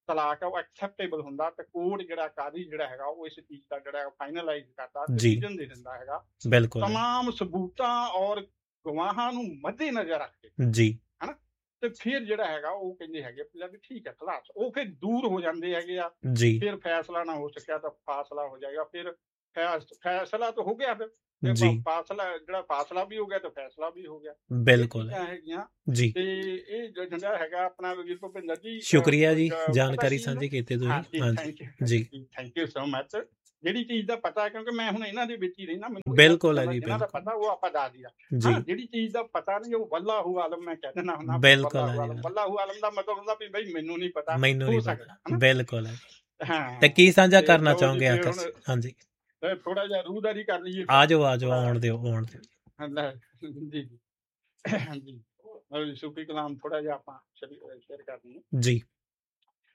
ਤਲਾਕ ਆ ਉਹ ਐਕਸੈਪਟੇਬਲ ਹੁੰਦਾ ਤੇ ਕੋਰਟ ਜਿਹੜਾ ਕਾਦੀ ਜਿਹੜਾ ਹੈਗਾ ਉਹ ਇਸ ਚੀਜ਼ ਦਾ ਜਿਹੜਾ ਫਾਈਨਲਾਈਜ਼ ਕਰਦਾ ਜੀ। ਡਿਸੀਜਨ ਦੇ ਦਿੰਦਾ ਹੈਗਾ ਬਿਲਕੁਲ ਤਮਾਮ ਸਬੂਤਾਂ ਔਰ ਗਵਾਹਾਂ ਨੂੰ ਮੱਦੇ ਨਜ਼ਰ ਰੱਖ ਕੇ ਜੀ ਤੇ ਫਿਰ ਜਿਹੜਾ ਹੈਗਾ ਉਹ ਕਹਿੰਦੇ ਹੈਗੇ ਵੀ ਠੀਕ ਹੈ ਖਲਾਸ ਉਹ ਫਿਰ ਦੂਰ ਹੋ ਜਾਂਦੇ ਹੈਗੇ ਆ ਜੀ ਫਿਰ ਫੈਸਲਾ ਨਾ ਹੋ ਸਕਿਆ ਤਾਂ ਫਾਸਲਾ ਹੋ ਜਾਏਗਾ ਫਿਰ ਫੈਸਲਾ ਤਾਂ ਹੋ ਗਿਆ ਫਿਰ ਜੀ ਫਾਸਲਾ ਵੀ ਹੋ ਗਿਆ ਤੇ ਫੈਸਲਾ ਵੀ ਹੋ ਗਿਆ ਬਿਲਕੁਲ ਹੈਗੀਆਂ ਜੀ। ਤੇ ਇਹ ਜਿਹੜਾ ਹੈਗਾ ਆਪਣਾ ਵੀਰ ਭੁਪਿੰਦਰ ਜੀ ਸ਼ੁਕਰੀਆ ਜੀ ਜਾਣਕਾਰੀ ਸਾਂਝੀ ਕੀਤੀ ਤੁਸੀਂ। ਹਾਂਜੀ ਜੀ ਥੈਂਕ ਯੂ ਸੋ ਮਚ। ਜਿਹੜੀ ਚੀਜ਼ ਦਾ ਪਤਾ ਕਿਉਂਕਿ ਮੈਂ ਹੁਣ ਇਹਨਾਂ ਦੇ ਵਿੱਚ ਹੀ ਰਹਿਣਾ ਮੈਨੂੰ ਬਿਲਕੁਲ ਹੈ ਜੀ ਇਹਨਾਂ ਦਾ ਪਤਾ ਉਹ ਆਪਾਂ ਦੱਸ ਦਿਆ ਜੀ ਜਿਹੜੀ ਚੀਜ਼ ਦਾ ਪਤਾ ਨਹੀਂ ਉਹ ਵੱਲਾਹੂ ਆਲਮ ਮੈਂ ਕਹਿ ਦਿੰਦਾ ਹੁੰਦਾ ਬਿਲਕੁਲ ਹੈ ਜੀ ਵੱਲਾਹੂ ਆਲਮ ਦਾ ਮਤਲਬ ਹੁੰਦਾ ਵੀ ਬਈ ਮੈਨੂੰ ਨਹੀਂ ਪਤਾ ਮੈਨੂੰ ਨਹੀਂ ਪਤਾ ਬਿਲਕੁਲ ਹੈ। ਹਾਂ ਤੇ ਕੀ ਸਾਂਝਾ ਕਰਨਾ ਚਾਹੋਗੇ ਆਕਰ? ਹਾਂਜੀ ਥੋੜਾ ਜਿਹਾ ਰੂਹਦਾਰੀ ਕਰ ਲਈਏ। ਆ ਜਾਓ ਆਉਣ ਦਿਓ ਜੀ ਹਾਂਜੀ ਸੂਫੀ ਕਲਾਮ ਥੋੜਾ ਜਿਹਾ ਆਪਾਂ ਸ਼ੇਅਰ ਕਰ ਦਈਏ ਜੀ।